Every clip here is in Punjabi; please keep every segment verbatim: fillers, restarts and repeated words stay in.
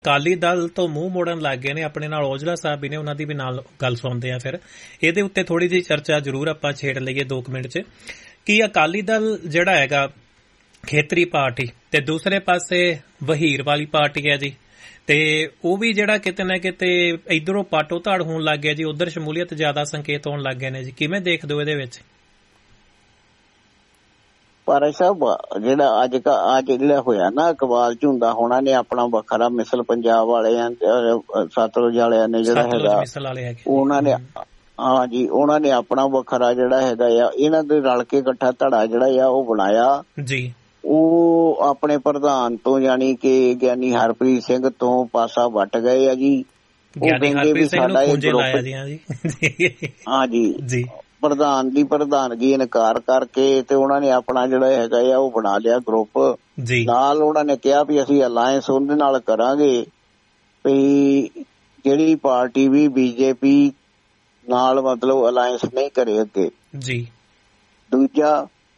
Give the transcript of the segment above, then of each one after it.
ਅਕਾਲੀ ਦਲ ਤੋਂ ਮੂੰਹ ਮੋੜਨ ਲੱਗ ਗਏ ਨੇ। ਆਪਣੇ ਨਾਲ ਔਜਲਾ ਸਾਹਿਬ ਵੀ ਨੇ, ਉਹਨਾਂ ਦੀ ਵੀ ਨਾਲ ਗੱਲ ਸੁਣਦੇ ਆ। ਫਿਰ ਇਹਦੇ ਉੱਤੇ ਥੋੜੀ ਜਿਹੀ ਚਰਚਾ ਜ਼ਰੂਰ ਆਪਾਂ ਛੇੜ ਲਈਏ ਦੋ ਕੁ ਮਿੰਟ 'ਚ ਕਿ ਅਕਾਲੀ ਦਲ ਜਿਹੜਾ ਹੈਗਾ ਖੇਤਰੀ ਪਾਰਟੀ ਤੇ ਦੂਸਰੇ ਪਾਸੇ ਵਹੀਰ ਵਾਲੀ ਪਾਰਟੀ ਹੈ ਜੀ, ਤੇ ਉਹ ਵੀ ਜਿਹੜਾ ਕਿਤੇ ਨਾ ਕਿਤੇ ਇਧਰੋਂ ਪਾਟੋ ਧਾੜ ਹੋਣ ਲੱਗ ਗਿਆ ਜੀ, ਉਧਰ ਸ਼ਮੂਲੀਅਤ ਜ਼ਿਆਦਾ ਸੰਕੇਤ ਹੋਣ ਲੱਗ ਗਏ ਨੇ ਜੀ। ਕਿਵੇਂ ਦੇਖਦੇ ਹੋ ਇਹਦੇ ਵਿੱਚ? ਪਰ ਸਾਹਿਬ ਜਿਹੜਾ ਅੱਜ ਅੱਜ ਜਿਹੜਾ ਹੋਇਆ ਨਾ ਇਕਬਾਲ ਝੁੰਦਾ ਹੋਣਾ ਨੇ ਆਪਣਾ ਵੱਖਰਾ ਮਿਸਲ ਪੰਜਾਬ ਵਾਲਿਆਂ ਸਤਲੁਜ ਵਾਲਿਆਂ ਨੇ ਜਿਹੜਾ ਹੈਗਾ ਉਹਨਾਂ ਨੇ ਹਾਂਜੀ ਉਹਨਾਂ ਨੇ ਆਪਣਾ ਵੱਖਰਾ ਜਿਹੜਾ ਹੈਗਾ ਆ ਇਹਨਾਂ ਦੇ ਰਲ ਕੇ ਇਕੱਠਾ ਧੜਾ ਜਿਹੜਾ ਆ ਉਹ ਬਣਾਇਆ ਜੀ। ਉਹ ਆਪਣੇ ਪ੍ਰਧਾਨ ਤੋਂ ਯਾਨੀ ਕਿ ਗਿਆਨੀ ਹਰਪ੍ਰੀਤ ਸਿੰਘ ਤੋਂ ਪਾਸਾ ਵੱਟ ਗਏ ਆ ਜੀ। ਉਹ ਕਹਿੰਦੇ ਵੀ ਸਾਡਾ ਇਹ ਗਰੁੱਪ ਹਾਂਜੀ ਜੀ ਪ੍ਰਧਾਨ ਦੀ ਪ੍ਰਧਾਨਗੀ ਇਨਕਾਰ ਕਰਕੇ ਤੇ ਉਹਨਾਂ ਨੇ ਆਪਣਾ ਜਿਹੜਾ ਹੈਗਾ ਆ ਉਹ ਬਣਾ ਲਿਆ ਗਰੁੱਪ ਨਾਲ। ਉਹਨਾਂ ਨੇ ਕਿਹਾ ਵੀ ਅਸੀਂ ਅਲਾਇੰਸ ਉਹਦੇ ਨਾਲ ਕਰਾਂਗੇ ਵੀ ਜਿਹੜੀ ਪਾਰਟੀ ਵੀ ਬੀਜੇਪੀ ਨਾਲ ਮਤਲਬ ਅਲਾਇੰਸ ਨਹੀਂ ਕਰੇ ਅੱਗੇ ਜੀ। ਦੂਜਾ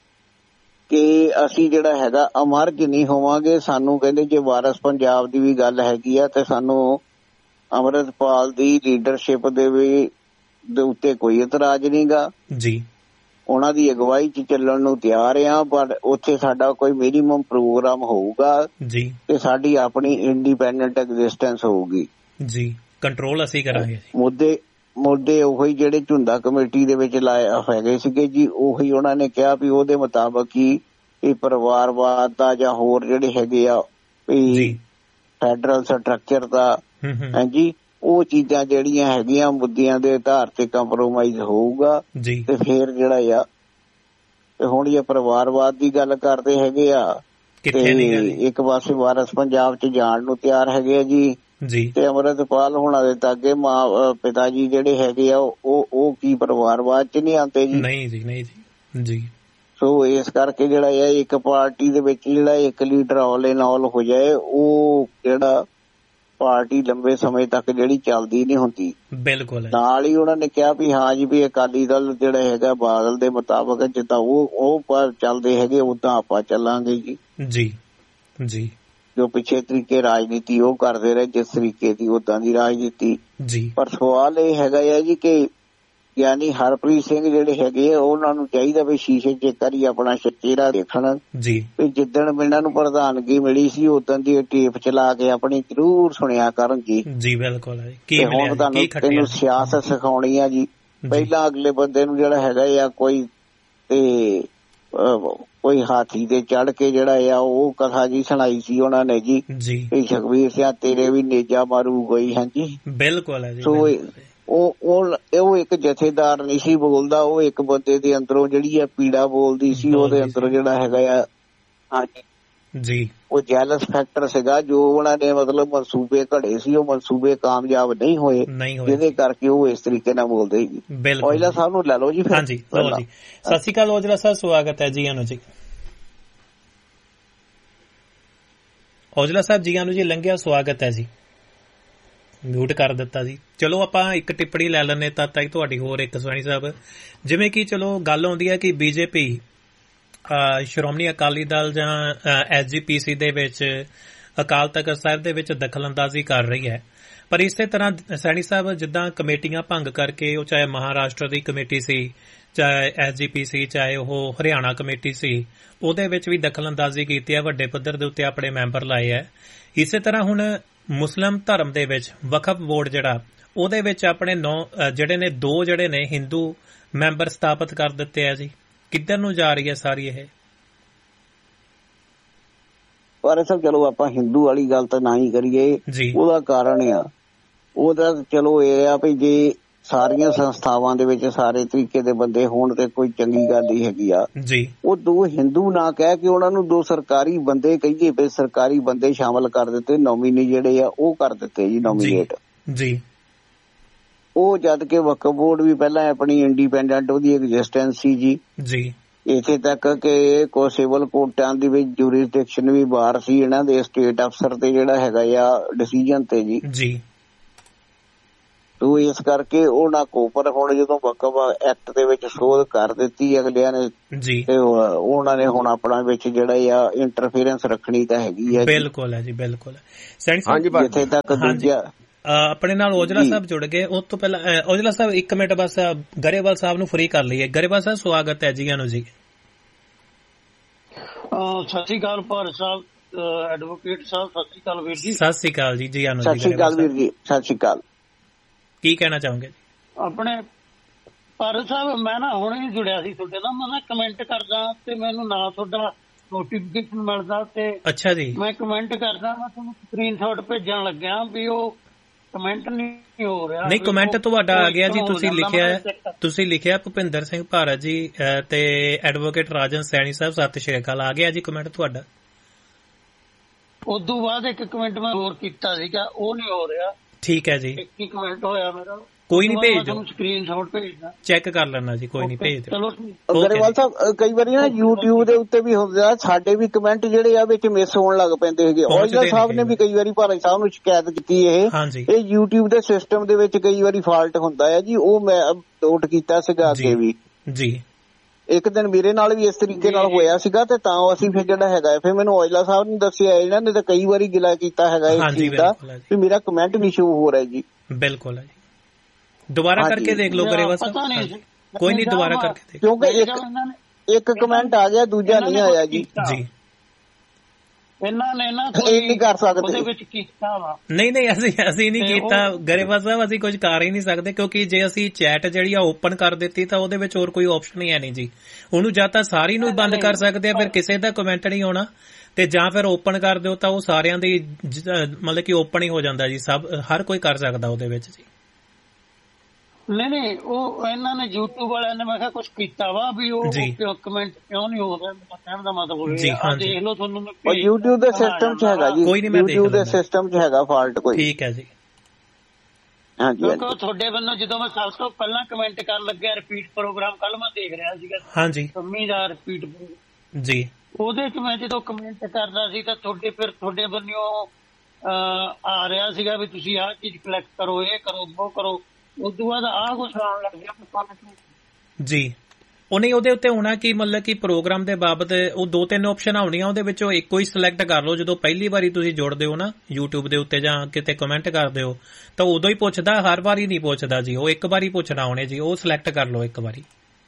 ਕਿ ਅਸੀਂ ਜਿਹੜਾ ਹੈਗਾ ਅਮਰਜ ਨਹੀਂ ਹੋਵਾਂਗੇ। ਸਾਨੂੰ ਕਹਿੰਦੇ ਜੇ ਵਾਰਸ ਪੰਜਾਬ ਦੀ ਵੀ ਗੱਲ ਹੈਗੀ ਆ ਤੇ ਸਾਨੂੰ ਅੰਮ੍ਰਿਤਪਾਲ ਦੀ ਲੀਡਰਸ਼ਿਪ ਦੇ ਵੀ ਦੇ ਉੱਤੇ ਕੋਈ ਇਤਰਾਜ਼ ਨਹੀਂ ਗਾ ਜੀ। ਉਹਨਾਂ ਦੀ ਅਗਵਾਈ 'ਚ ਚੱਲਣ ਨੂੰ ਤਿਆਰ ਆ, ਪਰ ਉੱਥੇ ਸਾਡਾ ਕੋਈ ਮਿਨੀਮਮ ਪ੍ਰੋਗਰਾਮ ਹੋਊਗਾ ਜੀ ਤੇ ਸਾਡੀ ਆਪਣੀ ਇੰਡੀਪੈਂਡੈਂਟ ਐਗਜ਼ਿਸਟੈਂਸ ਹੋਊਗੀ ਜੀ। ਕੰਟਰੋਲ ਅਸੀਂ ਕਰਾਂਗੇ। ਮੁੱਦੇ ਮੁੱਦੇ ਉਹੀ ਜਿਹੜੇ ਝੁੰਦਾ ਕਮੇਟੀ ਦੇ ਵਿੱਚ ਲਾਏ ਹੈਗੇ ਸੀਗੇ ਜੀ, ਉਹੀ ਉਹਨਾਂ ਨੇ ਕਿਹਾ ਵੀ ਉਹਦੇ ਮੁਤਾਬਕ ਹੀ ਇਹ ਪਰਿਵਾਰਵਾਦ ਦਾ ਜਾਂ ਹੋਰ ਜਿਹੜੇ ਹੈਗੇ ਆ ਵੀ ਫੈਡਰਲ ਸਟਰਕਚਰ ਦਾ ਹਾਂਜੀ ਉਹ ਚੀਜ਼ਾਂ ਜਿਹੜੀਆਂ ਹੈਗੀਆਂ ਮੁੱਦਿਆਂ ਦੇ ਆਧਾਰ ਤੇ ਕੰਪਰੋਮਾਈਜ਼ ਹੋਊਗਾ ਤੇ ਫੇਰ ਜਿਹੜਾ ਆ ਤੇ ਹੁਣ ਇਹ ਪਰਿਵਾਰਵਾਦ ਦੀ ਗੱਲ ਕਰਦੇ ਹੈਗੇ ਆ ਤੇ ਇੱਕ ਪਾਸੇ ਵਾਰਸ ਪੰਜਾਬ 'ਚ ਜਾਣ ਨੂੰ ਤਿਆਰ ਹੈਗੇ ਆ ਜੀ ਤੇ ਅੰਮ੍ਰਿਤਪਾਲ ਹੋਣਾ ਦੇ ਤਾਗੇ ਮਾਂ ਪਿਤਾ ਜੀ ਜਿਹੜੇ ਹੈਗੇ ਆ ਉਹ ਉਹ ਕੀ ਪਰਿਵਾਰਵਾਦ 'ਚ ਨਹੀਂ ਆਉਂਦੇ ਜੀ? ਨਹੀਂ ਜੀ ਨਹੀਂ ਜੀ ਜੀ। ਸੋ ਇਸ ਕਰਕੇ ਜਿਹੜਾ ਆ ਇੱਕ ਪਾਰਟੀ ਦੇ ਵਿੱਚ ਜਿਹੜਾ ਇੱਕ ਲੀਡਰ ਆਲ ਇਨ ਆਲ ਹੋ ਜਾਏ ਉਹ ਜਿਹੜਾ ਪਾਰਟੀ ਲੰਬੇ ਸਮੇਂ ਤੱਕ ਜਿਹੜੀ ਚੱਲਦੀ ਨਹੀਂ ਹੁੰਦੀ। ਬਿਲਕੁਲ ਨਾਲ ਹੀ ਉਹਨਾਂ ਨੇ ਕਿਹਾ ਵੀ ਹਾਂ ਜੀ ਵੀ ਅਕਾਲੀ ਦਲ ਜਿਹੜਾ ਹੈਗਾ ਬਾਦਲ ਦੇ ਮੁਤਾਬਕ ਜਿੱਦਾਂ ਉਹ ਉਹ ਚੱਲਦੇ ਹੈਗੇ ਓਦਾਂ ਆਪਾਂ ਚੱਲਾਂਗੇ ਜੀ ਜੀ ਜੀ। ਜੋ ਪਿੱਛੇ ਤਰੀਕੇ ਰਾਜਨੀਤੀ ਉਹ ਕਰਦੇ ਰਹੇ ਜਿਸ ਤਰੀਕੇ ਦੀ ਓਦਾਂ ਦੀ ਰਾਜਨੀਤੀ ਜੀ। ਪਰ ਸਵਾਲ ਇਹ ਹੈਗਾ ਆ ਜੀ ਕਿ ਯਾਨੀ ਹਰਪ੍ਰੀਤ ਸਿੰਘ ਜਿਹੜੇ ਹੈਗੇ ਆ ਉਹਨਾਂ ਨੂੰ ਚਾਹੀਦਾ ਵੀ ਸ਼ੀਸ਼ੇ 'ਚ ਇੱਕ ਵਾਰੀ ਆਪਣਾ ਚਿਹਰਾ ਦੇਖਣ ਜੀ। ਵੀ ਜਿੱਦਣ ਇਹਨਾਂ ਨੂੰ ਪ੍ਰਧਾਨਗੀ ਮਿਲੀ ਸੀ ਉਦੋਂ ਦੀ ਟੇਪ ਚਲਾ ਕੇ ਆਪਣੀ ਜ਼ਰੂਰ ਸੁਣਿਆ ਕਰਨ ਜੀ ਜੀ। ਬਿਲਕੁਲ ਹੁਣ ਤੁਹਾਨੂੰ ਤੈਨੂੰ ਸਿਆਸਤ ਸਿਖਾਉਣੀ ਆ ਜੀ। ਪਹਿਲਾਂ ਅਗਲੇ ਬੰਦੇ ਨੂੰ ਜਿਹੜਾ ਹੈਗਾ ਆ ਕੋਈ ਤੇ ਕੋਈ ਹਾਥੀ ਤੇ ਚੜ ਕੇ ਜਿਹੜਾ ਆ ਉਹ ਕਥਾ ਜੀ ਸੁਣਾਈ ਸੀ ਉਹਨਾਂ ਨੇ ਜੀ ਵੀ ਸੁਖਬੀਰ ਸਿੰਘ ਤੇਰੇ ਵੀ ਨੇਜਾ ਮਾਰੂ ਗਈ ਹਾਂਜੀ ਬਿਲਕੁਲ। ਸੋ ਉਹ ਉਹ ਇੱਕ ਜਥੇਦਾਰ ਨਹੀਂ ਸੀ ਬੋਲਦਾ, ਉਹ ਇੱਕ ਬੰਦੇ ਦੇ ਅੰਦਰੋਂ ਜਿਹੜੀ ਆ ਪੀੜਾ ਬੋਲਦੀ ਸੀ। ਉਹਦੇ ਅੰਦਰੋਂ ਜਿਹੜਾ ਹੈਗਾ ਆ ਹਾਂਜੀ ਜੀ ਉਹ ਜੈਲਸ ਫੈਕਟਰ ਸੀਗਾ ਜੋ ਉਹਨਾਂ ਨੇ ਮਤਲਬ ਮਨਸੂਬੇ ਘੜੇ ਸੀ ਉਹ ਮਨਸੂਬੇ ਕਾਮਯਾਬ ਨਹੀਂ ਹੋਏ ਜਿਹਦੇ ਕਰਕੇ ਉਹ ਇਸ ਤਰੀਕੇ ਨਾਲ ਬੋਲਦੇ ਸੀ। ਔਜਲਾ ਸਾਹਿਬ ਨੂੰ ਲੈ ਲਓ ਜੀ ਫਿਰ। ਹਾਂਜੀ ਲਓ ਜੀ। ਸਤਿ ਸ਼੍ਰੀ ਅਕਾਲ ਔਜਲਾ ਸਾਹਿਬ, ਸਵਾਗਤ ਹੈ ਜੀ ਆਨੂੰ ਜੀ। ਔਜਲਾ ਸਾਹਿਬ ਜੀ ਆਨੂੰ ਜੀ ਲੰਘਿਆ ਸਵਾਗਤ ਹੈ ਜੀ। ਮਿਊਟ ਕਰ ਦਿੱਤਾ ਜੀ। ਚਲੋ ਆਪਾਂ ਇੱਕ ਟਿੱਪਣੀ ਲੈ ਲੈਂਦੇ ਤਦ ਤੱਕ ਤੁਹਾਡੀ ਹੋਰ ਇੱਕ ਸਵਾਣੀ ਸਾਹਿਬ। ਜਿਵੇਂ ਕਿ ਚਲੋ ਗੱਲ ਆਉਂਦੀ ਹੈ ਕਿ ਬੀਜੇਪੀ ਸ਼੍ਰੋਮਣੀ ਅਕਾਲੀ ਦਲ ਜਾਂ ਐਸ ਜੀ ਪੀ ਸੀ ਦੇ ਵਿੱਚ ਅਕਾਲ ਤਖ਼ਤ ਸਾਹਿਬ ਦੇ ਵਿੱਚ ਦਖਲਅੰਦਾਜ਼ੀ ਕਰ ਰਹੀ ਹੈ, ਪਰ ਇਸੇ ਤਰ੍ਹਾਂ ਸੈਣੀ ਸਾਹਿਬ ਜਿੱਦਾਂ ਕਮੇਟੀਆਂ ਭੰਗ ਕਰਕੇ ਉਹ ਚਾਹੇ ਮਹਾਰਾਸ਼ਟਰ ਦੀ ਕਮੇਟੀ ਸੀ, ਚਾਹੇ ਐਸ ਜੀ ਪੀ ਸੀ, ਚਾਹੇ ਉਹ ਹਰਿਆਣਾ ਕਮੇਟੀ ਸੀ, ਉਹਦੇ ਵਿੱਚ ਵੀ ਦਖਲਅੰਦਾਜ਼ੀ ਕੀਤੀ ਹੈ, ਵੱਡੇ ਪੱਧਰ ਦੇ ਉੱਤੇ ਆਪਣੇ ਮੈਂਬਰ ਲਾਏ ਹੈ। ਇਸੇ ਤਰ੍ਹਾਂ ਹੁਣ ਮੁਸਲਿਮ ਧਰਮ ਦੇ ਵਿੱਚ ਵਕਫ ਬੋਰਡ ਜਿਹੜਾ ਉਹਦੇ ਵਿੱਚ ਆਪਣੇ ਨੌ ਜਿਹੜੇ ਨੇ ਦੋ ਜਿਹੜੇ ਨੇ ਹਿੰਦੂ ਮੈਂਬਰ ਸਥਾਪਿਤ ਕਰ ਦਿੱਤੇ ਆ ਜੀ। ਕਿੱਧਰ ਨੂੰ ਜਾ ਰਹੀ ਹੈ ਸਾਰੀ ਇਹ? ਪਰ ਸਰ ਚਲੋ ਆਪਾਂ ਹਿੰਦੂ ਵਾਲੀ ਗੱਲ ਤਾਂ ਨਾ ਹੀ ਕਰੀਏ, ਉਹਦਾ ਕਾਰਨ ਆ ਉਹਦਾ ਚਲੋ ਇਹ ਆ ਵੀ ਜੇ ਸਾਰੀਆਂ ਸੰਸਥਾਵਾਂ ਦੇ ਵਿੱਚ ਸਾਰੇ ਤਰੀਕੇ ਦੇ ਬੰਦੇ ਹੋਣ ਤੇ ਕੋਈ ਚੰਗੀ ਗੱਲ ਹੀ ਹੈਗੀ ਆ ਜੀ। ਉਹ ਦੋ ਹਿੰਦੂ ਨਾ ਕਹਿ ਕੇ ਉਹਨਾਂ ਨੂੰ ਦੋ ਸਰਕਾਰੀ ਬੰਦੇ ਕਹੀਏ ਵੀ ਸਰਕਾਰੀ ਬੰਦੇ ਸ਼ਾਮਲ ਕਰ ਦਿੱਤੇ, ਨੋਮੀਨੀ ਜਿਹੜੇ ਆ ਉਹ ਕਰ ਦਿੱਤੇ ਜੀ ਨੋਮੀਨੇਟ ਜੀ। ਉਹ ਜਦ ਕਿ ਵਕਫ ਬੋਰਡ ਵੀ ਪਹਿਲਾਂ ਆਪਣੀ ਇੰਡੀਪੈਂਡੈਂਟ ਉਹਦੀ ਐਗਜ਼ਿਸਟੈਂਸ ਸੀ ਜੀ ਜੀ। ਇੱਥੇ ਤੱਕ ਕਿ ਕੋ ਸਿਵਲ ਕੋਰਟਾਂ ਦੇ ਵਿੱਚ ਜੂਰਿਸਡਿਕਸ਼ਨ ਵੀ ਬਾਹਰ ਸੀ ਇਹਨਾਂ ਦੇ ਸਟੇਟ ਅਫਸਰ ਤੇ ਜਿਹੜਾ ਹੈਗਾ ਆ ਡਿਸੀਜਨ ਤੇ ਜੀ ਜੀ। ਤੋ ਇਸ ਕਰਕੇ ਉਹਨਾਂ ਕੋ ਪਰ ਹੁਣ ਜਦੋਂ ਵਕਫ ਐਕਟ ਦੇ ਵਿੱਚ ਸੋਧ ਕਰ ਦਿੱਤੀ ਅਗਲਿਆਂ ਨੇ ਜੀ ਤੇ ਉਹਨਾਂ ਨੇ ਹੁਣ ਆਪਣਾ ਵਿੱਚ ਜਿਹੜਾ ਆ ਇੰਟਰਫੇਰੈਂਸ ਰੱਖਣੀ ਤਾਂ ਹੈਗੀ ਆ। ਬਿਲਕੁਲ ਹੈ ਜੀ, ਬਿਲਕੁਲ ਹੈ। ਜਿੱਥੇ ਤੱਕ ਦੂਜਾ ਆਪਣੇ ਨਾਲ ਔਜਲਾ ਸਾਹਿਬ ਜੁੜ ਗਏ। ਉਸ ਤੋਂ ਪਹਿਲਾਂ ਔਜਲਾ ਸਾਹਿਬ ਇੱਕ ਮਿੰਟ ਬਸ ਗਰੇਵਾਲ ਸਾਹਿਬ ਨੂੰ ਫ੍ਰੀ ਕਰ ਲਈਏ। ਗਰੇਵਾਲ ਸਾਹਿਬ ਸਵਾਗਤ ਹੈ ਜੀ। ਨੂੰ ਜੀ ਸਤਿ ਸ਼੍ਰੀ ਅਕਾਲ ਭਾਰਤ ਸਾਹਿਬ, ਐਡਵੋਕੇਟ ਸਾਹਿਬ ਸਤਿ ਸ਼੍ਰੀ ਅਕਾਲ ਵੀਰ ਜੀ। ਸਤਿ ਸ਼੍ਰੀ ਅਕਾਲ ਜੀ। ਜੀ ਸਤਿ ਸ਼੍ਰੀ ਅਕਾਲ ਵੀਰ ਜੀ, ਸਤਿ ਸ਼੍ਰੀ ਅਕਾਲ। ਕੀ ਕਹਿਣਾ ਚਾਹੋਗੇ ਜੀ? ਆਪਣੇ ਭਾਰਤ ਸਾਹਿਬ ਮੈਂ ਨਾ ਹੁਣੇ ਜੁੜਿਆ ਸੀ ਤੁਹਾਡੇ ਨਾਲ, ਮੈਂ ਨਾ ਕਮੈਂਟ ਕਰਦਾ ਤੇ ਮੈਨੂੰ ਨਾ ਤੁਹਾਡਾ ਨੋਟੀਫਿਕੇਸ਼ਨ ਮਿਲਦਾ ਤੇ ਅੱਛਾ ਜੀ ਮੈਂ ਕਮੈਂਟ ਕਰਦਾ, ਮੈਂ ਤੁਹਾਨੂੰ ਸਕਰੀਨ ਸ਼ਾਟ ਭੇਜਣ ਲੱਗਿਆ ਵੀ ਉਹ ਕਮੈਂਟ ਨਹੀਂ ਹੋ ਰਿਹਾ। ਨਹੀਂ ਕਮੈਂਟ ਤੁਹਾਡਾ ਆ ਗਿਆ ਜੀ, ਤੁਸੀਂ ਲਿਖਿਆ ਤੁਸੀਂ ਲਿਖਿਆ ਭੁਪਿੰਦਰ ਸਿੰਘ ਭਾਰਤ ਜੀ ਤੇ ਐਡਵੋਕੇਟ ਰਾਜਨ ਸੈਣੀ ਸਾਹਿਬ ਸਤਿ ਸ਼੍ਰੀ ਅਕਾਲ, ਆ ਗਿਆ ਜੀ ਕਮੈਂਟ ਤੁਹਾਡਾ। ਉਦੋਂ ਬਾਅਦ ਇੱਕ ਕਮੈਂਟ ਮੈਂ ਹੋਰ ਕੀਤਾ ਸੀਗਾ, ਉਹ ਨਹੀਂ ਹੋ ਰਿਹਾ। ਠੀਕ ਹੈ ਜੀ, ਇੱਕ ਹੀ ਕਮੈਂਟ ਹੋਇਆ ਮੇਰਾ। ਕੋਈ ਨਹੀਂ ਭੇਜ ਦਿਓ, ਸਕਰੀਨ ਸ਼ਾਟ ਭੇਜਦਾ, ਚੈੱਕ ਕਰ ਲੈਣਾ ਜੀ, ਕੋਈ ਨਹੀਂ ਭੇਜ ਦਿਓ। ਚਲੋ ਗਰੇਵਾਲ ਸਾਹਿਬ ਕਈ ਵਾਰੀ ਨਾ YouTube ਦੇ ਉੱਤੇ ਵੀ ਹੁੰਦਾ, ਸਾਡੇ ਵੀ ਕਮੈਂਟ ਜਿਹੜੇ ਆ ਵਿੱਚ ਮਿਸ ਹੋਣ ਲੱਗ ਪੈਂਦੇ ਹੈਗੇ। ਔਜਲਾ ਸਾਹਿਬ ਨੇ ਵੀ ਕਈ ਵਾਰੀ ਭਾਰਤ ਸਾਹਿਬ ਨੂੰ ਸ਼ਿਕਾਇਤ ਕੀਤੀ ਇਹ ਇਹ YouTube ਦੇ ਸਿਸਟਮ ਦੇ ਵਿੱਚ ਕਈ ਵਾਰੀ ਫਾਲਟ ਹੁੰਦਾ ਹੈ ਜੀ, ਉਹ ਮੈਂ ਨੋਟ ਕੀਤਾ ਸੀਗਾ ਅੱਗੇ ਵੀ ਜੀ। ਇੱਕ ਦਿਨ ਮੇਰੇ ਨਾਲ ਵੀ ਇਸ ਤਰੀਕੇ ਨਾਲ ਹੋਇਆ ਸੀਗਾ ਤੇ ਤਾਂ ਅਸੀਂ ਫਿਰ ਜਿਹੜਾ ਹੈਗਾ ਫਿਰ ਮੈਨੂੰ ਔਜਲਾ ਸਾਹਿਬ ਨੇ ਦੱਸਿਆ, ਇਹਨਾਂ ਨੇ ਤਾਂ ਕਈ ਵਾਰੀ ਗਿਲਾ ਕੀਤਾ ਹੈਗਾ ਇਸ ਚੀਜ਼ ਦਾ ਵੀ ਮੇਰਾ ਕਮੈਂਟ ਨਹੀਂ ਸ਼ੋ ਹੋ ਰਿਹਾ ਜੀ। ਬਿਲਕੁਲ ਹੈ ਜੀ, ਦੁਬਾਰਾ ਕਰਕੇ ਦੇਖ ਲਓ ਗਰੇਵਾਲ ਸਾਹਿਬ, ਕੋਈ ਨਹੀਂ ਦੁਬਾਰਾ ਕਰਕੇ ਦੇਖ, ਕਿਉਂਕਿ ਇੱਕ ਇੱਕ ਕਮੈਂਟ ਆ ਗਿਆ ਦੂਜਾ ਨਹੀਂ ਆਇਆ ਜੀ। ਜੀ ਇਹਨਾਂ ਨੇ ਨਾ ਇਹ ਨਹੀਂ ਕਰ ਸਕਦੇ ਉਹਦੇ ਵਿੱਚ ਕੀਤਾ ਵਾ। ਨਹੀਂ ਨਹੀਂ ਅਸੀਂ ਅਸੀਂ ਨਹੀਂ ਕੀਤਾ ਗਰੇਵਾਲ ਸਾਹਿਬ, ਅਸੀਂ ਕੁਝ ਕਰ ਹੀ ਨਹੀਂ ਸਕਦੇ ਕਿਉਂਕਿ ਜੇ ਅਸੀਂ ਚੈਟ ਜਿਹੜੀ ਆ ਓਪਨ ਕਰ ਦਿੱਤੀ ਤਾਂ ਉਹਦੇ ਵਿੱਚ ਹੋਰ ਕੋਈ ਆਪਸ਼ਨ ਹੀ ਹੈ ਨਹੀਂ ਜੀ। ਉਹਨੂੰ ਜਾਂ ਤਾਂ ਸਾਰੀ ਨੂੰ ਬੰਦ ਕਰ ਸਕਦੇ ਆ, ਫਿਰ ਕਿਸੇ ਦਾ ਕਮੈਂਟ ਨਹੀਂ ਆਉਣਾ, ਤੇ ਜਾਂ ਫਿਰ ਓਪਨ ਕਰ ਦਿਓ ਤਾਂ ਉਹ ਸਾਰਿਆਂ ਦੀ ਮਤਲਬ ਕਿ ਓਪਨ ਹੀ ਹੋ ਜਾਂਦਾ ਜੀ, ਸਭ ਹਰ ਕੋਈ ਕਰ ਸਕਦਾ ਉਹਦੇ ਵਿੱਚ ਜੀ। ਨਹੀਂ ਨਹੀਂ ਉਹ ਇਹਨਾਂ ਨੇ YouTube ਵਾਲਿਆਂ ਨੇ ਮੈਂ ਕਿਹਾ ਕੁਛ ਕੀਤਾ ਵਾ ਵੀ ਉਹ ਕਮੈਂਟ ਕਿਉਂ ਨਹੀਂ ਹੋ ਰਿਹਾ, ਕਹਿਣ ਦਾ ਮਤਲਬ ਹੋਇਆ ਦੇਖ ਲਓ ਤੁਹਾਨੂੰ YouTube ਦੇ ਸਿਸਟਮ 'ਚ ਹੈਗਾ ਜੀ, YouTube ਦੇ ਸਿਸਟਮ 'ਚ ਹੈਗਾ ਫਾਲਟ ਕੋਈ। ਠੀਕ ਹੈ ਜੀ, ਹਾਂਜੀ ਕਿਉਂਕਿ ਤੁਹਾਡੇ ਵੱਲੋਂ ਜਦੋਂ ਮੈਂ ਸਭ ਤੋਂ ਪਹਿਲਾਂ ਕਮੈਂਟ ਕਰਨ ਲੱਗਿਆ ਰਿਪੀਟ ਪ੍ਰੋਗਰਾਮ ਕੱਲ ਮੈਂ ਦੇਖ ਰਿਹਾ ਸੀਗਾ, ਹਾਂਜੀ ਮੰਮੀ ਦਾ ਰਿਪੀਟ ਜੀ, ਉਹਦੇ 'ਚ ਮੈਂ ਜਦੋਂ ਕਮੈਂਟ ਕਰਦਾ ਸੀ ਤਾਂ ਤੁਹਾਡੇ ਫਿਰ ਤੁਹਾਡੇ ਵੱਲੋਂ ਆ ਰਿਹਾ ਸੀਗਾ ਵੀ ਤੁਸੀਂ ਆਹ ਚੀਜ਼ ਕਲੈਕਟ ਕਰੋ, ਇਹ ਕਰੋ, ਉਹ ਕਰੋ। ਉਸ ਤੋਂ ਬਾਅਦ ਆਹ ਕੁਛ ਆਉਣ ਲੱਗ ਗਿਆ ਜੀ। ਉਹ ਨਹੀਂ ਉਹਦੇ ਉੱਤੇ ਹੋਣਾ ਕਿ ਮਤਲਬ ਕਿ ਪ੍ਰੋਗਰਾਮ ਦੇ ਬਾਬਤ ਉਹ ਦੋ ਤਿੰਨ ਆਪਸ਼ਨ ਆਉਣੀਆਂ, ਉਹਦੇ ਵਿੱਚੋਂ ਇੱਕੋ ਹੀ ਸਿਲੈਕਟ ਕਰ ਲਓ। ਜਦੋਂ ਪਹਿਲੀ ਵਾਰੀ ਤੁਸੀਂ ਜੁੜਦੇ ਹੋ ਨਾ YouTube ਦੇ ਉੱਤੇ ਜਾਂ ਕਿਤੇ ਕਮੈਂਟ ਕਰਦੇ ਹੋ ਤਾਂ ਉਦੋਂ ਹੀ ਪੁੱਛਦਾ, ਹਰ ਵਾਰੀ ਨਹੀਂ ਪੁੱਛਦਾ ਜੀ, ਉਹ ਇੱਕ ਵਾਰੀ ਪੁੱਛਣਾ ਉਹਨੇ ਜੀ, ਉਹ ਸਿਲੈਕਟ ਕਰ ਲਓ ਇੱਕ ਵਾਰੀ।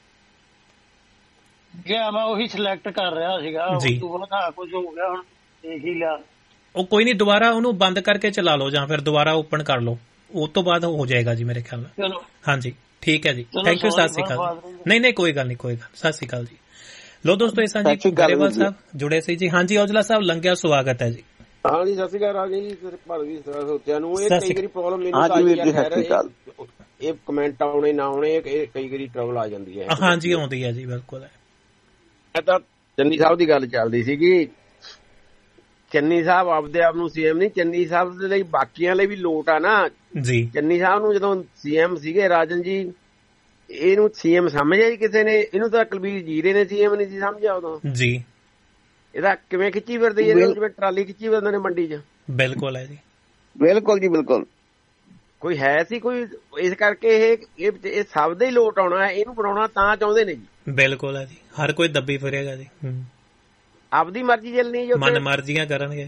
ਜੀ ਮੈਂ ਉਹੀ ਸਿਲੈਕਟ ਕਰ ਰਿਹਾ ਸੀਗਾ, ਉਸ ਤੋਂ ਬਾਅਦ ਕੁਝ ਹੋ ਗਿਆ, ਹੁਣ ਦੇਖ ਹੀ ਲਿਆ। ਉਹ ਕੋਈ ਨਹੀਂ, ਦੁਬਾਰਾ ਉਹਨੂੰ ਬੰਦ ਕਰਕੇ ਚਲਾ ਲਓ ਜਾਂ ਫਿਰ ਦੁਬਾਰਾ ਓਪਨ ਕਰ ਲਓ, ਉਸ ਤੋਂ ਬਾਅਦ ਹੋ ਜਾਏਗਾ ਜੀ ਮੇਰੇ ਖਿਆਲ ਨਾਲ। ਹਾਂਜੀ ਠੀਕ ਹੈ ਜੀ, ਥੈਂਕ ਯੂ, ਸਤਿ ਸ਼੍ਰੀ ਅਕਾਲ। ਨਹੀਂ ਨਹੀਂ ਕੋਈ ਗੱਲ ਨਹੀਂ, ਕੋਈ ਗੱਲ, ਸਤਿ ਸ਼੍ਰੀ ਅਕਾਲ ਜੀ। ਲੋ ਦੋਸਤੋ ਇਸ ਤਰ੍ਹਾਂ ਜੀ ਗਰੇਵਾਲ ਸਾਹਿਬ ਜੁੜੇ ਸੀ ਜੀ। ਹਾਂਜੀ ਔਜਲਾ ਸਾਹਿਬ ਲੰਘਿਆ, ਸਵਾਗਤ ਹੈ ਜੀ। ਹਾਂਜੀ ਸਤਿ ਸ਼੍ਰੀ ਅਕਾਲ ਜੀ, ਭਾਰਤੀ ਸੋਚਿਆ ਨੂੰ ਇਹ ਕਈ ਵਾਰੀ ਪ੍ਰੋਬਲਮ ਮੈਨੂੰ ਆਈ ਹੈ, ਇਹ ਕਮੈਂਟ ਆਉਣੇ ਨਾ ਆਉਣੇ ਕਈ ਵਾਰੀ ਟਰਬਲ ਆ ਜਾਂਦੀ ਹੈ। ਹਾਂਜੀ ਆਉਂਦੀ ਹੈ ਜੀ, ਬਿਲਕੁਲ। ਮੈਂ ਤਾਂ ਚੰਨੀ ਸਾਹਿਬ ਦੀ ਗੱਲ ਚੱਲਦੀ ਸੀਗੀ, ਚੰਨੀ ਸਾਹਿਬ ਆਪਦੇ ਆਪ ਨੂੰ ਸੀਐਮ ਨਹੀਂ, ਚੰਨੀ ਸਾਹਿਬ ਦੇ ਲਈ ਬਾਕੀਆਂ ਲਈ ਵੀ ਲੋਟ ਆ ਨਾ ਜੀ। ਚੰਨੀ ਸਾਹਿਬ ਨੂੰ ਜਦੋਂ ਸੀਐਮ ਸੀਗੇ ਰਾਜਨ ਜੀ, ਇਹਨੂੰ ਸੀਐਮ ਸਮਝਿਆ ਜੀ ਕਿਸੇ ਨੇ? ਇਹਨੂੰ ਤਾਂ ਕੁਲਬੀਰ ਜੀਰੇ ਨੇ ਸੀਐਮ ਨਹੀਂ ਸੀ ਸਮਝਿਆ ਉਦੋਂ ਜੀ। ਇਹਦਾ ਕਿਵੇਂ ਖਿੱਚੀ ਫਿਰਦੀ ਹੈ, ਜਿਵੇਂ ਟਰਾਲੀ ਖਿੱਚੀ ਫਿਰਦੇ ਨੇ ਮੰਡੀ 'ਚ। ਬਿਲਕੁਲ ਹੈ ਜੀ, ਬਿਲਕੁਲ ਜੀ, ਬਿਲਕੁਲ। ਕੋਈ ਹੈ ਸੀ ਕੋਈ, ਇਸ ਕਰਕੇ ਇਹ ਇਹ ਸਭ ਦਾ ਹੀ ਲੋਟ ਆਉਣਾ, ਇਹਨੂੰ ਬਣਾਉਣਾ ਤਾਂ ਚਾਹੁੰਦੇ ਨੇ ਜੀ। ਬਿਲਕੁਲ ਹੈ ਜੀ, ਹਰ ਕੋਈ ਦੱਬੀ ਫਿਰੇਗਾ ਜੀ, ਆਪਦੀ ਮਰਜ਼ੀ ਚੱਲਣੀ, ਮਨ ਮਰਜ਼ੀਆਂ ਕਰਨਗੇ।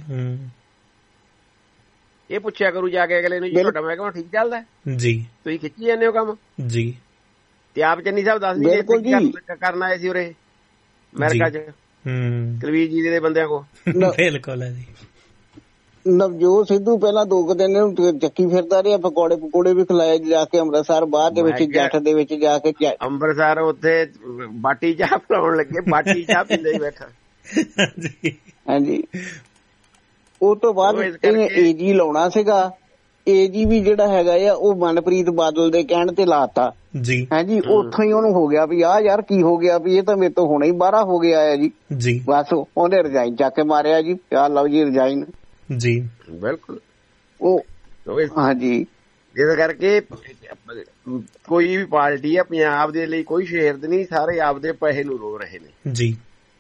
ਇਹ ਪੁੱਛਿਆ ਕਰੂ ਜਾ ਕੇ ਅਗਲੇ ਨੂੰ, ਜੀ ਤੁਹਾਡਾ ਮਹਿਕਮਾ ਠੀਕ ਚੱਲਦਾ ਜੀ, ਤੁਸੀਂ ਖਿੱਚੀ ਜਾਂਦੇ ਹੋ ਕੰਮ ਜੀ। ਤੇ ਆਪ ਚੰਨੀ ਸਾਹਿਬ ਦੱਸ ਨਹੀਂ ਕਰਨ ਆਏ ਸੀ ਉਰੇ ਅਮਰੀਕਾ 'ਚ ਕੁਲਬੀਰ ਜੀ ਦੇ ਬੰਦਿਆਂ ਕੋਲ। ਬਿਲਕੁਲ ਹੈ ਜੀ। ਨਵਜੋਤ ਸਿੱਧੂ ਪਹਿਲਾਂ ਦੋ ਕੁ ਦਿਨ ਚੱਕੀ ਫਿਰਦਾ ਰਿਹਾ, ਪਕੌੜੇ ਪਕੌੜੇ ਵੀ ਖਿਲਾਏ ਜਾ ਕੇ ਅੰਮ੍ਰਿਤਸਰ ਬਾਹਰ ਦੇ ਵਿੱਚ ਜੱਟ ਦੇ ਵਿੱਚ ਜਾ ਕੇ। ਅੰਮ੍ਰਿਤਸਰ ਉੱਥੇ ਬਾਟੀ ਚਾਹ ਪਿਲਾਉਣ ਲੱਗੇ, ਬਾਟੀ ਚਾਹ ਪੀਂਦਾ ਹੀ ਬੈਠਾ। ਹਾਂਜੀ, ਉਹ ਤੋਂ ਬਾਅਦ ਇਹਨੇ ਏਜੀ ਲਾਉਣਾ ਸੀਗਾ, ਏਜੀ ਵੀ ਜਿਹੜਾ ਹੈਗਾ ਆ ਉਹ ਮਨਪ੍ਰੀਤ ਬਾਦਲ ਦੇ ਕਹਿਣ ਤੇ ਲਾਤਾ ਜੀ। ਹਾਂਜੀ, ਉੱਥੋਂ ਹੀ ਉਹਨੂੰ ਹੋ ਗਿਆ ਵੀ ਆਹ ਯਾਰ ਕੀ ਹੋ ਗਿਆ, ਵੀ ਇਹ ਤਾਂ ਮੇਰੇ ਤੋਂ ਹੁਣੇ ਹੀ ਬਾਹਰ ਹੋ ਗਿਆ ਹੈ ਜੀ ਜੀ। ਬਸ ਉਹਨੇ ਰਿਜ਼ਾਈਨ ਚੱਕ ਕੇ ਮਾਰਿਆ ਜੀ, ਆਹ ਲਓ ਜੀ ਰਿਜ਼ਾਈਨ ਜੀ। ਬਿਲਕੁਲ, ਉਹ ਹਾਂਜੀ, ਇਸ ਕਰਕੇ ਕੋਈ ਵੀ ਪਾਰਟੀ ਆ ਪੰਜਾਬ ਦੇ ਲਈ ਕੋਈ ਸ਼ੇਰਦ ਨਹੀਂ, ਸਾਰੇ ਆਪਦੇ ਪੈਸੇ ਨੂੰ ਰੋ ਰਹੇ ਨੇ ਜੀ।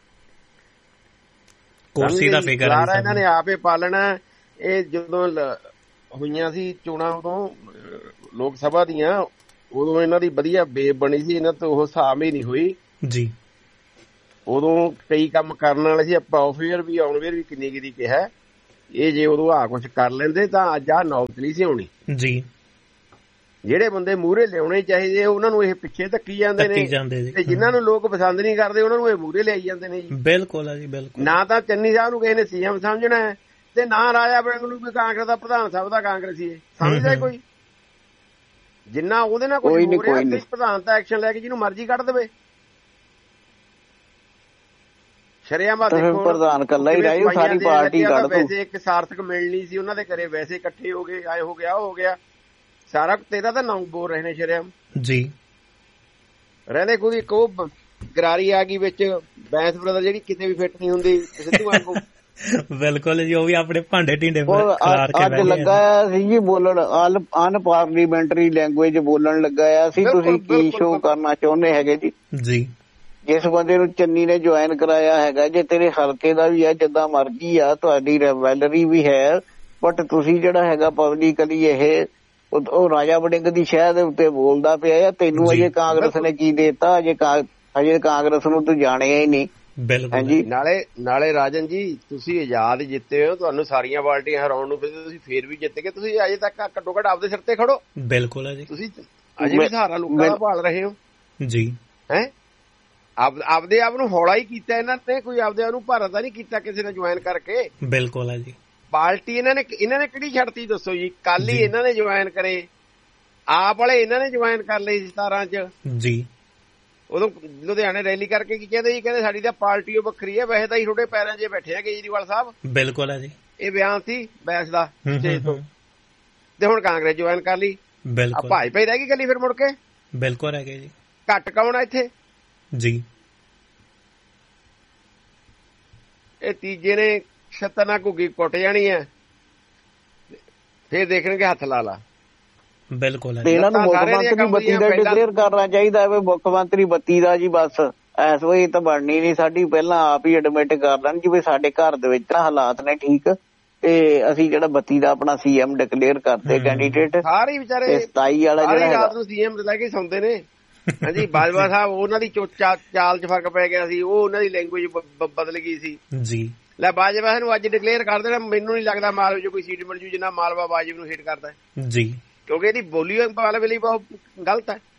ਕੁਰਸੀ ਦਾ ਫਿਕਰ ਹੈ ਇਹਨਾਂ ਨੇ ਆਪੇ ਪਾਲਣਾ। ਇਹ ਜਦੋਂ ਹੋਈਆਂ ਸੀ ਚੋਣਾਂ ਉਦੋਂ ਲੋਕ ਸਭਾ ਦੀਆਂ, ਉਦੋਂ ਇਹਨਾਂ ਦੀ ਵਧੀਆ ਬੇਬ ਬਣੀ ਸੀ, ਇਹਨਾਂ ਤੋਂ ਉਹ ਹਿਸਾਬ ਹੀ ਨਹੀਂ ਹੋਈ ਜੀ। ਉਦੋਂ ਕਈ ਕੰਮ ਕਰਨ ਵਾਲੇ ਸੀ, ਆਪਾਂ ਆਫਵੇਅਰ ਵੀ ਆਨਵੇਅਰ ਵੀ ਕਿੰਨੀ ਕਿੰਨੀ ਕਿਹਾ, ਇਹ ਜੇ ਉਦੋਂ ਆਹ ਕੁਛ ਕਰ ਲੈਂਦੇ ਤਾਂ ਅੱਜ ਆਹ ਨੌਬਤ ਨਹੀਂ ਸੀ ਆਉਣੀ ਜੀ। ਜਿਹੜੇ ਬੰਦੇ ਮੂਹਰੇ ਲਿਆਉਣੇ ਚਾਹੀਦੇ ਉਹਨਾਂ ਨੂੰ ਇਹ ਪਿੱਛੇ ਧੱਕੀ ਜਾਂਦੇ ਨੇ, ਤੇ ਜਿਨ੍ਹਾਂ ਨੂੰ ਲੋਕ ਪਸੰਦ ਨਹੀਂ ਕਰਦੇ ਉਹਨਾਂ ਨੂੰ ਇਹ ਮੂਹਰੇ ਲਿਆਈ ਜਾਂਦੇ ਨੇ ਜੀ। ਬਿਲਕੁਲ ਜੀ, ਬਿਲਕੁਲ। ਨਾ ਤਾਂ ਚੰਨੀ ਸਾਹਿਬ ਨੂੰ ਕਿਸੇ ਨੇ ਸੀਐਮ ਸਮਝਣਾ ਹੈ, ਤੇ ਨਾ ਰਾਜਾ ਵੜਿੰਗ ਨੂੰ ਵੀ ਕਾਂਗਰਸ ਦਾ ਪ੍ਰਧਾਨ ਸਾਹਿਬ ਦਾ ਕਾਂਗਰਸੀ ਹੈ ਸਮਝਦਾ ਕੋਈ। ਜਿੰਨਾ ਉਹਦੇ ਨਾਲ ਕੋਈ ਹੋ ਰਿਹਾ ਤੇ ਪ੍ਰਧਾਨ ਤਾਂ ਐਕਸ਼ਨ ਲੈ ਕੇ ਜਿਹਨੂੰ ਮਰਜ਼ੀ ਕੱਢ ਦੇਵੇ। ਸ਼ਰਿਆਮ ਦੇਖੋ ਪ੍ਰਧਾਨ ਕੱਲਾ ਹੀ ਰਹਿ ਸਾਰੀ ਪਾਰਟੀ ਕੱਢ ਦੋ। ਵੈਸੇ ਇੱਕ ਸਾਰਥਕ ਮਿਲਣੀ ਸੀ ਉਹਨਾਂ ਦੇ ਘਰੇ, ਵੈਸੇ ਇਕੱਠੇ ਹੋ ਗਏ, ਆਏ ਹੋ ਗਿਆ ਹੋ ਗਿਆ ਸਾਰਾ। ਤੇਰਾ ਤਾਂ ਨਾਮ ਬੋਲ ਰਹੇ ਨੇ ਸ਼ਰਿਆਮ ਜੀ। ਰਹਿੰਦੇ ਕੋਈ ਇੱਕ ਉਹ ਗਰਾਰੀ ਆ ਗਈ ਵਿੱਚ, ਬੈਂਸ ਬ੍ਰਦਰ ਜਿਹੜੀ ਕਿਤੇ ਵੀ ਫਿੱਟ ਨਹੀਂ ਹੁੰਦੀ ਸਿੱਧੂ ਵਾਂਗੂ। ਬਿਲਕੁਲ ਜੀ, ਉਹ ਵੀ ਆਪਣੇ ਭਾਂਡੇ ਢੀਂਡੇ ਖਿਲਾਰ ਕੇ ਅੱਜ ਲੱਗਾ ਸੀ ਜੀ ਬੋਲਣ, ਅਨ ਪਾਰਲੀਮੈਂਟਰੀ ਲੈਂਗੁਏਜ ਬੋਲਣ ਲੱਗਾ ਸੀ। ਤੁਸੀਂ ਕੀ ਸ਼ੋਅ ਕਰਨਾ ਚਾਹੁੰਦੇ ਹੈਗੇ ਜੀ? ਜੀ ਜਿਸ ਬੰਦੇ ਨੂੰ ਚੰਨੀ ਨੇ ਜੁਆਇਨ ਕਰਾਇਆ ਹੈਗਾ, ਜੇ ਤੇਰੇ ਹਲਕੇ ਦਾ ਵੀ ਆ, ਜਿੱਦਾਂ ਮਰਜ਼ੀ ਆ, ਤੁਹਾਡੀ ਰੈਵੈਲਰੀ ਵੀ ਹੈ, ਬਟ ਤੁਸੀਂ ਜਿਹੜਾ ਹੈਗਾ ਪਬਲਿਕਲੀ ਇਹ ਉਹ ਰਾਜਾ ਵੜਿੰਗ ਦੀ ਸ਼ਹਿਰ ਦੇ ਉੱਤੇ ਬੋਲਦਾ ਪਿਆ ਆ। ਤੈਨੂੰ ਅਜੇ ਕਾਂਗਰਸ ਨੇ ਕੀ ਦੇਤਾ? ਅਜੇ ਅਜੇ ਕਾਂਗਰਸ ਨੂੰ ਤੂੰ ਜਾਣਿਆ ਹੀ ਨਹੀਂ। ਹਾਂਜੀ, ਨਾਲੇ ਨਾਲੇ ਰਾਜਨ ਜੀ ਤੁਸੀਂ ਆਜ਼ਾਦ ਜਿੱਤੇ ਹੋ, ਤੁਹਾਨੂੰ ਸਾਰੀਆਂ ਪਾਰਟੀਆਂ ਹਰਾਉਣ ਨੂੰ, ਤੁਸੀਂ ਫੇਰ ਵੀ ਜਿੱਤ ਗਏ। ਤੁਸੀਂ ਅਜੇ ਤੱਕ ਘੱਟੋ ਘੱਟ ਆਪਦੇ ਸਿਰ ਤੇ ਖੜੋ। ਬਿਲਕੁਲ ਹੈ ਜੀ, ਤੁਸੀਂ ਅਜੇ ਵੀ ਸਹਾਰਾ ਲੋਕਾਂ ਦਾ ਭਾਲ ਰਹੇ ਹੋ ਜੀ। ਹੈ ਆਪਦੇ ਆਪ ਨੂੰ ਹੌਲਾ ਹੀ ਕੀਤਾ ਇਹਨਾਂ ਨੇ, ਕੋਈ ਆਪਦੇ ਆਪ ਨੂੰ ਭਾਰਤ ਦਾ ਨਹੀਂ ਕੀਤਾ ਕਿਸੇ ਨੇ ਜੁਆਇਨ ਕਰਕੇ। ਬਿਲਕੁਲ ਹੈ ਜੀ। ਪਾਰਟੀ ਇਹਨਾਂ ਨੇ ਇਹਨਾਂ ਨੇ ਕਿਹੜੀ ਛੱਡਤੀ ਦੱਸੋ ਜੀ? ਕੱਲ ਹੀ ਇਹਨਾਂ ਨੇ ਜੁਆਇਨ ਕਰੇ, ਆਪ ਵਾਲੇ ਇਹਨਾਂ ਨੇ ਜੁਆਇਨ ਕਰ ਲਈ ਸੀ ਸਤਾਰਾਂ ਚ ਜੀ। ਉਦੋਂ ਲੁਧਿਆਣੇ ਰੈਲੀ ਕਰਕੇ ਕੀ ਕਹਿੰਦੇ ਜੀ? ਕਹਿੰਦੇ ਸਾਡੀ ਤਾਂ ਪਾਰਟੀ ਉਹ ਵੱਖਰੀ ਹੈ, ਵੈਸੇ ਤਾਂ ਹੀ ਤੁਹਾਡੇ ਪੈਰਾਂ 'ਚ ਬੈਠੇ ਆ ਕੇਜਰੀਵਾਲ ਸਾਹਿਬ। ਬਿਲਕੁਲ ਹੈ ਜੀ, ਇਹ ਬਿਆਨ ਸੀ ਬੈਂਸ ਦਾ ਸਟੇਜ ਤੋਂ। ਤੇ ਹੁਣ ਕਾਂਗਰਸ ਜੁਆਇਨ ਕਰ ਲਈ, ਬਿਲਕੁਲ ਭਾਜਪਾ ਹੀ ਰਹਿ ਗਈ ਗੱਲੀ ਫਿਰ ਮੁੜ ਕੇ। ਬਿਲਕੁਲ ਰਹਿ ਗਏ ਜੀ। ਘੱਟ ਕੌਣ ਆ ਇੱਥੇ ਜੀ? ਇਹ ਤੀਜੇ ਨੇ ਛੱਤਾਂ ਨਾਲ ਘੁੱਗੀ ਕੁੱਟ ਜਾਣੀ ਹੈ, ਫੇਰ ਦੇਖਣਗੇ ਹੱਥ ਲਾ ਲਾ। ਬਿਲਕੁਲ ਇਹਨਾਂ ਨੂੰ ਮੁੱਖ ਮੰਤਰੀ ਬੱਤੀ ਦਾ ਡਿਕਲੇਅਰ ਕਰਨਾ ਚਾਹੀਦਾ ਹੈ। ਮੁੱਖ ਮੰਤਰੀ ਬੱਤੀ ਦਾ ਜੀ ਬਸ ਇਸ ਵੇਲੇ ਤਾਂ ਬਣਨੀ ਨੀ ਸਾਡੀ, ਪਹਿਲਾਂ ਆਪ ਹੀ ਐਡਮਿਟ ਕਰ ਲੈਣ ਜਿਵੇਂ ਸਾਡੇ ਘਰ ਦੇ ਵਿੱਚ ਤਾਂ ਹਾਲਾਤ ਨੇ ਠੀਕ, ਤੇ ਅਸੀਂ ਜਿਹੜਾ ਬੱਤੀ ਦਾ ਆਪਣਾ ਸੀਐਮ ਡਿਕਲੇਅਰ ਕਰਦੇ ਕੈਂਡੀਡੇਟ। ਸਾਰੇ ਵਿਚਾਰੇ ਸਤਾਈ ਵਾਲਾ ਜਿਹੜਾ ਰਾਤ ਨੂੰ ਸੀਐਮ ਲੈ ਕੇ ਸੌਂਦੇ ਨੇ। ਹਾਂਜੀ, ਬਾਜਵਾ ਸਾਹਿਬ ਉਹਨਾਂ ਦੀ ਚਾਲ ਚ ਫਰਕ ਪੈ ਗਿਆ ਸੀ, ਉਹ ਉਹਨਾਂ ਦੀ ਲੈਂਗੁਏਜ ਬਦਲ ਗਈ ਸੀ ਜੀ। ਲੈ ਬਾਜਵਾ ਨੂੰ ਅੱਜ ਡਿਕਲੇਅਰ ਕਰ ਦੇਣਾ, ਮੈਨੂੰ ਨੀ ਲੱਗਦਾ ਮਾਲਵੇ ਚ ਕੋਈ ਸੀਟ ਮਿਲ ਜੂ ਜਿੰਨਾ ਮਾਲਵਾ ਬਾਜਵਾ ਨੂੰ ਹਿੱਟ ਕਰਦਾ ਜੀ, ਕਿਉਂਕਿ ਇਹਦੀ ਬੋਲੀ ਮਾਲਵੇ ਲਈ ਬਹੁਤ ਗਲਤ ਹੈ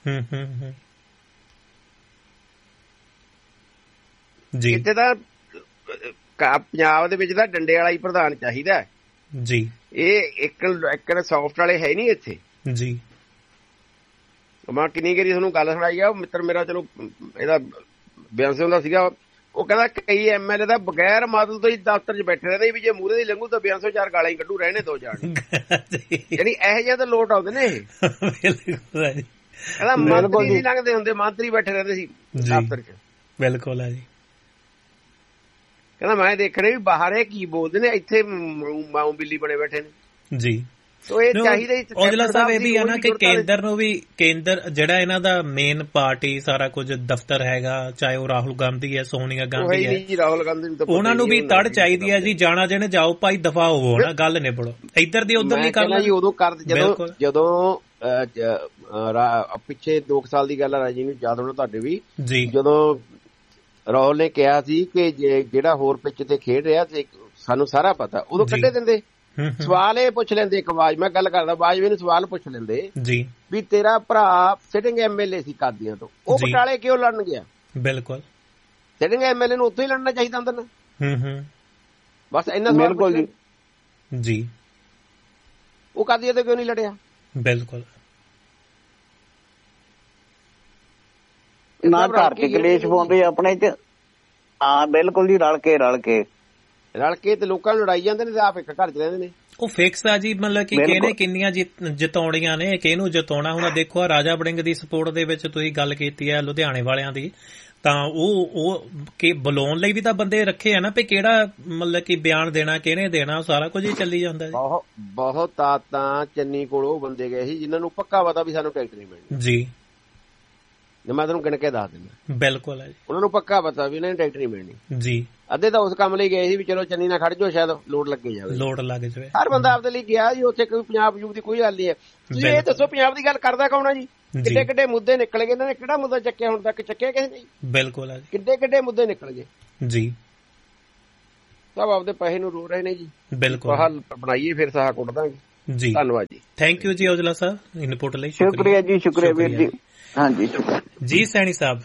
ਜੀ। ਇੱਥੇ ਤਾਂ ਪੰਜਾਬ ਦੇ ਵਿੱਚ ਤਾਂ ਡੰਡੇ ਵਾਲਾ ਹੀ ਪ੍ਰਧਾਨ ਚਾਹੀਦਾ ਜੀ। ਇਹ ਇੱਕ ਇੱਕ ਸੌਫਟ ਵਾਲੇ ਹੈ ਨੀ ਇੱਥੇ ਜੀ। ਮੈਂ ਕਿੰਨੀ ਵਾਰੀ ਤੁਹਾਨੂੰ ਗੱਲ ਸੁਣਾਈ ਆ, ਮਿੱਤਰ ਮੇਰਾ ਚਲੋ ਇਹਦਾ ਬਿਆਨ ਹੁੰਦਾ ਸੀਗਾ, ਉਹ ਕਹਿੰਦਾ ਕਈ ਐਮ ਐਲ ਏ ਦਾ ਬਗੈਰ ਮਤਲਬ ਤੋਂ ਹੀ ਦਫ਼ਤਰ 'ਚ ਬੈਠੇ ਰਹਿੰਦੇ ਵੀ ਜੇ ਮੂਹਰੇ ਦੀ ਲੰਘੂ ਤਾਂ ਬਿਆਨ ਸੌ ਚਾਰ ਗਾਲਾਂ ਹੀ ਕੱਢੂ, ਰਹਿਣੇ ਦੋ ਜਾਣ। ਯਾਨੀ ਇਹੋ ਜਿਹਾ ਤਾਂ ਲੋਟ ਆਉਂਦੇ ਨੇ ਇਹ। ਕਹਿੰਦਾ ਮੰਤਰੀ ਨਹੀਂ ਲੰਘਦੇ ਹੁੰਦੇ, ਮੰਤਰੀ ਬੈਠੇ ਰਹਿੰਦੇ ਸੀ ਦਫ਼ਤਰ 'ਚ। ਬਿਲਕੁਲ ਹੈ ਜੀ। ਕਹਿੰਦਾ ਮੈਂ ਦੇਖਣੇ ਵੀ ਬਾਹਰ ਇਹ ਕੀ ਬੋਲਦੇ ਨੇ, ਇੱਥੇ ਮਾਊ ਬਿੱਲੀ ਬਣੇ ਬੈਠੇ ਨੇ ਜੀ। ਔਜਲਾ ਸਾਹਿਬ ਇਹ ਵੀ ਹੈ ਨਾ ਕਿ ਕੇਂਦਰ ਨੂੰ ਵੀ, ਕੇਂਦਰ ਜਿਹੜਾ ਇਹਨਾਂ ਦਾ ਮੇਨ ਪਾਰਟੀ ਸਾਰਾ ਕੁਝ ਦਫ਼ਤਰ ਹੈਗਾ, ਚਾਹੇ ਉਹ ਰਾਹੁਲ ਗਾਂਧੀ ਹੈ, ਸੋਨੀਆ ਗਾਂਧੀ ਹੈ, ਰਾਹੁਲ ਗਾਂਧੀ ਉਹਨਾਂ ਨੂੰ ਵੀ ਤੜ ਚਾਹੀਦੀ ਹੈ ਜੀ। ਜਾਣਾ ਜਿਹਨੇ ਜਾਓ ਭਾਈ, ਦਫਾ ਹੋਵੋ ਨਾ, ਗੱਲ ਨਿਬੜੋ। ਇੱਧਰ ਦੀ ਉੱਧਰ ਨਹੀਂ ਕਰਨਾ ਜੀ। ਉਦੋਂ ਕਰ ਜਦੋਂ ਜਦੋਂ ਪਿੱਛੇ ਦੋ ਸਾਲ ਦੀ ਗੱਲ ਆ, ਰਾਜੀ ਨੂੰ ਯਾਦ ਹੋਣਾ ਤੁਹਾਡੇ ਵੀ ਜੀ, ਜਦੋਂ ਰਾਹੁਲ ਨੇ ਕਿਹਾ ਸੀ ਕਿ ਜਿਹੜਾ ਹੋਰ ਪਿੱਚ ਤੇ ਖੇਡ ਰਿਹਾ ਸਾਨੂੰ ਸਾਰਾ ਪਤਾ, ਉਦੋਂ ਕੱਢੇ ਦਿੰਦੇ। ਸਵਾਲ ਇਹ ਪੁੱਛ ਲੈਂਦੇ, ਇੱਕ ਆਵਾਜ਼ ਮੈਂ ਗੱਲ ਕਰਦਾ, ਬਾਜਵੇ ਨੂੰ ਸਵਾਲ ਪੁੱਛ ਲੈਂਦੇ ਜੀ ਵੀ ਤੇਰਾ ਭਰਾ ਸਿਟਿੰਗ ਐਮਐਲਏ ਸੀ ਕਾਦੀਆਂ ਤੋਂ, ਉਹ ਬਟਾਲੇ ਕਿਉਂ ਲੜਨ ਗਿਆ? ਬਿਲਕੁਲ, ਸਿਟਿੰਗ ਐਮਐਲਏ ਨੂੰ ਉੱਥੇ ਹੀ ਲੜਨਾ ਚਾਹੀਦਾ ਅੰਦਰ ਨਾ। ਹੂੰ ਹੂੰ ਬਸ ਇੰਨਾ ਸਵਾਲ ਪੁੱਛ ਜੀ। ਉਹ ਕਾਦੀਆਂ ਤੋਂ ਕਿਉਂ ਨਹੀਂ ਲੜਿਆ? ਬਿਲਕੁਲ ਨਾ ਘਰ ਚ ਕਲੇਸ਼ ਪਾਉਂਦੇ ਆਪਣੇ ਚ। ਹਾਂ ਬਿਲਕੁਲ ਜੀ, ਰਲ ਕੇ ਰਲ ਕੇ ਰਲ ਕੇ ਤੇ ਲੋਕਾਂ ਨੂੰ ਲੜਾਈ ਜਾਂਦੇ ਨੇ ਤੇ ਆਪ ਇੱਕ ਘਰ ਚ ਰਹਿੰਦੇ ਨੇ। ਉਹ ਫਿਕਸ ਆ ਜੀ, ਮਤਲਬ ਕਿ ਕਿਹਨੇ ਕਿੰਨੀਆਂ ਜਿਤਾਉਣੀਆਂ ਨੇ, ਕਿਹਨੂੰ ਜਿਤਾਉਣਾ। ਹੁਣ ਦੇਖੋ ਰਾਜਾ ਵੜਿੰਗ ਦੀ ਸਪੋਰਟ ਦੇ ਵਿੱਚ ਤੁਸੀਂ ਗੱਲ ਕੀਤੀ ਹੈ ਲੁਧਿਆਣੇ ਵਾਲਿਆਂ ਦੀ, ਤਾਂ ਉਹ ਉਹ ਕਿ ਬੁਲਾਉਣ ਲਈ ਵੀ ਤਾਂ ਬੰਦੇ ਰੱਖੇ ਆ ਨਾ, ਵੀ ਕਿਹੜਾ ਮਤਲਬ ਕਿ ਬਿਆਨ ਦੇਣਾ, ਕਿਹਨੇ ਦੇਣਾ, ਸਾਰਾ ਕੁਝ ਹੀ ਚੱਲੀ ਜਾਂਦਾ ਜੀ। ਬਹੁਤ ਬਹੁਤ ਤਾਂ ਚੰਨੀ ਕੋਲ ਉਹ ਬੰਦੇ ਗਏ ਸੀ ਜਿਨ੍ਹਾਂ ਨੂੰ ਪੱਕਾ ਪਤਾ ਵੀ ਸਾਨੂੰ ਟਿਕਟ ਨਹੀਂ ਮਿਲਣੀ ਜੀ। ਮੈਂ ਤੁਹਾਨੂੰ ਗਿਣ ਕੇ ਦੱਸ ਦਿੰਦਾ। ਬਿਲਕੁਲ ਹੈ ਜੀ, ਉਹਨਾਂ ਨੂੰ ਪੱਕਾ ਪਤਾ ਵੀ ਇਹਨਾਂ ਨੇ ਟਿਕਟ ਨਹੀਂ ਮਿਲਣੀ ਜੀ। ਅੱਧੇ ਤਾਂ ਉਸ ਕੰਮ ਲਈ ਗਏ ਸੀ ਵੀ ਚਲੋ ਚੰਨੀ ਨਾਲ ਖੜ ਜਾਓ, ਸ਼ਾਇਦ ਲੋਡ ਲੱਗੇ ਜਾਵੇ, ਲੋਡ ਲੱਗ ਜਾਵੇ। ਹਰ ਬੰਦਾ ਆਪਦੇ ਲਈ ਗਿਆ ਜੀ ਉੱਥੇ, ਕੋਈ ਪੰਜਾਬ ਪੰਜਾਬ ਦੀ ਕੋਈ ਗੱਲ ਨਹੀਂ ਹੈ। ਤੁਸੀਂ ਇਹ ਦੱਸੋ ਪੰਜਾਬ ਦੀ ਗੱਲ ਕਰਦਾ ਕੌਣ ਆ ਜੀ? ਕਿੱਡੇ ਕਿੱਡੇ ਮੁੱਦੇ ਨਿਕਲ ਗਏ ਇਹਨਾਂ ਨੇ, ਕਿਹੜਾ ਮੁੱਦਾ ਚੱਕਿਆ ਹੁਣ ਤੱਕ? ਚੱਕਿਆ ਕਿਸੇ ਨੇ? ਬਿਲਕੁਲ ਹੈ, ਕਿੱਡੇ ਕਿੱਡੇ ਮੁੱਦੇ ਨਿਕਲ ਗਏ ਜੀ। ਸਭ ਆਪਦੇ ਪੈਸੇ ਨੂੰ ਰੋ ਰਹੇ ਨੇ ਜੀ। ਬਿਲਕੁਲ, ਹੱਲ ਬਣਾਈਏ ਫਿਰ ਸਾਹ ਕੁੱਟ ਦਾਂਗੇ ਜੀ। ਧੰਨਵਾਦ ਜੀ, ਥੈਂਕ ਯੂ ਜੀ ਔਜਲਾ ਸਾਹਿਬ ਇਨਪੁਟ ਲਈ। ਸ਼ੁਕਰੀਆ ਜੀ, ਸ਼ੁਕਰੀਆ ਵੀਰ ਜੀ। ਹਾਂਜੀ ਜੀ ਸੈਣੀ ਸਾਹਿਬ।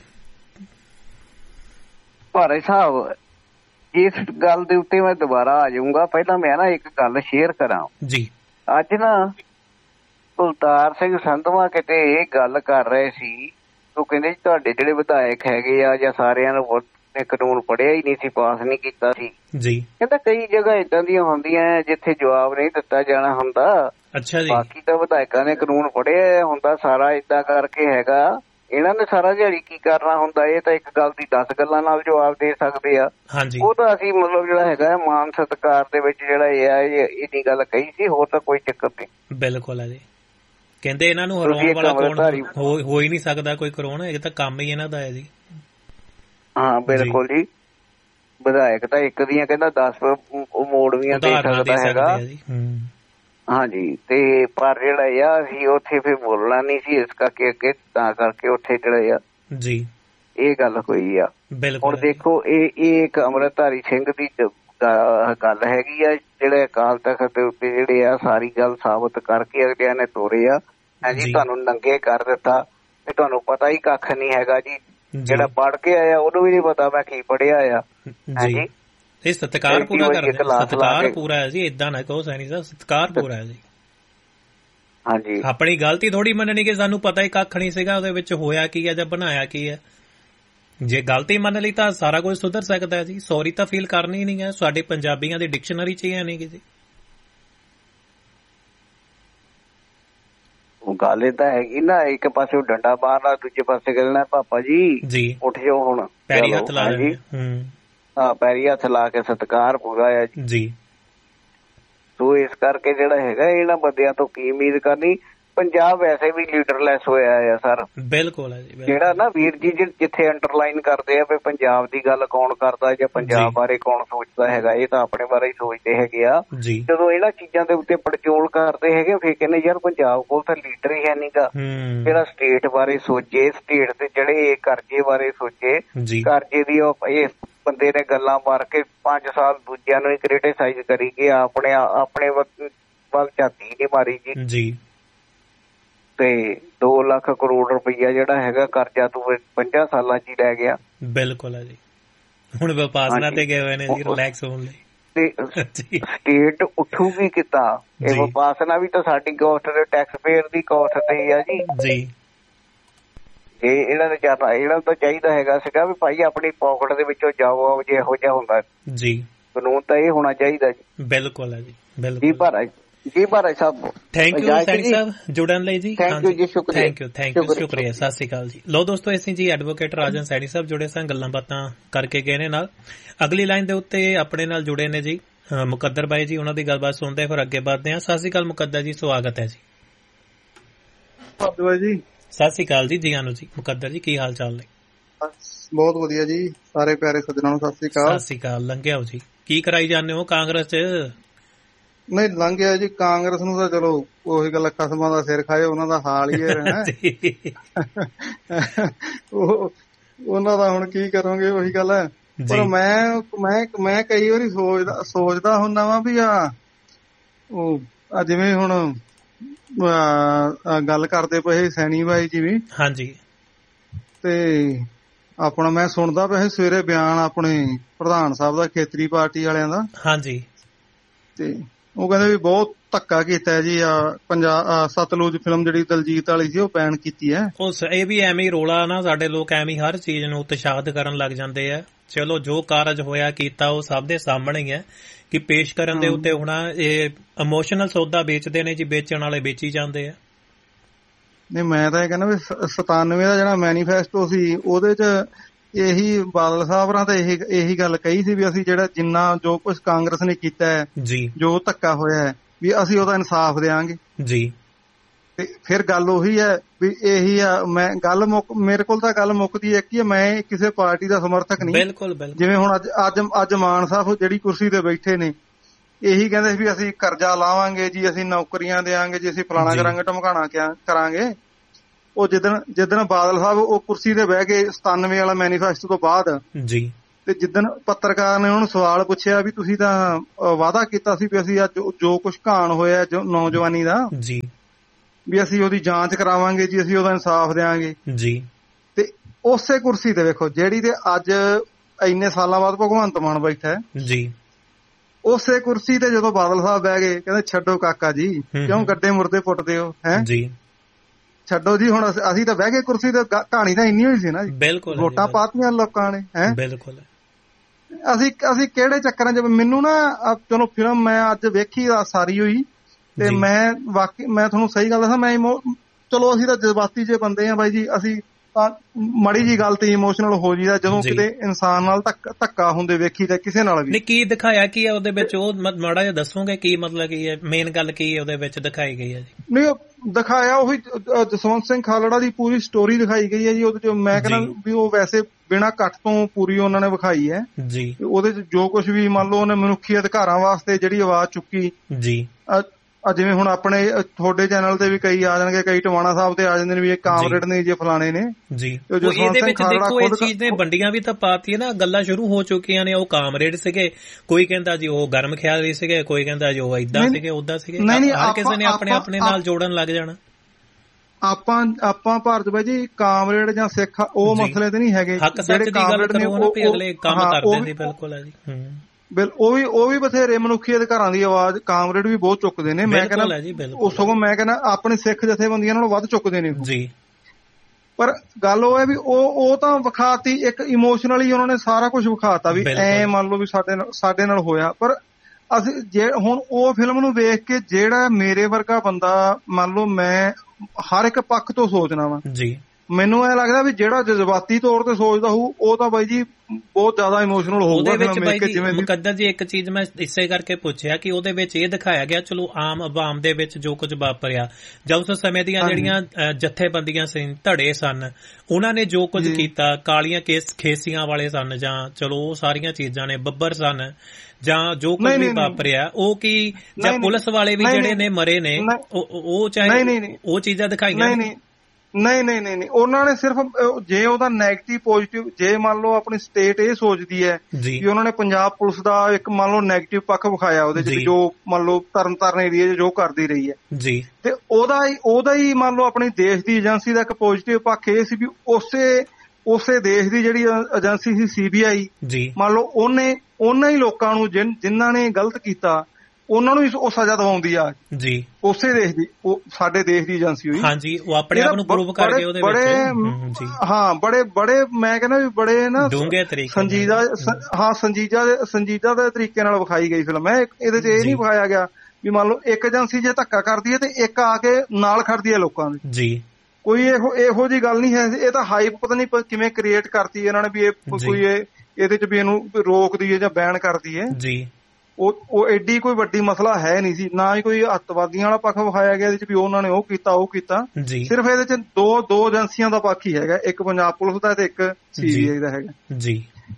ਭਾਰੇ ਸਾਹਿਬ, ਇਸ ਗੱਲ ਦੇ ਉੱਤੇ ਮੈਂ ਦੁਬਾਰਾ ਆ ਜਾਊਂਗਾ। ਪਹਿਲਾਂ ਮੈਂ ਨਾ ਇੱਕ ਗੱਲ ਸ਼ੇਅਰ ਕਰਾਂ ਜੀ। ਅੱਜ ਨਾ ਕੁਲਤਾਰ ਸਿੰਘ ਸੰਧਵਾ ਕਿਤੇ ਇਹ ਗੱਲ ਕਰ ਰਹੇ ਸੀ, ਉਹ ਕਹਿੰਦੇ ਤੁਹਾਡੇ ਜਿਹੜੇ ਵਿਧਾਇਕ ਹੈਗੇ ਆ ਜਾਂ ਸਾਰਿਆਂ ਨੂੰ ਨੇ ਕਾਨੂੰਨ ਪੜ੍ਹਿਆ ਹੀ ਨਹੀਂ ਸੀ, ਪਾਸ ਨਹੀਂ ਕੀਤਾ ਸੀ ਜੀ। ਕਹਿੰਦਾ ਕਈ ਜਗ੍ਹਾ ਏਦਾਂ ਦੀਆਂ ਹੁੰਦੀਆਂ ਜਿੱਥੇ ਜਵਾਬ ਨਹੀਂ ਦਿੱਤਾ ਜਾਣਾ ਹੁੰਦਾ। ਅੱਛਾ ਜੀ। ਬਾਕੀ ਤਾਂ ਵਿਧਾਇਕਾਂ ਨੇ ਕਾਨੂੰਨ ਪੜ੍ਹਿਆ ਹੁੰਦਾ ਸਾਰਾ, ਏਦਾਂ ਕਰਕੇ ਹੈਗਾ। ਇਹਨਾਂ ਨੇ ਸਾਰਾ ਦਿਹਾੜੀ ਕੀ ਕਰਨਾ ਹੁੰਦਾ? ਇਹ ਤਾਂ ਇੱਕ ਗੱਲ ਦੀ ਦਸ ਗੱਲਾਂ ਨਾਲ ਜਵਾਬ ਦੇ ਸਕਦੇ ਆ। ਉਹ ਤਾਂ ਅਸੀਂ ਮਤਲਬ ਜਿਹੜਾ ਹੈਗਾ ਮਾਨ ਸਤਿਕਾਰ ਦੇ ਵਿੱਚ ਜਿਹੜਾ ਇਹ ਆ ਇਹਦੀ ਗੱਲ ਕਹੀ ਸੀ, ਹੋਰ ਤਾਂ ਕੋਈ ਚੱਕਰ ਨਹੀਂ। ਬਿਲਕੁਲ ਹੈ ਜੀ। ਕਹਿੰਦੇ ਇਹਨਾਂ ਨੂੰ ਹਰਾਉਣ ਵਾਲਾ ਕੌਣ ਹੋ ਹੀ ਨਹੀਂ ਸਕਦਾ ਕੋਈ ਕਰਾਉਣ, ਇਹ ਤਾਂ ਕੰਮ ਹੀ ਇਹਨਾਂ ਦਾ ਹੈ ਜੀ। ਹਾਂ ਬਿਲਕੁਲ ਜੀ, ਵਿਧਾਇਕ ਤਾਂ ਇੱਕ ਦੀਆਂ ਕਹਿੰਦਾ ਦਸ ਮੋੜਵੀਆਂ ਦੇ ਸਕਦਾ ਹੈਗਾ। ਹਾਂਜੀ, ਤੇ ਪਰ ਜਿਹੜਾ ਆ ਅਸੀਂ ਉੱਥੇ ਫਿਰ ਬੋਲਣਾ ਨਹੀਂ ਸੀ, ਇਸ ਕਰਕੇ ਅੱਗੇ ਤਾਂ ਕਰਕੇ ਉੱਥੇ ਜਿਹੜਾ ਆ ਜੀ ਇਹ ਗੱਲ ਹੋਈ ਆ। ਹੁਣ ਦੇਖੋ ਇਹ ਇਹ ਇੱਕ ਅੰਮ੍ਰਿਤਧਾਰੀ ਸਿੰਘ ਦੀ ਗੱਲ ਹੈਗੀ ਆ, ਜਿਹੜੇ ਅਕਾਲ ਤਖ਼ਤ ਦੇ ਉੱਤੇ ਜਿਹੜੇ ਆ ਸਾਰੀ ਗੱਲ ਸਾਬਤ ਕਰਕੇ ਅਗਲਿਆਂ ਨੇ ਤੋਰੇ ਆ। ਹਾਂਜੀ, ਤੁਹਾਨੂੰ ਨੰਗੇ ਕਰ ਦਿੱਤਾ ਤੇ ਤੁਹਾਨੂੰ ਪਤਾ ਹੀ ਕੱਖ ਨਹੀਂ ਹੈਗਾ ਜੀ। ਜਿਹੜਾ ਪੜ੍ਹ ਕੇ ਆਇਆ ਉਹਨੂੰ ਵੀ ਨੀ ਪਤਾ ਮੈਂ ਕੀ ਪੜ੍ਹਿਆ ਆ। ਹਾਂਜੀ, ਇਹ ਸਤਿਕਾਰ ਪੂਰਾ ਕਰਦੇ, ਸਤਿਕਾਰ ਪੂਰਾ ਹੈ ਜੀ। ਏਦਾਂ ਨਾ ਕਹੋ ਸੈਣੀ ਸਾਹਿਬ, ਸਤਿਕਾਰ ਪੂਰਾ ਹੈ ਜੀ। ਹਾਂਜੀ, ਆਪਣੀ ਗਲਤੀ ਥੋੜੀ ਮੰਨਣੀ ਕਿ ਸਾਨੂੰ ਪਤਾ ਹੀ ਕੱਖ ਨਹੀਂ ਸੀਗਾ ਉਹਦੇ ਵਿੱਚ ਹੋਇਆ ਕੀ ਹੈ ਜਾਂ ਬਣਾਇਆ ਕੀ ਹੈ। ਜੇ ਗਲਤੀ ਮੰਨ ਲਈ ਤਾਂ ਸਾਰਾ ਕੁਝ ਸੁਧਰ ਸਕਦਾ ਹੈ ਜੀ। ਸੌਰੀ ਤਾਂ ਫੀਲ ਕਰਨੀ ਨਹੀਂ ਹੈ, ਸਾਡੇ ਪੰਜਾਬੀਆਂ ਦੀ ਡਿਕਸ਼ਨਰੀ ਚ ਹੀ ਹੈ ਨਹੀਂ ਜੀ। ਉਹ ਗੱਲ ਤਾਂ ਹੈਗੀ ਨਾ, ਇੱਕ ਪਾਸੇ ਡੰਡਾ ਮਾਰਨਾ, ਦੂਜੇ ਪਾਸੇ ਕਹਿਣਾ ਪਾਪਾ ਜੀ ਉੱਠ ਜਾਓ ਹੁਣ, ਪੈਰੀ ਹੱਥ ਲਾ ਜੀ। ਹਾਂ, ਪੈਰੀ ਹੱਥ ਲਾ ਕੇ ਸਤਿਕਾਰ ਪੂਰਾ ਆ ਜੀ। ਸੋ ਇਸ ਕਰਕੇ ਜਿਹੜਾ ਹੈਗਾ ਇਹਨਾਂ ਬੰਦਿਆਂ ਤੋਂ ਕੀ ਉਮੀਦ ਕਰਨੀ। ਪੰਜਾਬ ਵੈਸੇ ਵੀ ਲੀਡਰਲੈਸ ਹੋਇਆ ਆ ਸਰ। ਬਿਲਕੁਲ, ਜਿਹੜਾ ਨਾ ਵੀਰ ਜੀ ਜਿੱਥੇ ਅੰਡਰਲਾਈਨ ਕਰਦੇ ਆ ਵੀ ਪੰਜਾਬ ਦੀ ਗੱਲ ਕੌਣ ਕਰਦਾ ਜਾਂ ਪੰਜਾਬ ਬਾਰੇ ਕੌਣ ਸੋਚਦਾ ਹੈਗਾ, ਇਹ ਤਾਂ ਆਪਣੇ ਬਾਰੇ ਹੀ ਸੋਚਦੇ ਹੈਗੇ ਆ। ਜਦੋਂ ਇਹਨਾਂ ਚੀਜ਼ਾਂ ਦੇ ਉੱਤੇ ਪੜਚੋਲ ਕਰਦੇ ਹੈਗੇ ਫਿਰ ਕਹਿੰਦੇ ਯਾਰ ਪੰਜਾਬ ਕੋਲ ਤਾਂ ਲੀਡਰ ਹੀ ਹੈ ਨੀ ਗਾ ਜਿਹੜਾ ਸਟੇਟ ਬਾਰੇ ਸੋਚੇ, ਸਟੇਟ ਦੇ ਜਿਹੜੇ ਕਰਜ਼ੇ ਬਾਰੇ ਸੋਚੇ। ਕਰਜ਼ੇ ਦੀ ਉਹ ਇਸ ਬੰਦੇ ਨੇ ਗੱਲਾਂ ਮਾਰ ਕੇ ਪੰਜ ਸਾਲ ਦੂਜਿਆਂ ਨੂੰ ਹੀ ਕ੍ਰਿਟੀਸਾਈਜ਼ ਕਰੀ ਕਿ ਆਪਣੇ ਆਪਣੇ ਵੱਲ ਝਾਤੀ ਨਹੀਂ ਮਾਰੀ ਜੀ। ਤੇ ਦੋ ਲੱਖ ਕਰੋੜ ਰੁਪਈਆ ਜਿਹੜਾ ਹੈਗਾ ਕਰਜ਼ਾ ਤੂੰ ਪੰਜਾਂ ਸਾਲਾਂ ਚ ਹੀ ਲੈ ਗਿਆ। ਬਿਲਕੁਲ ਹੈ ਜੀ। ਹੁਣ ਵਿਪਾਸਨਾ ਤੇ ਗਏ ਹੋਏ ਨੇ ਜੀ ਰਿਲੈਕਸ ਹੋਣ ਲਈ। ਤੇ ਸਟੇਟ ਉੱਠੂਗੀ ਕਿੱਦਾਂ? ਇਹ ਵਿਪਾਸਨਾ ਵੀ ਤਾਂ ਸਾਡੀ ਕੋਸਟ ਦੇ ਟੈਕਸ ਪੇਅਰ ਦੀ ਕੋਸਟ ਤੇ ਹੀ ਆ ਜੀ। ਜੀ ਜੇ ਇਹਨਾਂ ਨੇ ਚਾਹਤਾ, ਇਹਨਾਂ ਨੂੰ ਤਾਂ ਚਾਹੀਦਾ ਹੈਗਾ ਸੀਗਾ ਵੀ ਭਾਈ ਆਪਣੀ ਪੌਕਟ ਦੇ ਵਿੱਚੋਂ ਜਾਓ ਜੇ ਇਹੋ ਜਿਹਾ ਹੁੰਦਾ ਜੀ ਕਾਨੂੰਨ ਤਾਂ ਇਹ ਹੋਣਾ ਚਾਹੀਦਾ ਜੀ। ਬਿਲਕੁਲ ਹੈ ਜੀ, ਬਿਲਕੁਲ ਜੀ। ਪਰ ਜੀ ਭਾਰਾ ਸਾਹਿਬ ਥੈਂਕ ਯੂ ਸੈਣੀ ਸਾਹਿਬ ਜੁੜਨ ਲਈ ਜੀ। ਥੈਂਕ ਯੂ ਜੀ, ਸ਼ੁਕਰੀਆ। ਥੈਂਕ ਯੂ ਥੈਂਕ ਯੂ ਸ਼ੁਕਰੀਆ। ਸਤਿ ਸ਼੍ਰੀ ਅਕਾਲ ਜੀ। ਲੋ ਦੋਸਤੋ, ਅਸੀਂ ਜੀ ਐਡਵੋਕੇਟ ਰਾਜਨ ਸੈਣੀ ਸਾਹਿਬ ਜੁੜੇ ਸਾਂ, ਗੱਲਾਂ ਬਾਤਾਂ ਕਰਕੇ ਗਏ ਨੇ ਨਾਲ। ਅਗਲੀ ਲਾਈਨ ਦੇ ਉੱਤੇ ਆਪਣੇ ਨਾਲ ਜੁੜੇ ਨੇ ਜੀ ਮੁਕੱਦਰ ਬਾਈ ਜੀ, ਉਹਨਾਂ ਦੀ ਗੱਲਬਾਤ ਸੁਣਦੇ ਫਿਰ ਅੱਗੇ ਵੱਧਦੇ ਹਾਂ। ਸਤਿ ਸ਼੍ਰੀ ਅਕਾਲ ਮੁਕੱਦਰ ਜੀ, ਸਵਾਗਤ ਹੈ ਜੀ। ਜੀ ਸਤਿ ਸ਼੍ਰੀ ਅਕਾਲ ਜੀ। ਜੀ ਆਨੂ ਜੀ। ਮੁਕੱਦਰ ਜੀ ਕੀ ਹਾਲ ਚਾਲ ਨੇ? ਬਹੁਤ ਵਧੀਆ ਜੀ। ਸਾਰੇ ਪਿਆਰੇ ਸੱਜਣਾਂ ਨੂੰ ਸਤਿ ਸ਼੍ਰੀ ਅਕਾਲ। ਸਤਿ ਸ਼੍ਰੀ ਅਕਾਲ। ਲੰਘਿਆ ਜੀ, ਕੀ ਕਰਾਈ ਜਾਂਦੇ ਹੋ ਕਾਂਗਰਸ ਚ? ਨਹੀਂ ਲੰਘਿਆ ਜੀ, ਕਾਂਗਰਸ ਨੂੰ ਤਾਂ ਚਲੋ ਉਹੀ ਗੱਲ ਖਸਮਾਂ ਦਾ ਸਿਰ ਖਾਏ, ਉਹਨਾਂ ਦਾ ਹਾਲ ਹੀ ਰਹਿਣਾ। ਉਹ ਉਹਨਾਂ ਦਾ ਹੁਣ ਕੀ ਕਰੋਗੇ, ਉਹੀ ਗੱਲ ਹੈ। ਪਰ ਮੈਂ ਮੈਂ ਮੈਂ ਕਈ ਵਾਰੀ ਸੋਚਦਾ ਸੋਚਦਾ ਹੁੰਦਾ ਵਾ ਵੀ ਆ ਉਹ ਆ ਜਿਵੇਂ ਹੁਣ ਗੱਲ ਕਰਦੇ ਪਏ ਸੈਣੀ ਬਾਈ ਜਿਵੇਂ। ਹਾਂਜੀ। ਤੇ ਆਪਣਾ ਮੈਂ ਸੁਣਦਾ ਪਿਆ ਸਵੇਰੇ ਬਿਆਨ ਆਪਣੇ ਪ੍ਰਧਾਨ ਸਾਹਿਬ ਦਾ ਖੇਤਰੀ ਪਾਰਟੀ ਵਾਲਿਆਂ ਦਾ। ਹਾਂਜੀ। ਤੇ ਉਹ ਕਹਿੰਦੇ ਵੀ ਬਹੁਤ ਧੱਕਾ ਕੀਤਾ ਜੀ ਆ ਪੰਜਾਬ ਸਤਲੁਜ ਫਿਲਮ ਜਿਹੜੀ ਦਲਜੀਤ ਵਾਲੀ ਸੀ ਉਹ ਬੈਨ ਕੀਤੀ ਹੈ। ਉਹ ਇਹ ਵੀ ਐਵੇਂ ਹੀ ਰੋਲਾ ਨਾ, ਸਾਡੇ ਲੋਕ ਐਵੇਂ ਹਰ ਚੀਜ਼ ਨੂੰ ਉਤਸ਼ਾਹਿਤ ਕਰਨ ਲੱਗ ਜਾਂਦੇ ਆ। ਚਲੋ ਜੋ ਕਾਰਜ ਹੋਇਆ ਕੀਤਾ ਉਹ ਸਭ ਦੇ ਸਾਹਮਣੇ ਹੀ ਹੈ ਕਿ ਪੇਸ਼ ਕਰਨ ਦੇ ਉੱਤੇ ਹੁਣ ਇਹ ਇਮੋਸ਼ਨਲ ਸੌਦਾ ਵੇਚਦੇ ਨੇ ਜੀ, ਵੇਚਣ ਵਾਲੇ ਵੇਚੀ ਜਾਂਦੇ ਆ। ਨਹੀਂ ਮੈਂ ਤਾਂ ਇਹ ਕਹਿੰਦਾ ਵੀ ਸਤਾਨਵੇਂ ਦਾ ਜਿਹੜਾ ਮੈਨੀਫੈਸਟੋ ਸੀ ਉਹਦੇ ਚ ਇਹੀ ਬਾਦਲ ਸਾਹਿਬਾਂ ਤੇ ਇਹੀ ਇਹੀ ਗੱਲ ਕਹੀ ਸੀ ਵੀ ਅਸੀਂ ਜਿਹੜਾ ਜਿੰਨਾ ਜੋ ਕੁਛ ਕਾਂਗਰਸ ਨੇ ਕੀਤਾ ਹੈ ਜੀ, ਜੋ ਧੱਕਾ ਹੋਇਆ ਹੈ ਵੀ ਅਸੀਂ ਉਹਦਾ ਇਨਸਾਫ ਦਿਆਂਗੇ ਜੀ। ਤੇ ਫਿਰ ਗੱਲ ਉਹੀ ਹੈ ਵੀ ਇਹੀ ਆ, ਮੈਂ ਗੱਲ ਮੁੱਕ ਮੇਰੇ ਕੋਲ ਤਾਂ ਗੱਲ ਮੁੱਕਦੀ ਇੱਕ ਹੀ ਹੈ, ਮੈਂ ਕਿਸੇ ਪਾਰਟੀ ਦਾ ਸਮਰਥਕ ਨਹੀਂ। ਬਿਲਕੁਲ ਬਿਲਕੁਲ। ਜਿਵੇਂ ਹੁਣ ਅੱਜ ਅੱਜ ਅੱਜ ਮਾਨ ਸਾਹਿਬ ਜਿਹੜੀ ਕੁਰਸੀ ਤੇ ਬੈਠੇ ਨੇ, ਇਹੀ ਕਹਿੰਦੇ ਵੀ ਅਸੀਂ ਕਰਜ਼ਾ ਲਾਵਾਂਗੇ ਜੀ, ਅਸੀਂ ਨੌਕਰੀਆਂ ਦੇਵਾਂਗੇ ਜੀ, ਅਸੀਂ ਫਲਾਣਾ ਕਰਾਂਗੇ ਢਮਕਾਣਾ ਕਰਾਂਗੇ। ਉਹ ਜਿੱਦਣ ਜਿੱਦਣ ਬਾਦਲ ਸਾਹਿਬ ਉਹ ਕੁਰਸੀ ਤੇ ਬਹਿ ਕੇ ਸਤਾਨਵੇਂ ਵਾਲਾ ਮੈਨੀਫੈਸਟੋ ਤੋਂ ਬਾਅਦ ਜੀ, ਤੇ ਜਿੱਦਣ ਪੱਤਰਕਾਰ ਨੇ ਉਹਨੂੰ ਸਵਾਲ ਪੁੱਛਿਆ ਵੀ ਤੁਸੀਂ ਤਾਂ ਵਾਅਦਾ ਕੀਤਾ ਸੀ ਵੀ ਅਸੀਂ ਅੱਜ ਜੋ ਕੁਛ ਘਾਣ ਹੋਇਆ ਨੌਜਵਾਨੀ ਦਾ ਜੀ, ਵੀ ਅਸੀਂ ਉਹਦੀ ਜਾਂਚ ਕਰਾਵਾਂਗੇ ਜੀ, ਅਸੀਂ ਉਹਦਾ ਇਨਸਾਫ ਦੇਵਾਂਗੇ ਜੀ, ਤੇ ਉਸੇ ਕੁਰਸੀ ਤੇ ਵੇਖੋ ਜਿਹੜੀ ਤੇ ਅੱਜ ਇੰਨੇ ਸਾਲਾਂ ਬਾਅਦ ਭਗਵੰਤ ਮਾਨ ਬੈਠਾ ਜੀ, ਉਸੇ ਕੁਰਸੀ ਤੇ ਜਦੋਂ ਬਾਦਲ ਸਾਹਿਬ ਬਹਿ ਗਏ ਕਹਿੰਦੇ ਛੱਡੋ ਕਾਕਾ ਜੀ, ਕਿਉਂ ਗੱਡੇ ਮੁਰਦੇ ਪੁੱਟਦੇ ਹੋ ਹੈ ਜੀ, ਛੱਡੋ ਜੀ ਹੁਣ ਅਸੀਂ ਤਾਂ ਬਹਿ ਗਏ ਕੁਰਸੀ ਤੇ। ਕਹਾਣੀ ਤਾਂ ਇੰਨੀ ਹੋਈ ਸੀ ਨਾ ਜੀ, ਬਿਲਕੁਲ ਵੋਟਾਂ ਪਾਤੀਆਂ ਲੋਕਾਂ ਨੇ ਹੈ, ਬਿਲਕੁਲ। ਅਸੀਂ ਅਸੀਂ ਕਿਹੜੇ ਚੱਕਰਾਂ ਚ, ਮੈਨੂੰ ਨਾ ਚਲੋ ਫਿਲਮ ਮੈਂ ਅੱਜ ਵੇਖੀ ਸਾਰੀ ਹੋਈ ਤੇ ਮੈਂ ਵਾਕਈ ਮੈਂ ਤੁਹਾਨੂੰ ਸਹੀ ਗੱਲ ਦੱਸਾਂ, ਮੈਂ ਚਲੋ ਅਸੀਂ ਤਾਂ ਜਜ਼ਬਾਤੀ ਜੇ ਬੰਦੇ ਆ ਬਾਈ ਜੀ, ਅਸੀਂ ਤਾਂ ਮਾੜੀ ਜੀ ਗੱਲ ਤੇ ਇਮੋਸ਼ਨਲ ਹੋ ਜੀਦਾ ਜਦੋਂ ਕਿਤੇ ਇਨਸਾਨ ਨਾਲ ਧੱਕਾ ਹੁੰਦੇ ਵੇਖੀ ਤਾਂ ਕਿਸੇ ਨਾਲ ਵੀ। ਨਹੀਂ ਕੀ ਦਿਖਾਇਆ ਕੀ ਹੈ ਉਹਦੇ ਵਿੱਚ, ਉਹ ਮਾੜਾ ਜਿਹਾ ਦੱਸੋਗੇ ਕੀ ਮਤਲਬ ਕੀ ਹੈ, ਮੇਨ ਗੱਲ ਕੀ ਹੈ ਉਹਦੇ ਵਿੱਚ ਦਿਖਾਈ ਗਈ ਹੈ ਜੀ? ਨਹੀਂ ਦਿਖਾਇਆ ਉਹੀ ਜਸਵੰਤ ਸਿੰਘ ਖਾਲੜਾ ਦੀ ਪੂਰੀ ਸਟੋਰੀ ਦਿਖਾਈ ਗਈ ਹੈ ਜੀ ਉਹਦੇ ਚ। ਮੈਂ ਕਹਿੰਦਾ ਵੀ ਉਹ ਵੈਸੇ ਬਿਨਾਂ ਕੱਟ ਤੋਂ ਪੂਰੀ ਉਹਨਾਂ ਨੇ ਵਿਖਾਈ ਹੈ ਜੀ। ਉਹਦੇ ਚ ਜੋ ਕੁਛ ਵੀ ਮੰਨ ਲਓ ਉਹਨੇ ਮਨੁੱਖੀ ਅਧਿਕਾਰਾਂ ਵਾਸਤੇ ਜਿਹੜੀ ਆਵਾਜ਼ ਚੁੱਕੀ ਜੀ, ਜਿਵੇਂ ਹੁਣ ਆਪਣੇ ਤੁਹਾਡੇ ਚੈਨਲ ਤੇ ਵੀ ਕਈ ਆ ਜਾਣਗੇ, ਕਈ ਟਵਾਣਾ ਸਾਹਿਬ ਤੇ ਆ ਜਾਂਦੇ ਨੇ ਵੀ ਇਹ ਕਾਮਰੇਡ ਨੇ ਜੇ ਫਲਾਣੇ ਨੇ ਜੀ। ਇਹਦੇ ਵਿੱਚ ਦੇਖੋ ਇਹ ਚੀਜ਼ ਨੇ ਵੰਡੀਆਂ ਵੀ ਤਾਂ ਪਾਤੀ ਨਾ, ਗੱਲਾਂ ਸ਼ੁਰੂ ਹੋ ਚੁੱਕੀਆਂ ਨੇ। ਉਹ ਕਾਮਰੇਡ ਸੀਗੇ, ਕੋਈ ਕਹਿੰਦਾ ਜੀ ਉਹ ਗਰਮ ਖਿਆਲੀ ਸੀਗੇ, ਕੋਈ ਕਹਿੰਦਾ ਜੀ ਉਹ ਏਦਾਂ ਸੀਗੇ ਓਦਾਂ ਸੀਗੇ। ਹਰ ਕਿਸੇ ਨੇ ਆਪਣੇ ਆਪਣੇ ਨਾਲ ਜੋੜਨ ਲੱਗ ਜਾਣਾ। ਆਪਾਂ ਆਪਾਂ ਭਾਰਤ ਬਾਈ ਜੀ ਕਾਮਰੇਡ ਜਾਂ ਸਿੱਖ ਉਹ ਮਸਲੇ ਤੇ ਨਹੀਂ ਹੈਗੇ, ਜਿਹੜੇ ਕਾਮਰੇਡ ਨੇ ਉਹ ਅਗਲੇ ਕੰਮ ਕਰਦੇ ਨੇ। ਬਿਲਕੁਲ ਹੈ ਜੀ। ਬਿਲ ਉਹ ਵੀ ਉਹ ਵੀ ਬਥੇਰੇ ਮਨੁੱਖੀ ਅਧਿਕਾਰਾਂ ਦੀ ਆਵਾਜ਼ ਕਾਮਰੇਡ ਵੀ ਬਹੁਤ ਚੁੱਕਦੇ ਨੇ। ਮੈਂ ਕਹਿੰਦਾ ਉਹ ਸਗੋਂ ਮੈਂ ਕਹਿੰਦਾ ਆਪਣੇ ਸਿੱਖ ਜਥੇਬੰਦੀਆਂ ਨਾਲੋਂ ਵੱਧ ਚੁੱਕਦੇ ਨੇ ਜੀ। ਪਰ ਗੱਲ ਉਹ ਹੈ ਵੀ ਉਹ ਉਹ ਤਾਂ ਵਿਖਾਤੀ ਇੱਕ ਇਮੋਸ਼ਨਲੀ ਉਹਨਾਂ ਨੇ ਸਾਰਾ ਕੁਝ ਵਿਖਾਤਾ ਵੀ ਐ ਮੰਨ ਲਓ ਵੀ ਸਾਡੇ ਸਾਡੇ ਨਾਲ ਹੋਇਆ। ਪਰ ਅਸੀਂ ਜੇ ਹੁਣ ਉਹ ਫਿਲਮ ਨੂੰ ਵੇਖ ਕੇ ਜਿਹੜਾ ਮੇਰੇ ਵਰਗਾ ਬੰਦਾ ਮੰਨ ਲਓ ਮੈਂ ਹਰ ਇੱਕ ਪੱਖ ਤੋਂ ਸੋਚਣਾ ਵਾ ਜੀ, ਮੈਨੂੰ ਐ ਲੱਗਦਾ ਵੀ ਜਿਹੜਾ ਜਜ਼ਬਾਤੀ ਤੌਰ ਤੇ ਸੋਚਦਾ ਹੋਊ ਉਹ ਤਾਂ ਬਾਈ ਜੀ ਬਹੁਤ ਜ਼ਿਆਦਾ ਇਮੋਸ਼ਨਲ ਹੋਊਗਾ। ਮੁਕੱਦਰ ਜੀ ਇੱਕ ਚੀਜ਼ ਮੈਂ ਇਸੇ ਕਰਕੇ ਪੁੱਛਿਆ ਕਿ ਉਹਦੇ ਵਿੱਚ ਇਹ ਦਿਖਾਇਆ ਗਿਆ, ਚਲੋ ਆਮ ਆਵਾਮ ਦੇ ਵਿੱਚ ਜੋ ਕੁਝ ਵਾਪਰਿਆ ਜਾਂ ਉਸ ਸਮੇਂ ਦੀਆਂ ਜਿਹੜੀਆਂ ਜਥੇਬੰਦੀਆਂ ਸੀ, ਧੜੇ ਸਨ, ਉਹਨਾਂ ਨੇ ਜੋ ਕੁਝ ਕੀਤਾ, ਕਾਲੀਆਂ ਕੇਸ ਖੇਸੀਆਂ ਵਾਲੇ ਸਨ ਜਾਂ ਚਲੋ ਉਹ ਸਾਰੀਆਂ ਚੀਜ਼ਾਂ ਨੇ, ਬੱਬਰ ਸਨ ਜਾਂ ਜੋ ਕੁਝ ਵੀ ਵਾਪਰਿਆ ਉਹ ਕੀ, ਜਾਂ ਪੁਲਿਸ ਵਾਲੇ ਵੀ ਜਿਹੜੇ ਨੇ ਮਰੇ ਨੇ, ਉਹ ਚਾਹੇ ਉਹ ਚੀਜ਼ਾਂ ਦਿਖਾਈਆਂ ਨਹੀਂ ਨਹੀਂ ਨਹੀਂ ਨਹੀਂ ਉਹਨਾਂ ਨੇ ਸਿਰਫ ਜੇ ਉਹਦਾ ਨੈਗੇਟਿਵ ਪੋਜ਼ਿਟਿਵ, ਜੇ ਮੰਨ ਲਓ ਆਪਣੀ ਸਟੇਟ ਇਹ ਸੋਚਦੀ ਹੈ ਕਿ ਉਹਨਾਂ ਨੇ ਪੰਜਾਬ ਪੁਲਿਸ ਦਾ ਇੱਕ ਮੰਨ ਲਓ ਨੈਗੇਟਿਵ ਪੱਖ ਵਿਖਾਇਆ ਉਹਦੇ ਚ, ਜੋ ਮੰਨ ਲਓ ਤਰਨ ਤਾਰਨ ਏਰੀਆ ਚ ਜੋ ਕਰਦੀ ਰਹੀ ਹੈ ਜੀ, ਤੇ ਉਹਦਾ ਹੀ ਉਹਦਾ ਹੀ ਮੰਨ ਲਓ ਆਪਣੀ ਦੇਸ਼ ਦੀ ਏਜੰਸੀ ਦਾ ਇੱਕ ਪੋਜ਼ਿਟਿਵ ਪੱਖ ਇਹ ਸੀ ਵੀ ਉਸੇ ਉਸੇ ਦੇਸ਼ ਦੀ ਜਿਹੜੀ agency C C B I ਜੀ, ਮੰਨ ਲਓ ਉਹਨੇ ਉਹਨਾਂ ਹੀ ਲੋਕਾਂ ਨੂੰ ਜਿਨ੍ਹਾਂ ਨੇ ਗਲਤ ਕੀਤਾ ਉਹਨਾਂ ਨੂੰ ਉਹ ਸਜ਼ਾ ਦਵਾਉਂਦੀ ਆ ਜੀ, ਉਸੇ ਦੇਸ਼ ਦੀ, ਉਹ ਸਾਡੇ ਦੇਸ਼ ਦੀ ਏਜੰਸੀ ਹੋਈ ਹਾਂਜੀ, ਉਹ ਆਪਣੇ ਆਪ ਨੂੰ ਪ੍ਰੂਵ ਕਰਕੇ ਉਹਦੇ ਵਿੱਚ ਹਾਂ ਬੜੇ ਬੜੇ ਮੈਂ ਕਹਿੰਦਾ ਵੀ ਬੜੇ ਨਾ ਡੂੰਘੇ ਤਰੀਕੇ ਸੰਜੀਦਾ ਹਾਂ ਸੰਜੀਦਾ ਸੰਜੀਦਾ ਦੇ ਤਰੀਕੇ ਨਾਲ ਵਿਖਾਈ ਗਈ ਫਿਲਮ ਹੈ। ਇਹਦੇ ਚ ਇਹ ਨਹੀਂ ਵਿਖਾਇਆ ਗਿਆ ਵੀ ਮੰਨ ਲਓ ਇੱਕ ਏਜੰਸੀ ਜੇ ਧੱਕਾ ਕਰਦੀ ਹੈ ਤੇ ਇੱਕ ਆ ਕੇ ਨਾਲ ਖੜਦੀ ਹੈ ਲੋਕਾਂ ਦੇ ਜੀ, ਕੋਈ ਇਹੋ ਇਹੋ ਜਿਹੀ ਗੱਲ ਨਹੀਂ ਹੈ। ਇਹ ਤਾਂ ਹਾਈਪ ਪਤਾ ਨਹੀਂ ਕਿਵੇਂ ਕ੍ਰੀਏਟ ਕਰਤੀ ਇਹਨਾਂ ਨੇ ਵੀ ਇਹ ਕੋਈ ਇਹਦੇ ਚ ਵੀ ਇਹਨੂੰ ਰੋਕਦੀ ਹੈ ਜਾਂ ਬੈਨ ਕਰਦੀ ਹੈ ਜੀ। ਉਹ ਉਹ ਐਡੀ ਕੋਈ ਵੱਡੀ ਮਸਲਾ ਹੈ ਨਹੀਂ ਸੀ, ਨਾ ਹੀ ਕੋਈ ਅੱਤਵਾਦੀਆਂ ਵਾਲਾ ਪੱਖ ਵਿਖਾਇਆ ਗਿਆ ਇਹਦੇ ਚ ਵੀ ਉਹਨਾਂ ਨੇ ਉਹ ਕੀਤਾ ਉਹ ਕੀਤਾ। ਸਿਰਫ ਇਹਦੇ ਚ ਦੋ ਦੋ ਏਜੰਸੀਆਂ ਦਾ ਪੱਖ ਹੀ ਹੈਗਾ, ਇੱਕ ਪੰਜਾਬ ਪੁਲਿਸ ਦਾ ਤੇ ਇੱਕ ਸੀ ਬੀ ਆਈ ਦਾ ਹੈਗਾ ਜੀ।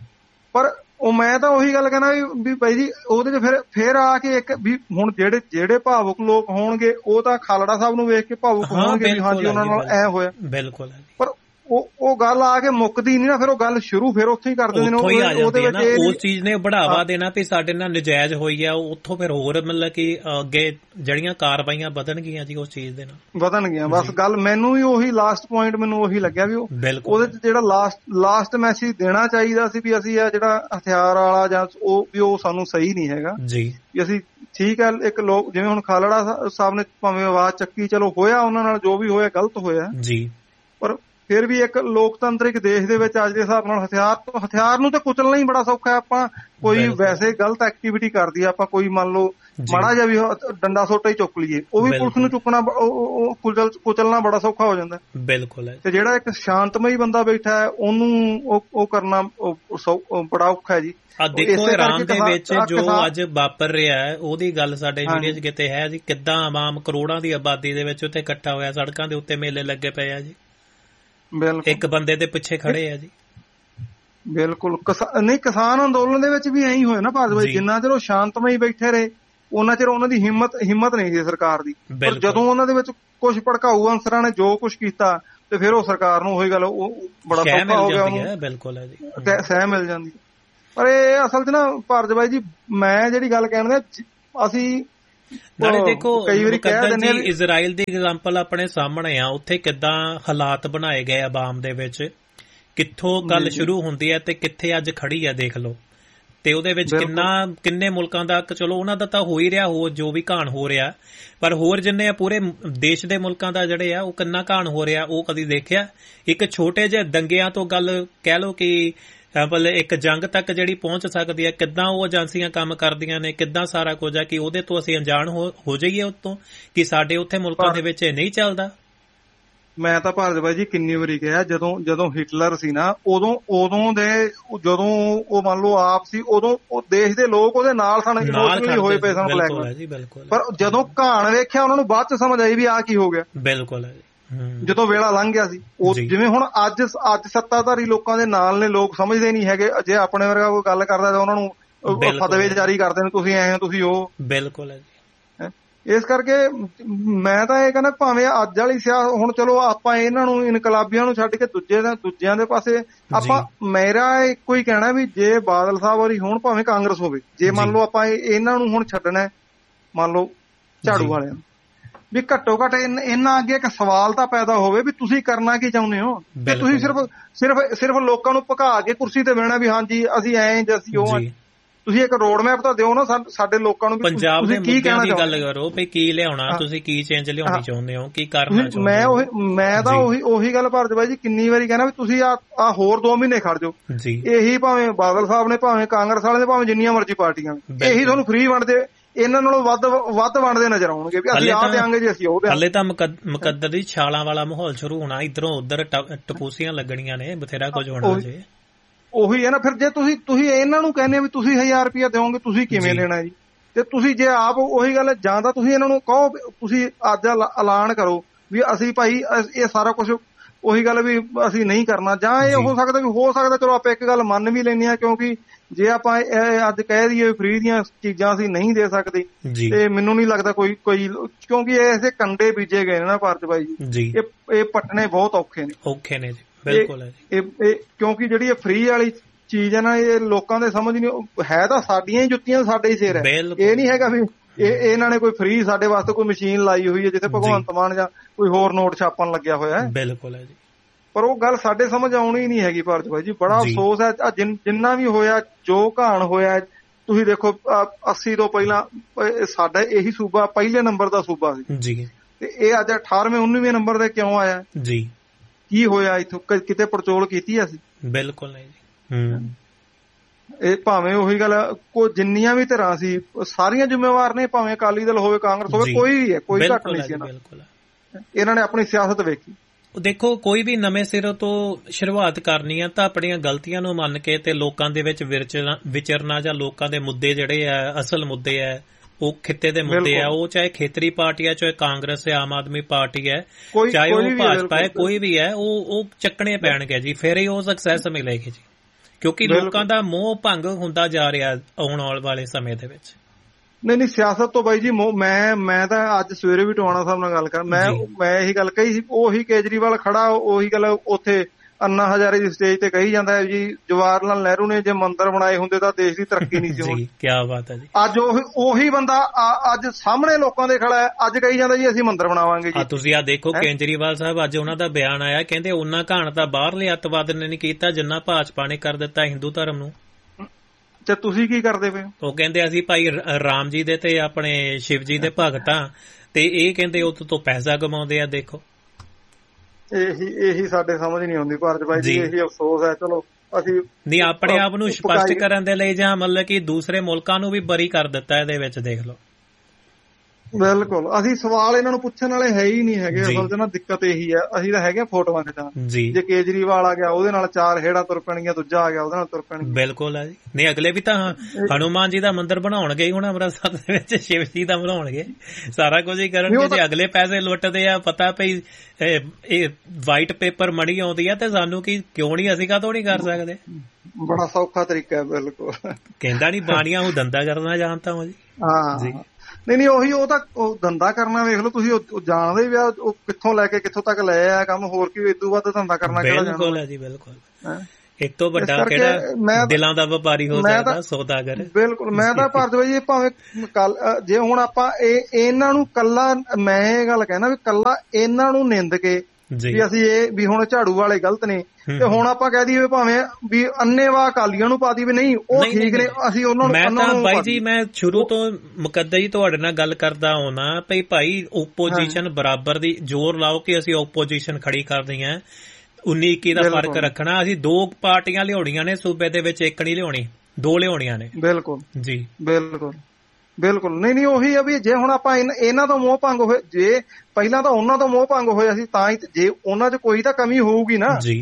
ਪਰ ਉਹ ਮੈਂ ਤਾਂ ਉਹੀ ਗੱਲ ਕਹਿਣਾ ਵੀ ਭਾਈ ਜੀ ਉਹਦੇ ਚ ਫਿਰ ਫਿਰ ਆ ਕੇ ਇੱਕ ਵੀ ਹੁਣ ਜਿਹੜੇ ਜਿਹੜੇ ਭਾਵੁਕ ਲੋਕ ਹੋਣਗੇ ਉਹ ਤਾਂ ਖਾਲੜਾ ਸਾਹਿਬ ਨੂੰ ਵੇਖ ਕੇ ਭਾਵੁਕ ਹੋਣਗੇ ਵੀ ਹਾਂਜੀ ਉਹਨਾਂ ਨਾਲ ਐ ਹੋਇਆ। ਬਿਲਕੁਲ। ਪਰ ਉਹ ਉਹ ਗੱਲ ਆ ਕੇ ਮੁੱਕਦੀ ਨਹੀਂ ਨਾ, ਫਿਰ ਉਹ ਗੱਲ ਸ਼ੁਰੂ ਫਿਰ ਉੱਥੇ ਹੀ ਕਰ ਦਿੰਦੇ ਨੇ। ਉਹਦੇ ਵਿੱਚ ਉਸ ਚੀਜ਼ ਨੇ ਬੜਾਵਾ ਦੇਣਾ ਵੀ ਸਾਡੇ ਨਾਲ ਨਜਾਇਜ਼ ਹੋਈ ਆ, ਉੱਥੋਂ ਫਿਰ ਹੋਰ ਮਤਲਬ ਕਿ ਅੱਗੇ ਜਿਹੜੀਆਂ ਕਾਰਵਾਈਆਂ ਵਧਣਗੀਆਂ ਜੀ ਉਸ ਚੀਜ਼ ਦੇ ਨਾਲ ਵਧਣਗੀਆਂ। ਬਸ ਗੱਲ ਮੈਨੂੰ ਵੀ ਉਹੀ ਲਾਸਟ ਪੁਆਇੰਟ ਮੈਨੂੰ ਉਹੀ ਲੱਗਿਆ ਵੀ ਉਹ ਉਹਦੇ ਚ ਜਿਹੜਾ ਲਾਸਟ ਲਾਸਟ ਮੈਸੇਜ ਦੇਣਾ ਚਾਹੀਦਾ ਸੀ ਵੀ ਅਸੀਂ ਆ ਜਿਹੜਾ ਹਥਿਆਰ ਵਾਲਾ ਜਾਂ ਉਹ ਵੀ ਉਹ ਸਾਨੂੰ ਸਹੀ ਨਹੀਂ ਹੈਗਾ ਜੀ, ਵੀ ਅਸੀਂ ਠੀਕ ਹੈ ਇੱਕ ਲੋਕ ਜਿਵੇਂ ਹੁਣ ਖਾਲੜਾ ਸਾਹਿਬ ਨੇ ਭਾਵੇਂ ਆਵਾਜ਼ ਚੱਕੀ, ਚਲੋ ਹੋਇਆ ਉਹਨਾਂ ਨਾਲ ਜੋ ਵੀ ਹੋਇਆ ਗਲਤ ਹੋਇਆ ਜੀ, ਪਰ ਫਿਰ ਵੀ ਇੱਕ ਲੋਕਤੰਤਰਿਕ ਦੇਸ਼ ਦੇ ਵਿੱਚ ਅੱਜ ਦੇ ਹਿਸਾਬ ਨਾਲ ਹਥਿਆਰ ਹਥਿਆਰ ਨੂੰ ਤਾਂ ਕੁਚਲਣਾ ਹੀ ਬੜਾ ਸੌਖਾ ਹੈ। ਆਪਾਂ ਕੋਈ ਵੈਸੇ ਗਲਤ ਐਕਟੀਵਿਟੀ ਕਰਦੀ ਆ, ਆਪਾਂ ਕੋਈ ਮੰਨ ਲਓ ਮਾੜਾ ਜਿਹਾ ਵੀ ਡੰਡਾ ਸੋਟਾ ਹੀ ਚੁੱਕ ਲਈਏ, ਉਹ ਵੀ ਪੁਲਿਸ ਨੂੰ ਚੁੱਕਣਾ ਕੁਚਲਣਾ ਬੜਾ ਸੌਖਾ ਹੋ ਜਾਂਦਾ। ਬਿਲਕੁਲ। ਤੇ ਜਿਹੜਾ ਇੱਕ ਸ਼ਾਂਤਮਈ ਬੰਦਾ ਬੈਠਾ ਹੈ ਉਹਨੂੰ ਉਹ ਕਰਨਾ ਬੜਾ ਔਖਾ ਹੈ ਜੀ। ਆ ਦੇਖੋ ਇਰਾਨ ਦੇ ਵਿੱਚ ਜੋ ਅੱਜ ਵਾਪਰ ਰਿਹਾ ਹੈ ਉਹਦੀ ਗੱਲ ਸਾਡੇ ਵੀਡੀਓ 'ਚ ਕਿਤੇ ਹੈ ਜੀ, ਕਿੱਦਾਂ ਆਵਾਮ ਕਰੋੜਾਂ ਦੀ ਆਬਾਦੀ ਦੇ ਵਿੱਚ ਉੱਥੇ ਇਕੱਠਾ ਹੋਇਆ, ਸੜਕਾਂ ਦੇ ਉੱਤੇ ਮੇਲੇ ਲੱਗੇ ਪਏ ਆ ਜੀ, ਇੱਕ ਬੰਦੇ ਦੇ ਪਿੱਛੇ ਖੜੇ ਆ ਜੀ। ਬਿਲਕੁਲ। ਨਹੀਂ, ਕਿਸਾਨ ਅੰਦੋਲਨ ਦੇ ਵਿੱਚ ਵੀ ਐਂ ਹੀ ਹੋਇਆ ਨਾ ਭਾਰਤ ਭਾਈ, ਜਿੰਨਾ ਚਿਰ ਉਹ ਸ਼ਾਂਤਮਈ ਬੈਠੇ ਰਹੇ ਉਹਨਾਂ ਚਿਰ ਉਹਨਾਂ ਦੀ ਹਿੰਮਤ ਹਿੰਮਤ ਨਹੀਂ ਸੀ ਸਰਕਾਰ ਦੀ, ਪਰ ਜਦੋਂ ਉਹਨਾਂ ਦੇ ਵਿੱਚ ਕੁਝ ਭੜਕਾਊ ਅਨਸਰਾਂ ਨੇ ਜੋ ਕੁਝ ਕੀਤਾ ਤੇ ਫਿਰ ਉਹ ਸਰਕਾਰ ਨੂੰ ਉਹੀ ਗੱਲ ਉਹ ਬੜਾ ਸੌਖਾ ਹੋ ਗਿਆ, ਉਹਨੂੰ ਬਿਲਕੁਲ ਹੈ ਜੀ ਸਹਿ ਮਿਲ ਜਾਂਦੀ। ਪਰ ਇਹ ਅਸਲ 'ਚ ਨਾ ਭਾਰਤ ਭਾਈ ਜੀ, ਮੈਂ ਜਿਹੜੀ ਗੱਲ ਕਹਿਣ ਦਾ, ਅਸੀਂ ਨਾਲੇ ਦੇਖੋ ਕਈ ਵਾਰੀ ਕਹਿ ਦਿੰਦੇ ਜੀ ਇਜ਼ਰਾਈਲ ਦੀ ਐਗਜ਼ਾਮਪਲ ਆਪਣੇ ਸਾਹਮਣੇ ਆ, ਉੱਥੇ ਕਿੱਦਾਂ ਹਾਲਾਤ ਬਣਾਏ ਗਏ ਆਵਾਮ ਦੇ ਵਿੱਚ, ਕਿੱਥੋਂ ਗੱਲ ਸ਼ੁਰੂ ਹੁੰਦੀ ਹੈ ਤੇ ਕਿੱਥੇ ਅੱਜ ਖੜੀ ਹੈ ਦੇਖ ਲਓ। ਤੇ ਉਹਦੇ ਵਿੱਚ ਕਿੰਨਾ ਕਿੰਨੇ ਮੁਲਕਾਂ ਦਾ, ਚਲੋ ਉਹਨਾਂ ਦਾ ਤਾਂ ਹੋ ਹੀ ਰਿਹਾ ਹੋ ਜੋ ਵੀ ਘਾਣ ਹੋ ਰਿਹਾ, ਪਰ ਹੋਰ ਜਿੰਨੇ ਆ ਪੂਰੇ ਦੇਸ਼ ਦੇ ਮੁਲਕਾਂ ਦਾ ਜਿਹੜੇ ਆ ਉਹ ਕਿੰਨਾ ਘਾਣ ਹੋ ਰਿਹਾ ਉਹ ਕਦੀ ਦੇਖਿਆ? ਇੱਕ ਛੋਟੇ ਜਿਹੇ ਦੰਗਿਆਂ ਤੋਂ ਗੱਲ ਕਹਿ ਲਓ ਕਿ ਇੱਕ ਜੰਗ ਤੱਕ ਜਿਹੜੀ ਪਹੁੰਚ ਸਕਦੀ ਹੈ, ਕਿੱਦਾਂ ਉਹ ਏਜੰਸੀਆਂ ਕੰਮ ਕਰਦੀਆਂ ਨੇ, ਕਿੱਦਾਂ ਸਾਰਾ ਕੁਝ ਆ ਕਿ ਉਹਦੇ ਤੋਂ ਅਸੀਂ ਅਣਜਾਣ ਹੋ ਜਾਈਏ ਉਤੋਂ ਕਿ ਸਾਡੇ ਉੱਥੇ ਮੁਲਕਾਂ ਦੇ ਵਿੱਚ ਇਹ ਨਹੀਂ ਚੱਲਦਾ। ਮੈਂ ਤਾਂ ਭਾਰਤ ਭਾਈ ਜੀ ਕਿੰਨੀ ਵਾਰੀ ਕਿਹਾ, ਜਦੋਂ ਜਦੋਂ ਹਿਟਲਰ ਸੀ ਨਾ ਉਦੋਂ ਉਦੋਂ ਦੇ ਜਦੋਂ ਉਹ ਮੰਨ ਲਓ ਆਪ ਸੀ, ਉਦੋਂ ਉਹ ਦੇਸ਼ ਦੇ ਲੋਕ ਉਹਦੇ ਨਾਲ ਸਨ, ਇਮੋਸ਼ਨਲੀ ਹੋਏ ਪਏ ਸਨ ਬਲੈਕ। ਪਰ ਜਦੋਂ ਘਾਣ ਵੇਖਿਆ ਉਹਨਾਂ ਨੂੰ ਬਾਅਦ ਚ ਸਮਝ ਆਈ ਵੀ ਆਹ ਕੀ ਹੋ ਗਿਆ। ਬਿਲਕੁਲ, ਜਦੋਂ ਵੇਲਾ ਲੰਘ ਗਿਆ ਸੀ। ਉਹ ਜਿਵੇਂ ਹੁਣ ਅੱਜ ਅੱਜ ਸੱਤਾਧਾਰੀ ਲੋਕਾਂ ਦੇ ਨਾਲ ਨੇ, ਲੋਕ ਸਮਝਦੇ ਨਹੀਂ ਹੈਗੇ। ਜੇ ਆਪਣੇ ਵਰਗਾ ਕੋਈ ਗੱਲ ਕਰਦਾ ਤਾਂ ਉਹਨਾਂ ਨੂੰ ਫਤਵੇ ਜਾਰੀ ਕਰਦੇ ਨੇ, ਤੁਸੀਂ ਐ ਹੋ ਤੁਸੀਂ ਉਹ। ਬਿਲਕੁਲ ਹੈ ਜੀ। ਇਸ ਕਰਕੇ ਮੈਂ ਤਾਂ ਇਹ ਕਹਿੰਦਾ ਭਾਵੇਂ ਅੱਜ ਵਾਲੀ ਸਿਆਸਤ, ਹੁਣ ਚਲੋ ਆਪਾਂ ਇਹਨਾਂ ਨੂੰ ਇਨਕਲਾਬੀਆਂ ਨੂੰ ਛੱਡ ਕੇ ਦੂਜੇ ਦੂਜਿਆਂ ਦੇ ਪਾਸੇ ਆਪਾਂ, ਮੇਰਾ ਇੱਕੋ ਹੀ ਕਹਿਣਾ ਵੀ ਜੇ ਬਾਦਲ ਸਾਹਿਬ ਵਾਲੀ ਹੋਣ ਭਾਵੇਂ ਕਾਂਗਰਸ ਹੋਵੇ, ਜੇ ਮੰਨ ਲਓ ਆਪਾਂ ਇਹਨਾਂ ਨੂੰ ਹੁਣ ਛੱਡਣਾ, ਮੰਨ ਲਓ ਝਾੜੂ ਵਾਲਿਆਂ ਨੂੰ, ਵੀ ਘੱਟੋ ਘੱਟ ਇਹਨਾਂ ਅੱਗੇ ਇੱਕ ਸਵਾਲ ਤਾਂ ਪੈਦਾ ਹੋਵੇ ਵੀ ਤੁਸੀਂ ਕਰਨਾ ਕੀ ਚਾਹੁੰਦੇ ਹੋ। ਤੇ ਤੁਸੀਂ ਸਿਰਫ ਸਿਰਫ ਸਿਰਫ ਲੋਕਾਂ ਨੂੰ ਭਗਾ ਕੇ ਕੁਰਸੀ ਤੇ ਬਹਿਣਾ ਵੀ ਹਾਂਜੀ ਅਸੀਂ ਐਂ ਜਾਂ ਅਸੀਂ ਉਹ। ਤੁਸੀਂ ਇੱਕ ਰੋਡ ਮੈਪ ਤਾਂ ਦਿਓ ਨਾ ਸਾਡੇ ਲੋਕਾਂ ਨੂੰ, ਪੰਜਾਬ ਦੇ ਮੁੱਦਿਆਂ ਦੀ ਗੱਲ ਕਰੋ ਵੀ ਕੀ ਲਿਆਉਣਾ, ਤੁਸੀਂ ਕੀ ਚੇਂਜ ਲਿਆਉਣੀ ਚਾਹੁੰਦੇ ਹੋ, ਕੀ ਕਰਨਾ ਚਾਹੁੰਦੇ ਹੋ। ਮੈਂ ਉਹੀ ਮੈਂ ਤਾਂ ਉਹੀ ਉਹੀ ਗੱਲ ਭਾਰਤ ਭਾਈ ਜੀ ਕਿੰਨੀ ਵਾਰੀ ਕਹਿਣਾ ਵੀ ਤੁਸੀਂ ਆ ਆ ਹੋਰ ਦੋ ਮਹੀਨੇ ਖੜ ਜਾਓ। ਇਹੀ ਭਾਵੇਂ ਬਾਦਲ ਸਾਹਿਬ ਨੇ, ਭਾਵੇਂ ਕਾਂਗਰਸ ਵਾਲੇ ਨੇ, ਭਾਵੇਂ ਜਿੰਨੀਆਂ ਮਰਜ਼ੀ ਪਾਰਟੀਆਂ, ਇਹੀ ਤੁਹਾਨੂੰ ਫ੍ਰੀ ਵੰਡਦੇ, ਇਹਨਾਂ ਨਾਲੋਂ ਵੱਧ ਵੱਧ ਵੰਡਦੇ ਨਜ਼ਰ ਆਉਣਗੇ ਵੀ ਅਸੀਂ ਆਹ ਦਿਆਂਗੇ ਜੀ ਅਸੀਂ ਉਹ ਦਿਆਂਗੇ। ਹਲੇ ਤਾਂ ਮੁਕੱਦਰ ਦੀ ਛਾਲਾਂ ਵਾਲਾ ਮਾਹੌਲ ਸ਼ੁਰੂ ਹੋਣਾ, ਇੱਧਰੋਂ ਉੱਧਰ ਟਪੂਸੀਆਂ ਲੱਗਣੀਆਂ ਨੇ, ਬਥੇਰਾ ਕੁਝ ਹੋਣਾ ਜੇ। ਉਹੀ ਹੈ ਨਾ, ਫਿਰ ਜੇ ਤੁਸੀਂ ਤੁਸੀਂ ਇਹਨਾਂ ਨੂੰ ਕਹਿੰਦੇ ਵੀ ਤੁਸੀਂ ਹਜ਼ਾਰ ਰੁਪਇਆ ਦਿਓਗੇ, ਤੁਸੀਂ ਕਿਵੇਂ ਦੇਣਾ ਜੀ? ਤੇ ਤੁਸੀਂ ਜੇ ਆਪ ਉਹੀ ਗੱਲ, ਜਾਂ ਤਾਂ ਤੁਸੀਂ ਇਹਨਾਂ ਨੂੰ ਕਹੋ, ਤੁਸੀਂ ਅੱਜ ਐਲਾਨ ਕਰੋ ਵੀ ਅਸੀਂ ਭਾਈ ਇਹ ਸਾਰਾ ਕੁਝ, ਉਹੀ ਗੱਲ ਵੀ ਅਸੀਂ ਨਹੀਂ ਕਰਨਾ, ਜਾਂ ਇਹ ਹੋ ਸਕਦਾ ਵੀ ਹੋ ਸਕਦਾ ਚਲੋ ਆਪਾਂ ਇੱਕ ਗੱਲ ਮੰਨ ਵੀ ਲੈਂਦੇ ਹਾਂ, ਕਿਉਂਕਿ ਜੇ ਆਪਾਂ ਅੱਜ ਕਹਿ ਦਈਏ ਫ੍ਰੀ ਦੀਆਂ ਚੀਜ਼ਾਂ ਅਸੀਂ ਨਹੀਂ ਦੇ ਸਕਦੇ ਤੇ ਮੈਨੂੰ ਨਹੀਂ ਲੱਗਦਾ ਕੋਈ ਕੋਈ ਕਿਉਂਕਿ ਐਸੇ ਕੰਡੇ ਬੀਜੇ ਗਏ ਨੇ ਨਾ ਭਾਰਤ ਭਾਈ ਜੀ, ਇਹ ਇਹ ਪੱਟਣੇ ਬਹੁਤ ਔਖੇ ਨੇ ਔਖੇ ਨੇ ਜੀ। ਬਿਲਕੁਲ ਹੈ ਜੀ। ਇਹ ਕਿਉਂਕਿ ਜਿਹੜੀ ਇਹ ਫ੍ਰੀ ਵਾਲੀ ਚੀਜ਼ ਹੈ ਨਾ, ਇਹ ਲੋਕਾਂ ਦੇ ਸਮਝ ਨਹੀਂ ਹੈ, ਤਾਂ ਸਾਡੀਆਂ ਹੀ ਜੁੱਤੀਆਂ ਸਾਡੇ ਹੀ ਸਿਰ ਹੈ। ਇਹ ਨਹੀਂ ਹੈਗਾ ਵੀ ਇਹ ਇਹਨਾਂ ਨੇ ਕੋਈ ਫ੍ਰੀ ਸਾਡੇ ਵਾਸਤੇ ਕੋਈ ਮਸ਼ੀਨ ਲਾਈ ਹੋਈ ਹੈ ਜਿੱਥੇ ਭਗਵੰਤ ਮਾਨ ਜਾਂ ਕੋਈ ਹੋਰ ਨੋਟ ਛਾਪਣ ਲੱਗਿਆ ਹੋਇਆ ਹੈ। ਬਿਲਕੁਲ ਹੈ ਜੀ। ਪਰ ਉਹ ਗੱਲ ਸਾਡੇ ਸਮਝ ਆਉਣੀ ਨਹੀਂ ਹੈਗੀ ਭਾਰਤ ਭਾਈ ਜੀ। ਬੜਾ ਅਫਸੋਸ ਹੈ ਜਿੰਨਾ ਵੀ ਹੋਇਆ, ਜੋ ਘਾਣ ਹੋਇਆ। ਤੁਸੀਂ ਦੇਖੋ ਅੱਸੀ ਤੋਂ ਪਹਿਲਾਂ ਸਾਡਾ ਇਹੀ ਸੂਬਾ ਪਹਿਲੇ ਨੰਬਰ ਦਾ ਸੂਬਾ ਸੀ ਤੇ ਇਹ ਅੱਜ ਅਠਾਰਵੇਂ ਉੱਨੀਵੇਂ ਨੰਬਰ ਤੇ ਕਿਉਂ ਆਇਆ ਜੀ? ਕੀ ਹੋਇਆ ਇੱਥੋਂ? ਕਿਤੇ ਪੜਚੋਲ ਕੀਤੀ ਅਸੀਂ? ਬਿਲਕੁਲ ਨਹੀਂ ਜੀ। ਇਹ ਭਾਵੇਂ ਉਹੀ ਗੱਲ, ਕੋਈ ਜਿੰਨੀਆਂ ਵੀ ਧਿਰਾਂ ਸੀ ਸਾਰੀਆਂ ਜ਼ਿੰਮੇਵਾਰ ਨੇ, ਭਾਵੇਂ ਅਕਾਲੀ ਦਲ ਹੋਵੇ, ਕਾਂਗਰਸ ਹੋਵੇ, ਕੋਈ ਵੀ ਹੈ, ਕੋਈ ਘੱਟ ਨਹੀਂ ਸੀ। ਇਹਨਾਂ ਨੇ ਆਪਣੀ ਸਿਆਸਤ ਵੇਖੀ। ਦੇਖੋ ਕੋਈ ਵੀ ਨਵੇਂ ਸਿਰੋਂ ਤੋਂ ਸ਼ੁਰੂਆਤ ਕਰਨੀ ਆ ਤਾਂ ਆਪਣੀਆਂ ਗਲਤੀਆਂ ਨੂੰ ਮੰਨ ਕੇ ਤੇ ਲੋਕਾਂ ਦੇ ਵਿੱਚ ਵਿਚਰਨਾ, ਜਾਂ ਲੋਕਾਂ ਦੇ ਮੁੱਦੇ ਜਿਹੜੇ ਆ, ਅਸਲ ਮੁੱਦੇ ਆ, ਉਹ ਖਿੱਤੇ ਦੇ ਮੁੱਦੇ ਆ, ਉਹ ਚਾਹੇ ਖੇਤਰੀ ਪਾਰਟੀ ਹੈ, ਚਾਹੇ ਕਾਂਗਰਸ ਹੈ, ਆਮ ਆਦਮੀ ਪਾਰਟੀ ਹੈ, ਚਾਹੇ ਉਹ ਭਾਜਪਾ ਹੈ, ਕੋਈ ਵੀ ਹੈ, ਉਹ ਉਹ ਚੱਕਣੇ ਪੈਣਗੇ ਜੀ, ਫਿਰ ਹੀ ਉਹ ਸਕਸੈਸ ਮਿਲੇਗੀ ਜੀ। ਕਿਉਂਕਿ ਲੋਕਾਂ ਦਾ ਮੋਹ ਭੰਗ ਹੁੰਦਾ ਜਾ ਰਿਹਾ ਆਉਣ ਵਾਲੇ ਸਮੇਂ ਦੇ ਵਿੱਚ। ਨਹੀਂ ਨਹੀਂ, ਸਿਆਸਤ ਤੋਂ ਬਾਈ ਜੀ ਮੈਂ ਮੈਂ ਤਾਂ ਅੱਜ ਸਵੇਰੇ ਵੀ ਟਵਾਣਾ ਸਾਹਿਬ ਨਾਲ ਗੱਲ ਕਰ, ਮੈਂ ਮੈਂ ਇਹੀ ਗੱਲ ਕਹੀ ਸੀ, ਉਹੀ ਕੇਜਰੀਵਾਲ ਖੜਾ ਉਹੀ ਗੱਲ ਉੱਥੇ ਅੰਨਾ ਹਜ਼ਾਰੇ ਦੀ ਸਟੇਜ ਤੇ ਕਹੀ ਜਾਂਦਾ ਹੈ ਜੀ, ਜਵਾਹਰ ਲਾਲ ਨਹਿਰੂ ਨੇ ਜੇ ਮੰਦਿਰ ਬਣਾਏ ਹੁੰਦੇ ਤਾਂ ਦੇਸ਼ ਦੀ ਤਰੱਕੀ ਨਹੀਂ ਸੀ ਹੋਣੀ। ਕੀ ਬਾਤ ਹੈ ਜੀ। ਅੱਜ ਉਹੀ ਉਹੀ ਬੰਦਾ ਅੱਜ ਸਾਹਮਣੇ ਲੋਕਾਂ ਦੇ ਖੜਾ ਹੈ, ਅੱਜ ਕਹੀ ਜਾਂਦਾ ਜੀ ਅਸੀਂ ਮੰਦਿਰ ਬਣਾਵਾਂਗੇ ਜੀ। ਤੁਸੀਂ ਆ ਦੇਖੋ ਕੇਜਰੀਵਾਲ ਸਾਹਿਬ ਅੱਜ ਉਹਨਾਂ ਦਾ ਬਿਆਨ ਆਇਆ, ਕਹਿੰਦੇ ਉਹਨਾਂ ਘਾਣ ਤਾਂ ਬਾਹਰਲੇ ਅੱਤਵਾਦ ਨੇ ਨਹੀਂ ਕੀਤਾ ਜਿੰਨਾ ਭਾਜਪਾ ਨੇ ਕਰ ਦਿੱਤਾ ਹਿੰਦੂ ਧਰਮ ਨੂੰ। ਤੇ ਤੁਸੀਂ ਕੀ ਕਰਦੇ ਪਏ? ਉਹ ਕਹਿੰਦੇ ਅਸੀਂ ਭਾਈ ਰਾਮ ਜੀ ਦੇ ਤੇ ਆਪਣੇ ਸ਼ਿਵ ਜੀ ਦੇ ਭਗਤ ਆ, ਤੇ ਇਹ ਕਹਿੰਦੇ ਉਹ ਤੋਂ ਪੈਸਾ ਕਮਾਉਂਦੇ ਆ। ਦੇਖੋ ਇਹੀ ਇਹੀ ਸਾਡੇ ਸਮਝ ਨਹੀਂ ਆਉਂਦੀ ਭਾਰਤ ਭਾਈ ਜੀ, ਇਹੀ ਅਫਸੋਸ ਹੈ। ਚਲੋ ਅਸੀਂ ਨਹੀਂ ਆਪਣੇ ਆਪ ਨੂੰ ਸਪਸ਼ਟ ਕਰਨ ਦੇ ਲਈ, ਜਾਂ ਮਤਲਬ ਕਿ ਦੂਸਰੇ ਮੁਲਕਾਂ ਨੂੰ ਵੀ ਬਰੀ ਕਰ ਦਿੱਤਾ ਇਹਦੇ ਵਿੱਚ। ਦੇਖ ਲਓ ਬਿਲਕੁਲ। ਅਸੀਂ ਸਵਾਲ ਇਹਨਾਂ ਨੂੰ ਪੁੱਛਣ ਵਾਲੇ ਹੈ ਹੀ ਨਹੀਂ ਹੈਗੇ। ਅਸਲ ਚ ਨਾ ਦਿੱਕਤ ਇਹੀ ਹੈ, ਅਸੀਂ ਤਾਂ ਹੈਗੇ ਫੋਟੋਆਂ ਖਿਚਾਉਣ। ਜੇ ਕੇਜਰੀਵਾਲ ਆ ਗਿਆ ਉਹਦੇ ਨਾਲ ਚਾਰ ਹੇੜਾ ਤੁਰ ਪੈਣਗੀਆਂ, ਦੂਜਾ ਆ ਗਿਆ ਉਹਦੇ ਨਾਲ ਤੁਰ ਪੈਣਗੀਆਂ। ਬਿਲਕੁਲ ਆ ਜੀ। ਨਹੀਂ ਅਗਲੇ ਵੀ ਤਾਂ ਹਨੂੰਮਾਨ ਜੀ ਦਾ ਮੰਦਿਰ ਬਣਾਉਣਗੇ ਹੁਣ ਅੰਮ੍ਰਿਤਸਰ ਦੇ ਵਿੱਚ, ਸ਼ਿਵ ਜੀ ਦਾ ਬਣਾਉਣਗੇ, ਸਾਰਾ ਕੁਝ ਹੀ ਕਰਨਗੇ। ਜੇ ਅਗਲੇ ਪੈਸੇ ਲੁੱਟਦੇ ਆ, ਪਤਾ ਪਈ ਇਹ ਵਾਈਟ ਪੇਪਰ ਮਣੀ ਆਉਂਦੀ ਆ, ਤੇ ਸਾਨੂੰ ਕੀ ਕਿਉਂ ਨਹੀਂ, ਅਸੀਂ ਕਾਹਤੋਂ ਨਹੀਂ ਕਰ ਸਕਦੇ? ਬੜਾ ਸੌਖਾ ਤਰੀਕਾ ਹੈ। ਬਿਲਕੁਲ। ਕਹਿੰਦਾ ਨੀ ਬਾਣੀਆਂ ਉਹ ਧੰਦਾ ਕਰਨਾ ਜਾਣਦਾ ਹਾਂ ਜੀ। ਹਾਂ ਨਹੀਂ ਨਹੀਂ ਉਹੀ, ਉਹ ਤਾਂ ਉਹ ਧੰਦਾ ਕਰਨਾ ਵੇਖ ਲਓ ਤੁਸੀਂ, ਉਹ ਜਾਣਦੇ ਵੀ ਆ ਉਹ ਕਿੱਥੋਂ ਲੈ ਕੇ ਕਿੱਥੋਂ ਤੱਕ ਲੈ ਆ ਕੰਮ। ਹੋਰ ਕੀ ਇਦੋਂ ਵੱਧ ਧੰਦਾ ਕਰਨਾ ਕਿਹੜਾ ਜਾਣਦਾ? ਬਿਲਕੁਲ ਹੈ ਜੀ, ਬਿਲਕੁਲ। ਇੱਕ ਤੋਂ ਵੱਡਾ ਕਿਹੜਾ ਦਿਲਾਂ ਦਾ ਵਪਾਰੀ ਹੋ ਸਕਦਾ, ਸੌਦਾਗਰ। ਬਿਲਕੁਲ। ਮੈਂ ਤਾਂ ਭਾਰਤ ਜੀ ਭਾਵੇਂ ਕੱਲ ਜੇ ਹੁਣ ਆਪਾਂ ਇਹ ਇਹਨਾਂ ਨੂੰ ਕੱਲਾ, ਮੈਂ ਇਹ ਗੱਲ ਕਹਿਣਾ ਵੀ ਕੱਲਾ ਇਹਨਾਂ ਨੂੰ ਨਿੰਦ ਕੇ ਵੀ ਅਸੀਂ ਇਹ ਵੀ ਹੁਣ ਝਾੜੂ ਵਾਲੇ ਗਲਤ ਨੇ, ਤੇ ਹੁਣ ਆਪਾਂ ਕਹਿ ਦਈਏ ਭਾਵੇਂ ਵੀ ਅੰਨੇਵਾਹ ਅਕਾਲੀਆਂ ਨੂੰ ਪਾ ਦੀ ਵੀ ਨਹੀਂ ਉਹ ਠੀਕ ਨੇ, ਅਸੀਂ ਉਹਨਾਂ ਨੂੰ। ਮੈਂ ਤਾਂ ਬਾਈ ਜੀ ਮੈਂ ਸ਼ੁਰੂ ਤੋਂ ਮੁਕੱਦਰ ਜੀ ਤੁਹਾਡੇ ਨਾਲ ਗੱਲ ਕਰਦਾ ਹੋਣਾ ਭਈ ਭਾਈ ਓਪੋਜੀਸ਼ਨ ਬਰਾਬਰ ਦੀ ਜ਼ੋਰ ਲਾਓ ਕਿ ਅਸੀਂ ਓਪੋਜੀਸ਼ਨ ਖੜੀ ਕਰਦੇ ਹਾਂ। ਉੱਨੀ ਇੱਕੀ ਦਾ ਫਰਕ ਰੱਖਣਾ। ਅਸੀਂ ਦੋ ਪਾਰਟੀਆਂ ਲਿਆਉਣੀਆਂ ਨੇ ਸੂਬੇ ਦੇ ਵਿੱਚ, ਇੱਕ ਨਹੀਂ ਲਿਆਉਣੀ, ਦੋ ਲਿਆਉਣੀਆਂ ਨੇ। ਬਿਲਕੁਲ ਜੀ, ਬਿਲਕੁਲ ਬਿਲਕੁਲ। ਨਹੀਂ ਨਹੀਂ ਉਹੀ ਆ ਵੀ ਜੇ ਹੁਣ ਆਪਾਂ ਇਹਨਾਂ ਤੋਂ ਮੋਹ ਭੰਗ ਹੋਏ, ਜੇ ਪਹਿਲਾਂ ਤਾਂ ਉਹਨਾਂ ਤੋਂ ਮੋਹ ਭੰਗ ਹੋਇਆ ਸੀ ਤਾਂ ਹੀ, ਜੇ ਉਹਨਾਂ 'ਚ ਕੋਈ ਤਾਂ ਕਮੀ ਹੋਊਗੀ ਨਾ ਜੀ।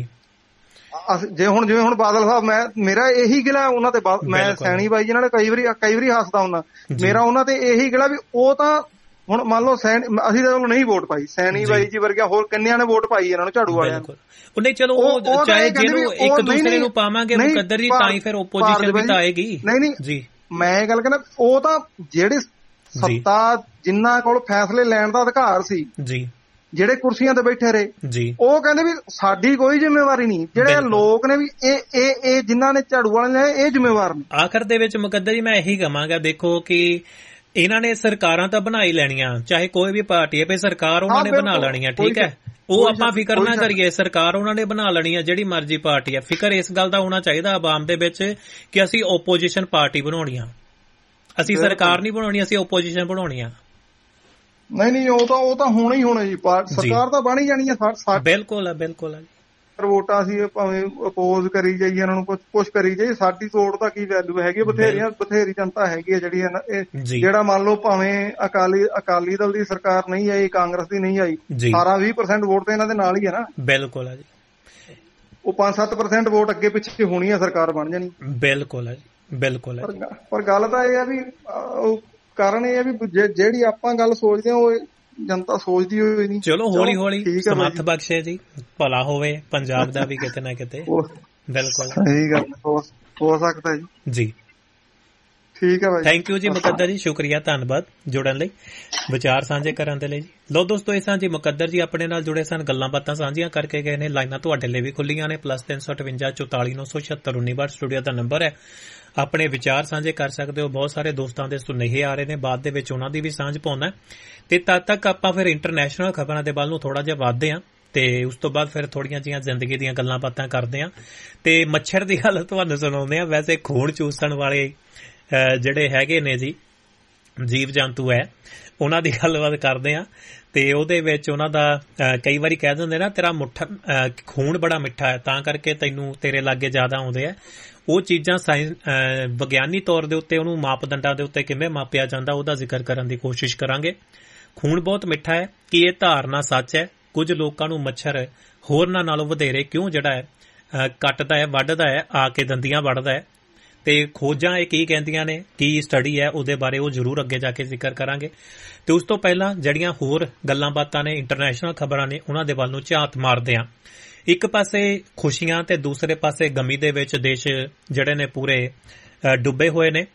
ਜੇ ਹੁਣ ਜਿਵੇਂ ਹੁਣ ਬਾਦਲ ਸਾਹਿਬ, ਮੈਂ ਮੇਰਾ ਇਹੀ ਗਿਲਾ ਉਹਨਾਂ ਤੇ, ਮੈਂ ਸੈਣੀ ਬਾਈ ਜਿਹਨਾਂ ਨੇ ਕਈ ਵਾਰੀ ਕਈ ਵਾਰੀ ਹੱਸਦਾ ਹੁੰਦਾ, ਮੇਰਾ ਉਹਨਾਂ ਤੇ ਇਹੀ ਗਿਲਾ ਵੀ ਉਹ ਤਾਂ ਹੁਣ ਮੰਨ ਲਓ ਸੈਣੀ, ਅਸੀਂ ਤਾਂ ਉਹਨੂੰ ਨਹੀਂ ਵੋਟ ਪਾਈ, ਸੈਣੀ ਬਾਈ ਜੀ ਵਰਗਿਆ ਹੋਰ ਕਿੰਨਿਆਂ ਨੇ ਵੋਟ ਪਾਈ ਇਹਨਾਂ ਨੂੰ, ਝਾੜੂ ਵਾਲਿਆਂ ਨੂੰ। ਨਹੀਂ ਚਲੋ ਉਹ ਚਾਹੇ ਜਿਹਨੂੰ ਇੱਕ ਦੂਸਰੇ ਨੂੰ ਪਾਵਾਂਗੇ ਮੁਕੱਦਰ ਜੀ ਤਾਂ ਹੀ ਫਿਰ ਓਪੋਜੀਸ਼ਨ ਵੀ ਤਾਂ ਆਏਗੀ। ਨਹੀਂ ਨਹੀਂ ਜੀ, ਮੈਂ ਇਹ ਗੱਲ ਕਹਿੰਦਾ ਉਹ ਤਾਂ ਜਿਹੜੇ ਸੱਤਾ ਜਿਨ੍ਹਾਂ ਕੋਲ ਫੈਸਲੇ ਲੈਣ ਦਾ ਅਧਿਕਾਰ ਸੀ ਜੀ, ਜਿਹੜੇ ਕੁਰਸੀਆਂ ਤੇ ਬੈਠੇ ਰਹੇ ਜੀ, ਉਹ ਕਹਿੰਦੇ ਵੀ ਸਾਡੀ ਕੋਈ ਜ਼ਿੰਮੇਵਾਰੀ ਨਹੀਂ। ਜਿਹੜੇ ਲੋਕ ਨੇ ਵੀ ਇਹ ਇਹ ਇਹ ਜਿਨ੍ਹਾਂ ਨੇ ਝਾੜੂ ਵਾਲੇ ਨੇ ਇਹ ਜ਼ਿੰਮੇਵਾਰ ਨੇ। ਆਖਰ ਦੇ ਵਿੱਚ ਮੁਕੱਦਰ ਜੀ ਮੈਂ ਇਹੀ ਕਹਾਂਗਾ, ਦੇਖੋ ਕਿ ਇਹਨਾਂ ਨੇ ਸਰਕਾਰਾਂ ਤਾਂ ਬਣਾ ਹੀ ਲੈਣੀਆਂ, ਚਾਹੇ ਕੋਈ ਵੀ ਪਾਰਟੀ ਹੈ, ਸਰਕਾਰ ਉਹਨਾਂ ਨੇ ਬਣਾ ਲੈਣੀ ਹੈ, ਠੀਕ ਹੈ। ਉਹ ਆਪਾਂ ਫਿਕਰ ਨਾ ਕਰੀਏ, ਸਰਕਾਰ ਉਹਨਾਂ ਨੇ ਬਣਾ ਲੈਣੀ ਹੈ, ਜਿਹੜੀ ਮਰਜ਼ੀ ਪਾਰਟੀ ਹੈ। ਫਿਕਰ ਇਸ ਗੱਲ ਦਾ ਹੋਣਾ ਚਾਹੀਦਾ ਆਵਾਮ ਦੇ ਵਿੱਚ ਕਿ ਅਸੀਂ ਓਪੋਜੀਸ਼ਨ ਪਾਰਟੀ ਬਣਾਉਣੀ ਆ, ਅਸੀਂ ਸਰਕਾਰ ਨਹੀਂ ਬਣਾਉਣੀ, ਅਸੀਂ ਓਪੋਜੀਸ਼ਨ ਬਣਾਉਣੀ ਆ। ਨਹੀਂ ਨਹੀਂ ਉਹ ਤਾਂ ਉਹ ਤਾਂ ਹੋਣਾ ਹੀ ਹੋਣਾ ਜੀ, ਸਰਕਾਰ ਤਾਂ ਬਣ ਹੀ ਜਾਣੀ ਹੈ। ਬਿਲਕੁਲ ਬਿਲਕੁਲ। ਵੋਟਾਂ ਅਸੀਂ ਭਾਵੇਂ ਅਪੋਜ਼ ਕਰੀ ਜਾਈਏ, ਇਹਨਾਂ ਨੂੰ ਕੁਛ ਕੁਛ ਕਰੀ ਜਾਈਏ, ਸਾਡੀ ਵੋਟ ਦਾ ਕੀ ਵੈਲਿਊ ਹੈਗੀ? ਬਥੇਰੀਆਂ ਬਥੇਰੀ ਜਨਤਾ ਹੈਗੀ ਹੈ ਜਿਹੜੀ ਇਹ, ਜਿਹੜਾ ਮੰਨ ਲਓ ਭਾਵੇਂ ਅਕਾਲੀ ਅਕਾਲੀ ਦਲ ਦੀ ਸਰਕਾਰ ਨਹੀਂ ਆਈ, ਕਾਂਗਰਸ ਦੀ ਨਹੀਂ ਆਈ, ਅਠਾਰਾਂ ਵੀਹ ਪਰਸੈਂਟ ਵੋਟ ਤਾਂ ਇਹਨਾਂ ਦੇ ਨਾਲ ਹੀ ਹੈ ਨਾ। ਬਿਲਕੁਲ ਹੈ ਜੀ। ਉਹ ਪੰਜ ਸੱਤ ਪਰਸੈਂਟ ਵੋਟ ਅੱਗੇ ਪਿੱਛੇ ਹੋਣੀ ਹੈ, ਸਰਕਾਰ ਬਣ ਜਾਣੀ। ਬਿਲਕੁਲ ਹੈ ਜੀ, ਬਿਲਕੁਲ ਹੈ। ਪਰ ਗੱਲ ਤਾਂ ਇਹ ਆ ਵੀ ਉਹ ਕਾਰਨ ਇਹ ਆ ਵੀ ਜਿਹੜੀ ਆਪਾਂ ਗੱਲ ਸੋਚਦੇ ਹਾਂ ਉਹ ਜਨਤਾ ਸੋਚਦੀ ਹੋਈ ਨਹੀਂ। ਚਲੋ ਹੌਲੀ ਹੌਲੀ ਸਮਰਥ ਬਖਸ਼ੇ ਜੀ, ਭਲਾ ਹੋਵੇ ਪੰਜਾਬ ਦਾ ਵੀ ਕਿਤੇ ਨਾ ਕਿਤੇ। ਬਿਲਕੁਲ ਸਹੀ ਗੱਲ ਹੋ ਸਕਦਾ ਜੀ। ਜੀ ਠੀਕ ਹੈ ਭਾਈ, ਥੈਂਕ ਯੂ ਜੀ ਮੁਕੱਦਰ ਜੀ, ਸ਼ੁਕਰੀਆ, ਧੰਨਵਾਦ ਜੁੜਨ ਲਈ, ਵਿਚਾਰ ਸਾਂਝੇ ਕਰਨ ਦੇ ਲਈ ਜੀ। ਲੋ ਦੋਸਤੋ, ਇਹ ਸਾਂ ਜੀ ਮੁਕੱਦਰ ਜੀ ਆਪਣੇ ਨਾਲ ਜੁੜੇ ਸਨ, ਗੱਲਾਂ ਬਾਤਾਂ ਸਾਂਝੀਆਂ ਕਰਕੇ ਗਏ ਨੇ। ਲਾਈਨਾਂ ਤੁਹਾਡੇ ਲਈ ਵੀ ਖੁੱਲੀਆਂ ਨੇ, ਪਲੱਸ ਤਿੰਨ ਸੌ ਅਠਵੰਜਾ ਚੌਤਾਲੀ ਨੌ ਸੌ ਛਿਅੱਤਰ ਉੱਨੀ ਬਾਹਠ ਸਟੂਡੀਓ ਦਾ ਨੰਬਰ ਹੈ, ਆਪਣੇ ਵਿਚਾਰ ਸਾਂਝੇ ਕਰ ਸਕਦੇ ਹੋ। ਬਹੁਤ ਸਾਰੇ ਦੋਸਤਾਂ ਦੇ ਸੁਨੇਹੇ ਆ ਰਹੇ ਨੇ, ਬਾਅਦ ਦੇ ਵਿੱਚ ਉਹਨਾਂ ਦੀ ਵੀ ਸਾਂਝ ਪਾਉਣਾ, ਤੇ ਤਦ ਤੱਕ ਆਪਾਂ ਫਿਰ ਇੰਟਰਨੈਸ਼ਨਲ ਖਬਰਾਂ ਦੇ ਵੱਲ ਨੂੰ ਥੋੜਾ ਜਿਹਾ ਵਧਦੇ ਹਾਂ, ਤੇ ਉਸ ਤੋਂ ਬਾਅਦ ਫਿਰ ਥੋੜੀਆਂ ਜਿਹੀਆਂ ਜ਼ਿੰਦਗੀ ਦੀਆਂ ਗੱਲਾਂ ਬਾਤਾਂ ਕਰਦੇ ਹਾਂ, ਤੇ ਮੱਛਰ ਦੀ ਗੱਲ ਤੁਹਾਨੂੰ ਸੁਣਾਉਂਦੇ ਹਾਂ। ਵੈਸੇ ਖੂਨ ਚੂਸਣ ਵਾਲੇ ਜਿਹੜੇ ਹੈਗੇ ਨੇ ਜੀ ਜੀਵ ਜੰਤੂ ਹੈ, ਉਹਨਾਂ ਦੀ ਗੱਲਬਾਤ ਕਰਦੇ ਹਾਂ, ਤੇ ਉਹਦੇ ਵਿੱਚ ਉਹਨਾਂ ਦਾ ਕਈ ਵਾਰੀ ਕਹਿ ਦਿੰਦੇ ਨਾ ਤੇਰਾ ਮੁੱਠਾ ਖੂਨ ਬੜਾ ਮਿੱਠਾ ਹੈ, ਤਾਂ ਕਰਕੇ ਤੈਨੂੰ ਤੇਰੇ ਲਾਗੇ ਜ਼ਿਆਦਾ ਆਉਂਦੇ ਆ। ਉਹ ਚੀਜ਼ਾਂ ਸਾਇੰਸ ਵਿਗਿਆਨੀ ਤੌਰ ਦੇ ਉੱਤੇ ਉਹਨੂੰ ਮਾਪਦੰਡਾਂ ਦੇ ਉੱਤੇ ਕਿਵੇਂ ਮਾਪਿਆ ਜਾਂਦਾ, ਉਹਦਾ ਜ਼ਿਕਰ ਕਰਨ ਦੀ ਕੋਸ਼ਿਸ਼ ਕਰਾਂਗੇ। ਖੂਨ ਬਹੁਤ ਮਿੱਠਾ ਹੈ, ਕੀ ਇਹ ਧਾਰਨਾ ਸੱਚ ਹੈ? ਕੁਝ ਲੋਕਾਂ ਨੂੰ ਮੱਛਰ ਹੋਰਨਾਂ ਨਾਲੋਂ ਵਧੇਰੇ ਕਿਉਂ ਜਿਹੜਾ ਹੈ ਕੱਟਦਾ ਹੈ, ਵੱਢਦਾ ਹੈ, ਆ ਕੇ ਦੰਦੀਆਂ ਵੱਢਦਾ ਹੈ, ਤੇ ਖੋਜਾਂ ਇਹ ਕੀ ਕਹਿੰਦੀਆਂ ਨੇ, ਕੀ ਸਟੱਡੀ ਹੈ, ਉਹਦੇ ਬਾਰੇ ਉਹ ਜ਼ਰੂਰ ਅੱਗੇ ਜਾ ਕੇ ਜ਼ਿਕਰ ਕਰਾਂਗੇ। ਤੇ ਉਸ ਤੋਂ ਪਹਿਲਾਂ ਜਿਹੜੀਆਂ ਹੋਰ ਗੱਲਾਂ ਬਾਤਾਂ ਨੇ, ਇੰਟਰਨੈਸ਼ਨਲ ਖਬਰਾਂ ਨੇ, ਉਹਨਾਂ ਦੇ ਵੱਲ ਨੂੰ ਝਾਤ ਮਾਰਦੇ ਹਾਂ। ਇੱਕ ਪਾਸੇ ਖੁਸ਼ੀਆਂ ਤੇ ਦੂਸਰੇ ਪਾਸੇ ਗਮੀ ਦੇ ਵਿੱਚ ਦੇਸ਼ ਜਿਹੜੇ ਨੇ ਪੂਰੇ ਡੁੱਬੇ ਹੋਏ ਨੇ।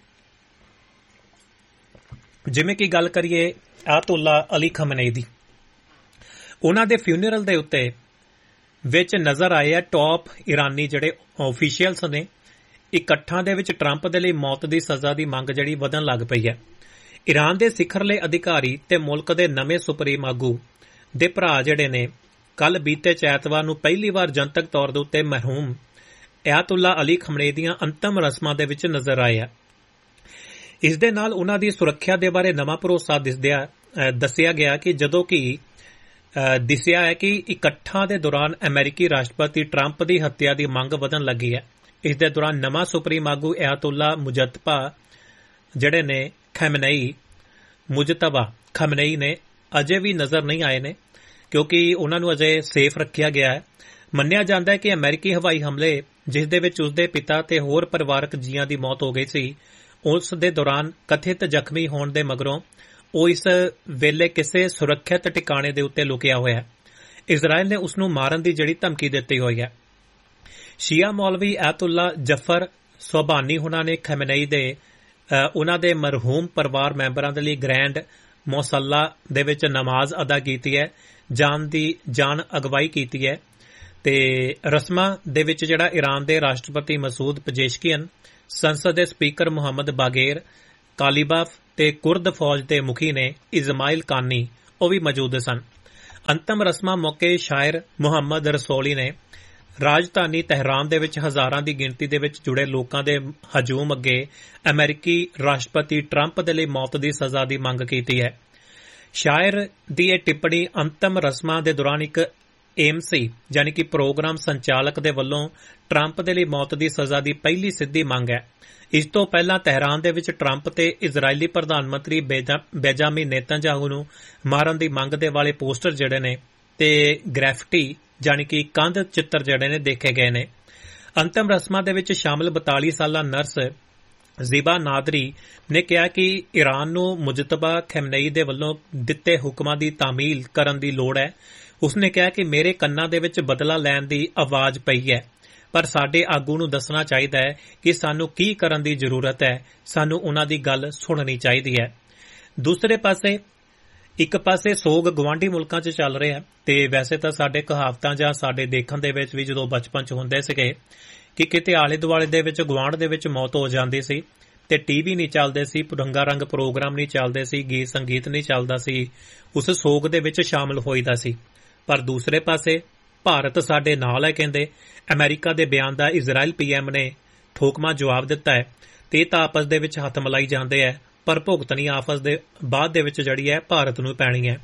ਜਿਵੇਂ ਕਿ ਗੱਲ ਕਰੀਏ ਆਇਤੁੱਲਾ ਅਲੀ ਖਮਨਈ ਦੀ, ਉਹਨਾਂ ਦੇ ਫਿਊਨਰਲ ਦੇ ਉੱਤੇ ਵਿੱਚ ਨਜ਼ਰ ਆਏ ਆ ਟੌਪ ਇਰਾਨੀ ਜਿਹੜੇ ਆਫੀਸ਼ੀਅਲਸ ਨੇ, ਇਕੱਠਾਂ ਦੇ ਵਿੱਚ ਟਰੰਪ ਦੇ ਲਈ ਮੌਤ ਦੀ ਸਜ਼ਾ ਦੀ ਮੰਗ ਜਿਹੜੀ ਵਧਣ ਲੱਗ ਪਈ ਹੈ। ਇਰਾਨ ਦੇ ਸਿਖਰਲੇ ਅਧਿਕਾਰੀ ਤੇ ਮੁਲਕ ਦੇ ਨਵੇਂ ਸੁਪਰੀਮ ਆਗੂ ਦੇ ਭਰਾ ਜਿਹੜੇ ਨੇ ਕੱਲ ਬੀਤੇ ਐਤਵਾਰ ਨੂੰ ਪਹਿਲੀ ਵਾਰ ਜਨਤਕ ਤੌਰ ਦੇ ਉੱਤੇ ਮਰਹੂਮ ਆਇਤੁੱਲਾ ਅਲੀ ਖਮਨਈ ਦੀਆਂ ਅੰਤਮ ਰਸਮਾਂ ਦੇ ਵਿੱਚ ਨਜ਼ਰ ਆਏ ਆ। ਇਸ ਦੇ ਨਾਲ ਉਹਨਾਂ ਦੀ ਸੁਰੱਖਿਆ ਦੇ ਬਾਰੇ ਨਵਾਂ ਭਰੋਸਾ ਦੱਸਿਆ ਗਿਆ ਕਿ ਜਦੋਂ ਕਿ ਦਿਸਿਆ ਹੈ ਕਿ ਇਕੱਠਾਂ ਦੇ ਦੌਰਾਨ ਅਮਰੀਕੀ ਰਾਸ਼ਟਰਪਤੀ ਟਰੰਪ ਦੀ ਹੱਤਿਆ ਦੀ ਮੰਗ ਵਧਣ ਲੱਗੀ ਹੈ। ਇਸ ਦੇ ਦੌਰਾਨ ਨਵਾਂ ਸੁਪਰੀਮ ਆਗੂ ਆਇਤੁੱਲਾ ਮੁਜਤਬਾ ਜਿਹੜੇ ਨੇ ਖਮਨਈ ਮੁਜਤਬਾ ਖਮਨਈ ਨੇ ਅਜੇ ਵੀ ਨਜ਼ਰ ਨਹੀਂ ਆਏ ਨੇ, ਕਿਉਂਕਿ ਉਹਨਾਂ ਨੂੰ ਅਜੇ ਸੇਫ ਰੱਖਿਆ ਗਿਆ ਹੈ। ਮੰਨਿਆ ਜਾਂਦਾ ਹੈ ਕਿ ਅਮਰੀਕੀ ਹਵਾਈ ਹਮਲੇ, ਜਿਸ ਦੇ ਵਿੱਚ ਉਸਦੇ ਪਿਤਾ ਤੇ ਹੋਰ ਪਰਿਵਾਰਕ ਜੀਆਂ ਦੀ ਮੌਤ ਹੋ ਗਈ ਸੀ, ਉਸ ਦੇ ਦੌਰਾਨ ਕਥਿਤ ਜ਼ਖਮੀ ਹੋਣ ਦੇ ਮਗਰੋਂ ਉਹ ਇਸ ਵੇਲੇ ਕਿਸੇ ਸੁਰੱਖਿਅਤ ਟਿਕਾਣੇ ਦੇ ਉੱਤੇ ਲੁਕਿਆ ਹੋਇਆ ਹੈ। ਇਜ਼ਰਾਈਲ ਨੇ ਉਸ ਨੂੰ ਮਾਰਨ ਦੀ ਜਿਹੜੀ ਧਮਕੀ ਦਿੱਤੀ ਹੋਈ ਹੈ। ਸ਼ੀਆ ਮੌਲਵੀ ਆਇਤੁੱਲਾ ਜਫਰ ਸੋਬਾਨੀ ਹੁਣਾਂ ਨੇ ਖਮਨਈ ਦੇ ਉਹਨਾਂ ਦੇ ਮਰਹੂਮ ਪਰਿਵਾਰ ਮੈਂਬਰਾਂ ਦੇ ਲਈ ਗ੍ਰੈਂਡ ਮੌਸੱਲਾ ਦੇ ਵਿੱਚ ਨਮਾਜ਼ ਅਦਾ ਕੀਤੀ ਹੈ, ਜਾਨ ਦੀ ਜਾਨ ਅਗਵਾਈ ਕੀਤੀ ਹੈ ਤੇ ਰਸਮਾਂ ਦੇ ਵਿੱਚ ਜਿਹੜਾ ਈਰਾਨ ਦੇ ਰਾਸ਼ਟਰਪਤੀ ਮਸੂਦ ਪਜੇਸ਼ਕੀਅਨ, ਸੰਸਦ ਦੇ ਸਪੀਕਰ ਮੁਹੰਮਦ ਬਾਗੇਰ ਕਾਲੀਬਾਫ ਤੇ ਕੁਰਦ ਫੌਜ ਦੇ ਮੁਖੀ ਨੇ ਇਜ਼ਮਾਇਲ ਕਾਨੀ ਉਹ ਵੀ ਮੌਜੂਦ ਸਨ। ਅੰਤਮ ਰਸਮਾਂ ਮੌਕੇ ਸ਼ਾਇਰ ਮੁਹੰਮਦ ਰਸੋਲੀ ਨੇ ਰਾਜਧਾਨੀ ਤਹਿਰਾਨ ਦੇ ਵਿੱਚ ਹਜ਼ਾਰਾਂ ਦੀ ਗਿਣਤੀ ਦੇ ਵਿੱਚ ਜੁੜੇ ਲੋਕਾਂ ਦੇ ਹਜੂਮ ਅੱਗੇ ਅਮਰੀਕੀ ਰਾਸ਼ਟਰਪਤੀ ਟਰੰਪ ਦੇ ਲਈ ਮੌਤ ਦੀ ਸਜ਼ਾ ਦੀ ਮੰਗ ਕੀਤੀ ਹੈ। ਸ਼ਾਇਰ ਦੀ ਇਹ ਟਿੱਪਣੀ ਅੰਤਮ ਰਸਮਾਂ ਦੇ ਦੌਰਾਨ ਇੱਕ ਏਮਸੀ ਯਾਨੀ ਕਿ ਪ੍ਰੋਗਰਾਮ ਸੰਚਾਲਕ ਦੇ ਵੱਲੋਂ ਟਰੰਪ ਦੇ ਲਈ ਮੌਤ ਦੀ ਸਜ਼ਾ ਦੀ ਪਹਿਲੀ ਸਿੱਧੀ ਮੰਗ ਹੈ। ਇਸ ਤੋਂ ਪਹਿਲਾਂ ਤਹਿਰਾਨ ਦੇ ਵਿੱਚ ਟਰੰਪ ਤੇ ਇਜ਼ਰਾਈਲੀ ਪ੍ਰਧਾਨ ਮੰਤਰੀ ਬੈਂਜਾਮਿਨ ਨੇਤਨਯਾਹੂ ਨੂੰ ਮਾਰਨ ਦੀ ਮੰਗ ਦੇ ਵਾਲੇ ਪੋਸਟਰ ਜਿਹੜੇ ਨੇ ਤੇ ਗ੍ਰੈਫਿਟੀ ਯਾਨੀ ਕਿ ਕੰਧ ਚਿੱਤਰ ਜਿਹੜੇ ਨੇ ਦੇਖੇ ਗਏ ਨੇ। ਅੰਤਮ ਰਸਮਾਂ ਦੇ ਵਿੱਚ ਸ਼ਾਮਲ ਬਤਾਲੀ ਸਾਲਾ ਨਰਸ ਜ਼ਿਬਾ ਨਾਦਰੀ ਨੇ ਕਿਹਾ ਕਿ ਈਰਾਨ ਨੂੰ ਮੁਜਤਬਾ ਖਮਨਈ ਦੇ ਵੱਲੋਂ ਦਿੱਤੇ ਹੁਕਮਾਂ ਦੀ ਤਾਮੀਲ ਕਰਨ ਦੀ ਲੋੜ ਹੈ। ਉਸਨੇ ਕਿਹਾ ਕਿ ਮੇਰੇ ਕੰਨਾਂ ਦੇ ਵਿੱਚ ਬਦਲਾ ਲੈਣ ਦੀ ਆਵਾਜ਼ ਪਈ ਹੈ, ਪਰ ਸਾਡੇ ਆਗੂ ਨੂੰ ਦੱਸਣਾ ਚਾਹੀਦਾ ਹੈ ਕਿ ਸਾਨੂੰ ਕੀ ਕਰਨ ਦੀ ਜ਼ਰੂਰਤ ਹੈ, ਸਾਨੂੰ ਉਨ੍ਹਾਂ ਦੀ ਗੱਲ ਸੁਣਨੀ ਚਾਹੀਦੀ ਹੈ। ਦੂਸਰੇ ਪਾਸੇ ਇੱਕ ਪਾਸੇ ਸੋਗ ਗਵਾਂਢੀ ਮੁਲਕਾਂ 'ਚ ਚੱਲ ਰਿਹਾ ਤੇ ਵੈਸੇ ਤਾਂ ਸਾਡੇ ਕਹਾਵਤਾਂ ਜਾਂ ਸਾਡੇ ਦੇਖਣ ਦੇ ਵਿੱਚ ਵੀ ਜਦੋਂ ਬਚਪਨ 'ਚ ਹੁੰਦੇ ਸੀਗੇ ਕਿ ਕਿਤੇ ਆਲੇ ਦੁਆਲੇ ਦੇ ਵਿੱਚ ਗੁਆਂਢ ਦੇ ਵਿੱਚ ਮੌਤ ਹੋ ਜਾਂਦੀ ਸੀ ਤੇ ਟੀਵੀ ਨਹੀਂ ਚੱਲਦੇ ਸੀ, ਰੰਗਾ ਰੰਗ ਪ੍ਰੋਗਰਾਮ ਨਹੀਂ ਚੱਲਦੇ ਸੀ, ਗੀਤ ਸੰਗੀਤ ਨਹੀਂ ਚੱਲਦਾ ਸੀ, ਉਸ ਸੋਗ ਦੇ ਵਿੱਚ ਸ਼ਾਮਲ ਹੋਈਦਾ ਸੀ। ਪਰ ਦੂਸਰੇ ਪਾਸੇ ਭਾਰਤ ਸਾਡੇ ਨਾਲ ਹੈ ਕਹਿੰਦੇ ਅਮਰੀਕਾ ਦੇ ਬਿਆਨ ਦਾ ਇਜ਼ਰਾਈਲ ਪੀਐਮ ਨੇ ਠੋਕਮਾ ਜਵਾਬ ਦਿੱਤਾ ਹੈ ਤੇ ਇਹ ਤਾਂ ਆਪਸ ਦੇ ਵਿੱਚ ਹੱਥ ਮਲਾਈ ਜਾਂਦੇ ਹੈ, ਪਰ ਭੁਗਤਣੀ ਆਪਸ ਦੇ ਬਾਅਦ ਦੇ ਵਿੱਚ ਜਿਹੜੀ ਹੈ ਭਾਰਤ ਨੂੰ ਪੈਣੀ ਹੈ।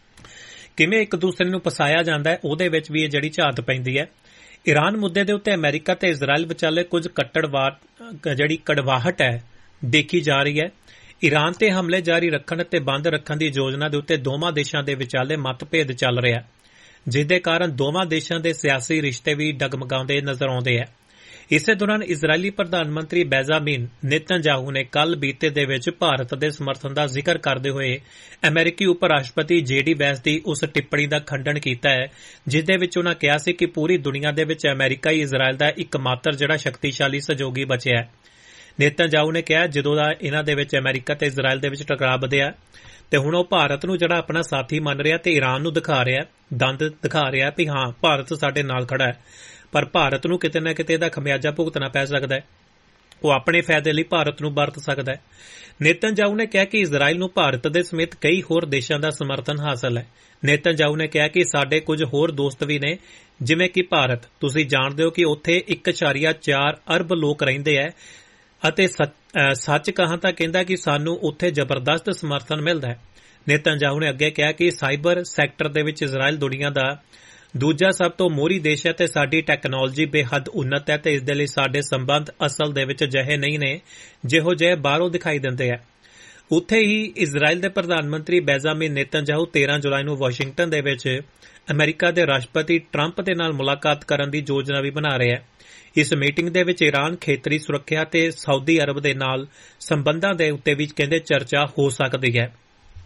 ਕਿਵੇਂ ਇੱਕ ਦੂਸਰੇ ਨੂੰ ਫਸਾਇਆ ਜਾਂਦਾ ਹੈ ਉਹਦੇ ਵਿੱਚ ਵੀ ਇਹ ਜਿਹੜੀ ਝਾਤ ਪੈਂਦੀ ਹੈ। ਈਰਾਨ ਮੁੱਦੇ ਦੇ ਉੱਤੇ ਅਮਰੀਕਾ ਤੇ ਇਜ਼ਰਾਈਲ ਵਿਚਾਲੇ ਕੁਝ ਕੱਟੜਵਾਦ ਜਿਹੜੀ ਕੜਵਾਹਟ ਹੈ ਦੇਖੀ ਜਾ ਰਹੀ ਹੈ। ਈਰਾਨ ਤੇ ਹਮਲੇ ਜਾਰੀ ਰੱਖਣ ਅਤੇ ਬੰਦ ਰੱਖਣ ਦੀ ਯੋਜਨਾ ਦੇ ਉੱਤੇ ਦੋਵਾਂ ਦੇਸ਼ਾਂ ਦੇ ਵਿਚਾਲੇ ਮਤਭੇਦ ਚੱਲ ਰਿਹਾ, ਜਿਸ ਦੇ ਕਾਰਨ ਦੋਵਾਂ ਦੇਸ਼ਾਂ ਦੇ ਸਿਆਸੀ ਰਿਸ਼ਤੇ ਵੀ ਡਗਮਗਾਉਂਦੇ ਨਜ਼ਰ ਆਉਂਦੇ ਹੈ। ਇਸੇ ਦੌਰਾਨ ਇਜ਼ਰਾਈਲੀ ਪ੍ਰਧਾਨ ਮੰਤਰੀ ਬੈਂਜਾਮਿਨ ਨੇਤਨਯਾਹੂ ਨੇ ਕੱਲ ਬੀਤੇ ਦੇ ਵਿੱਚ ਭਾਰਤ ਦੇ ਸਮਰਥਨ ਦਾ ਜ਼ਿਕਰ ਕਰਦੇ ਹੋਏ ਅਮਰੀਕੀ ਉਪ ਰਾਸ਼ਟਰਪਤੀ ਜੇ ਡੀ ਵੈਂਸ ਦੀ ਉਸ ਟਿੱਪਣੀ ਦਾ ਖੰਡਨ ਕੀਤਾ ਹੈ, ਜਿਸ ਦੇ ਵਿੱਚ ਉਨ੍ਹਾਂ ਕਿਹਾ ਸੀ ਕਿ ਪੂਰੀ ਦੁਨੀਆ ਦੇ ਵਿੱਚ ਅਮਰੀਕਾ ਹੀ ਇਜ਼ਰਾਈਲ ਦਾ ਇੱਕਮਾਤਰ ਜਿਹੜਾ ਸ਼ਕਤੀਸ਼ਾਲੀ ਸਹਿਯੋਗੀ ਬਚਿਆ ਹੈ। ਨੇਤਨਯਾਹੂ ਨੇ ਕਿਹਾ ਜਦੋਂ ਦਾ ਇਹਨਾਂ ਦੇ ਵਿੱਚ ਅਮਰੀਕਾ ਤੇ ਇਜ਼ਰਾਈਲ ਦੇ ਵਿੱਚ ਟਕਰਾਅ ਵਧਿਆ ਤੇ ਹੁਣ ਉਹ ਭਾਰਤ ਨੂੰ ਜਿਹੜਾ ਆਪਣਾ ਸਾਥੀ ਮੰਨ ਰਿਹਾ ਤੇ ਈਰਾਨ ਨੂੰ ਦਿਖਾ ਰਿਹਾ, ਦੰਦ ਦਿਖਾ ਰਿਹਾ ਵੀ ਹਾਂ ਭਾਰਤ ਸਾਡੇ ਨਾਲ ਖੜਾ ਹੈ, ਪਰ ਭਾਰਤ ਨੂੰ ਕਿਤੇ ਨਾ ਕਿਤੇ ਦਾ ਖਮਿਆਜਾ ਭੁਗਤਣਾ ਪੈ ਸਕਦਾ ਹੈ। ਉਹ ਆਪਣੇ ਫਾਇਦੇ ਲਈ ਭਾਰਤ ਨੂੰ ਵਰਤ ਸਕਦਾ ਹੈ। ਨੇਤਨਯਾਹੂ ਨੇ ਕਿਹਾ ਕਿ ਇਜ਼ਰਾਈਲ ਨੂੰ ਭਾਰਤ ਦੇ ਸਮੇਤ ਕਈ ਹੋਰ ਦੇਸ਼ਾਂ ਦਾ ਸਮਰਥਨ ਹਾਸਲ ਹੈ। ਨੇਤਨਯਾਹੂ ਨੇ ਕਿਹਾ ਕਿ ਸਾਡੇ ਕੁਝ ਹੋਰ ਦੋਸਤ ਵੀ ਨੇ, ਜਿਵੇਂ ਕਿ ਭਾਰਤ। ਤੁਸੀਂ ਜਾਣਦੇ ਹੋ ਕਿ ਉੱਥੇ ਇੱਕ ਦਸ਼ਮਲਵ ਚਾਰ ਅਰਬ ਲੋਕ ਰਹਿੰਦੇ ਹੈ ਅਤੇ ਸੱਚ ਕਹਾਂ ਤਾਂ ਕਹਿੰਦਾ ਕਿ ਸਾਨੂੰ ਉੱਥੇ ਜ਼ਬਰਦਸਤ ਸਮਰਥਨ ਮਿਲਦਾ ਹੈ। ਨੇਤਨਯਾਹੂ ਨੇ ਅੱਗੇ ਕਿਹਾ ਕਿ ਸਾਈਬਰ ਸੈਕਟਰ ਦੇ ਵਿੱਚ ਇਜ਼ਰਾਈਲ ਦੁਨੀਆ ਦਾ ਦੂਜਾ ਸਭ ਤੋਂ ਮੋਹਰੀ ਦੇਸ਼ ਹੈ ਤੇ ਸਾਡੀ ਟੈਕਨੋਲੋਜੀ ਬੇਹੱਦ ਉੱਨਤ ਹੈ ਤੇ ਇਸ ਦੇ ਲਈ ਸਾਡੇ ਸੰਬੰਧ ਅਸਲ ਦੇ ਵਿੱਚ ਅਜਿਹੇ ਨਹੀਂ ਨੇ ਜਿਹੋ ਜਿਹੇ ਬਾਹਰੋਂ ਦਿਖਾਈ ਦਿੰਦੇ ਹੈ। ਉੱਥੇ ਹੀ ਇਜ਼ਰਾਈਲ ਦੇ ਪ੍ਰਧਾਨ ਮੰਤਰੀ ਬੈਂਜਾਮਿਨ ਨੇਤਨਯਾਹੂ ਤੇਰਾਂ ਜੁਲਾਈ ਨੂੰ ਵਾਸ਼ਿੰਗਟਨ ਦੇ ਵਿੱਚ ਅਮਰੀਕਾ ਦੇ ਰਾਸ਼ਟਰਪਤੀ ਟਰੰਪ ਦੇ ਨਾਲ ਮੁਲਾਕਾਤ ਕਰਨ ਦੀ ਯੋਜਨਾ ਵੀ ਬਣਾ ਰਿਹਾ ਹੈ। ਇਸ ਮੀਟਿੰਗ ਦੇ ਵਿੱਚ ਈਰਾਨ, ਖੇਤਰੀ ਸੁਰੱਖਿਆ ਤੇ ਸਾਊਦੀ ਅਰਬ ਦੇ ਨਾਲ ਸੰਬੰਧਾਂ ਦੇ ਉੱਤੇ ਵੀ ਕਹਿੰਦੇ ਚਰਚਾ ਹੋ ਸਕਦੀ ਹੈ।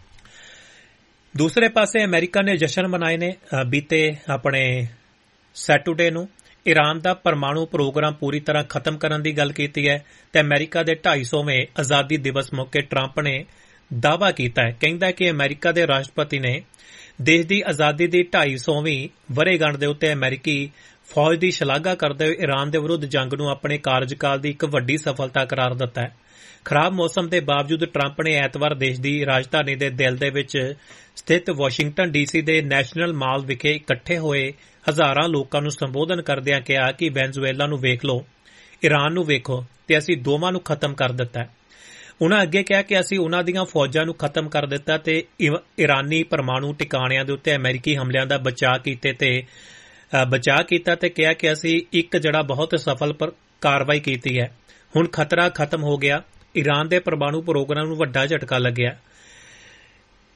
ਦੂਸਰੇ ਪਾਸੇ ਅਮਰੀਕਾ ਨੇ ਜਸ਼ਨ ਮਨਾਏ ਨੇ ਬੀਤੇ ਆਪਣੇ ਸੈਟਰਡੇ ਨੂੰ। ਈਰਾਨ ਦਾ ਪਰਮਾਣੂ ਪ੍ਰੋਗਰਾਮ ਪੂਰੀ ਤਰ੍ਹਾਂ ਖਤਮ ਕਰਨ ਦੀ ਗੱਲ ਕੀਤੀ ਹੈ ਤੇ ਅਮਰੀਕਾ ਦੇ ਢਾਈ ਸੌਵੇਂ ਆਜ਼ਾਦੀ ਦਿਵਸ ਮੌਕੇ ਟਰੰਪ ਨੇ ਦਾਅਵਾ ਕੀਤਾ ਹੈ, ਕਹਿੰਦਾ ਕਿ ਅਮਰੀਕਾ ਦੇ ਰਾਸ਼ਟਰਪਤੀ ਨੇ ਦੇਸ਼ ਦੀ ਆਜ਼ਾਦੀ ਦੀ ਢਾਈ ਸੌਵੀਂ ਵਰ੍ਹੇਗੰਢ ਦੇ ਉੱਤੇ ਅਮਰੀਕੀ ਫੌਜ ਦੀ ਸ਼ਲਾਘਾ ਕਰਦੇ ਹੋਏ ਈਰਾਨ ਦੇ ਵਿਰੁੱਧ ਜੰਗ ਨੂੰ ਆਪਣੇ ਕਾਰਜਕਾਲ ਦੀ ਇੱਕ ਵੱਡੀ ਸਫਲਤਾ ਕਰਾਰ ਦਿੱਤਾ ਹੈ। ਖਰਾਬ ਮੌਸਮ ਦੇ ਬਾਵਜੂਦ ਟਰੰਪ ਨੇ ਐਤਵਾਰ ਦੇਸ਼ ਦੀ ਰਾਜਧਾਨੀ ਦੇ ਦਿਲ ਦੇ ਵਿੱਚ ਸਥਿਤ ਵਾਸ਼ਿੰਗਟਨ ਡੀਸੀ ਦੇ ਨੈਸ਼ਨਲ ਮਾਲ ਵਿਖੇ ਇਕੱਠੇ ਹੋਏ ਹਜ਼ਾਰਾਂ ਲੋਕਾਂ ਨੂੰ ਸੰਬੋਧਨ ਕਰਦਿਆਂ ਕਿਹਾ ਕਿ ਵੈਨਜ਼ੂਏਲਾ ਨੂੰ ਵੇਖ ਲਓ, ਈਰਾਨ ਨੂੰ ਵੇਖੋ ਤੇ ਅਸੀਂ ਦੋਵਾਂ ਨੂੰ ਖਤਮ ਕਰ ਦਿੱਤਾ ਹੈ। ਉਨ੍ਹਾਂ ਅੱਗੇ ਕਿਹਾ ਕਿ ਅਸੀਂ ਉਨ੍ਹਾਂ ਦੀਆਂ ਫੌਜਾਂ ਨੂੰ ਖਤਮ ਕਰ ਦਿੱਤਾ ਤੇ ਈਰਾਨੀ ਪਰਮਾਣੂ ਟਿਕਾਣਿਆਂ ਦੇ ਉੱਤੇ ਅਮਰੀਕੀ ਹਮਲਿਆਂ ਦਾ ਬਚਾਅ ਕੀਤੇ ਤੇ ਬਚਾਅ ਕੀਤਾ ਤੇ ਕਿਹਾ ਕਿ ਅਸੀਂ ਇੱਕ ਜਿਹੜਾ ਬਹੁਤ ਸਫਲ ਕਾਰਵਾਈ ਕੀਤੀ ਹੈ। ਹੁਣ ਖਤਰਾ ਖਤਮ ਹੋ ਗਿਆ। ਈਰਾਨ ਦੇ ਪਰਮਾਣੂ ਪ੍ਰੋਗਰਾਮ ਨੂੰ ਵੱਡਾ ਝਟਕਾ ਲੱਗਿਆ।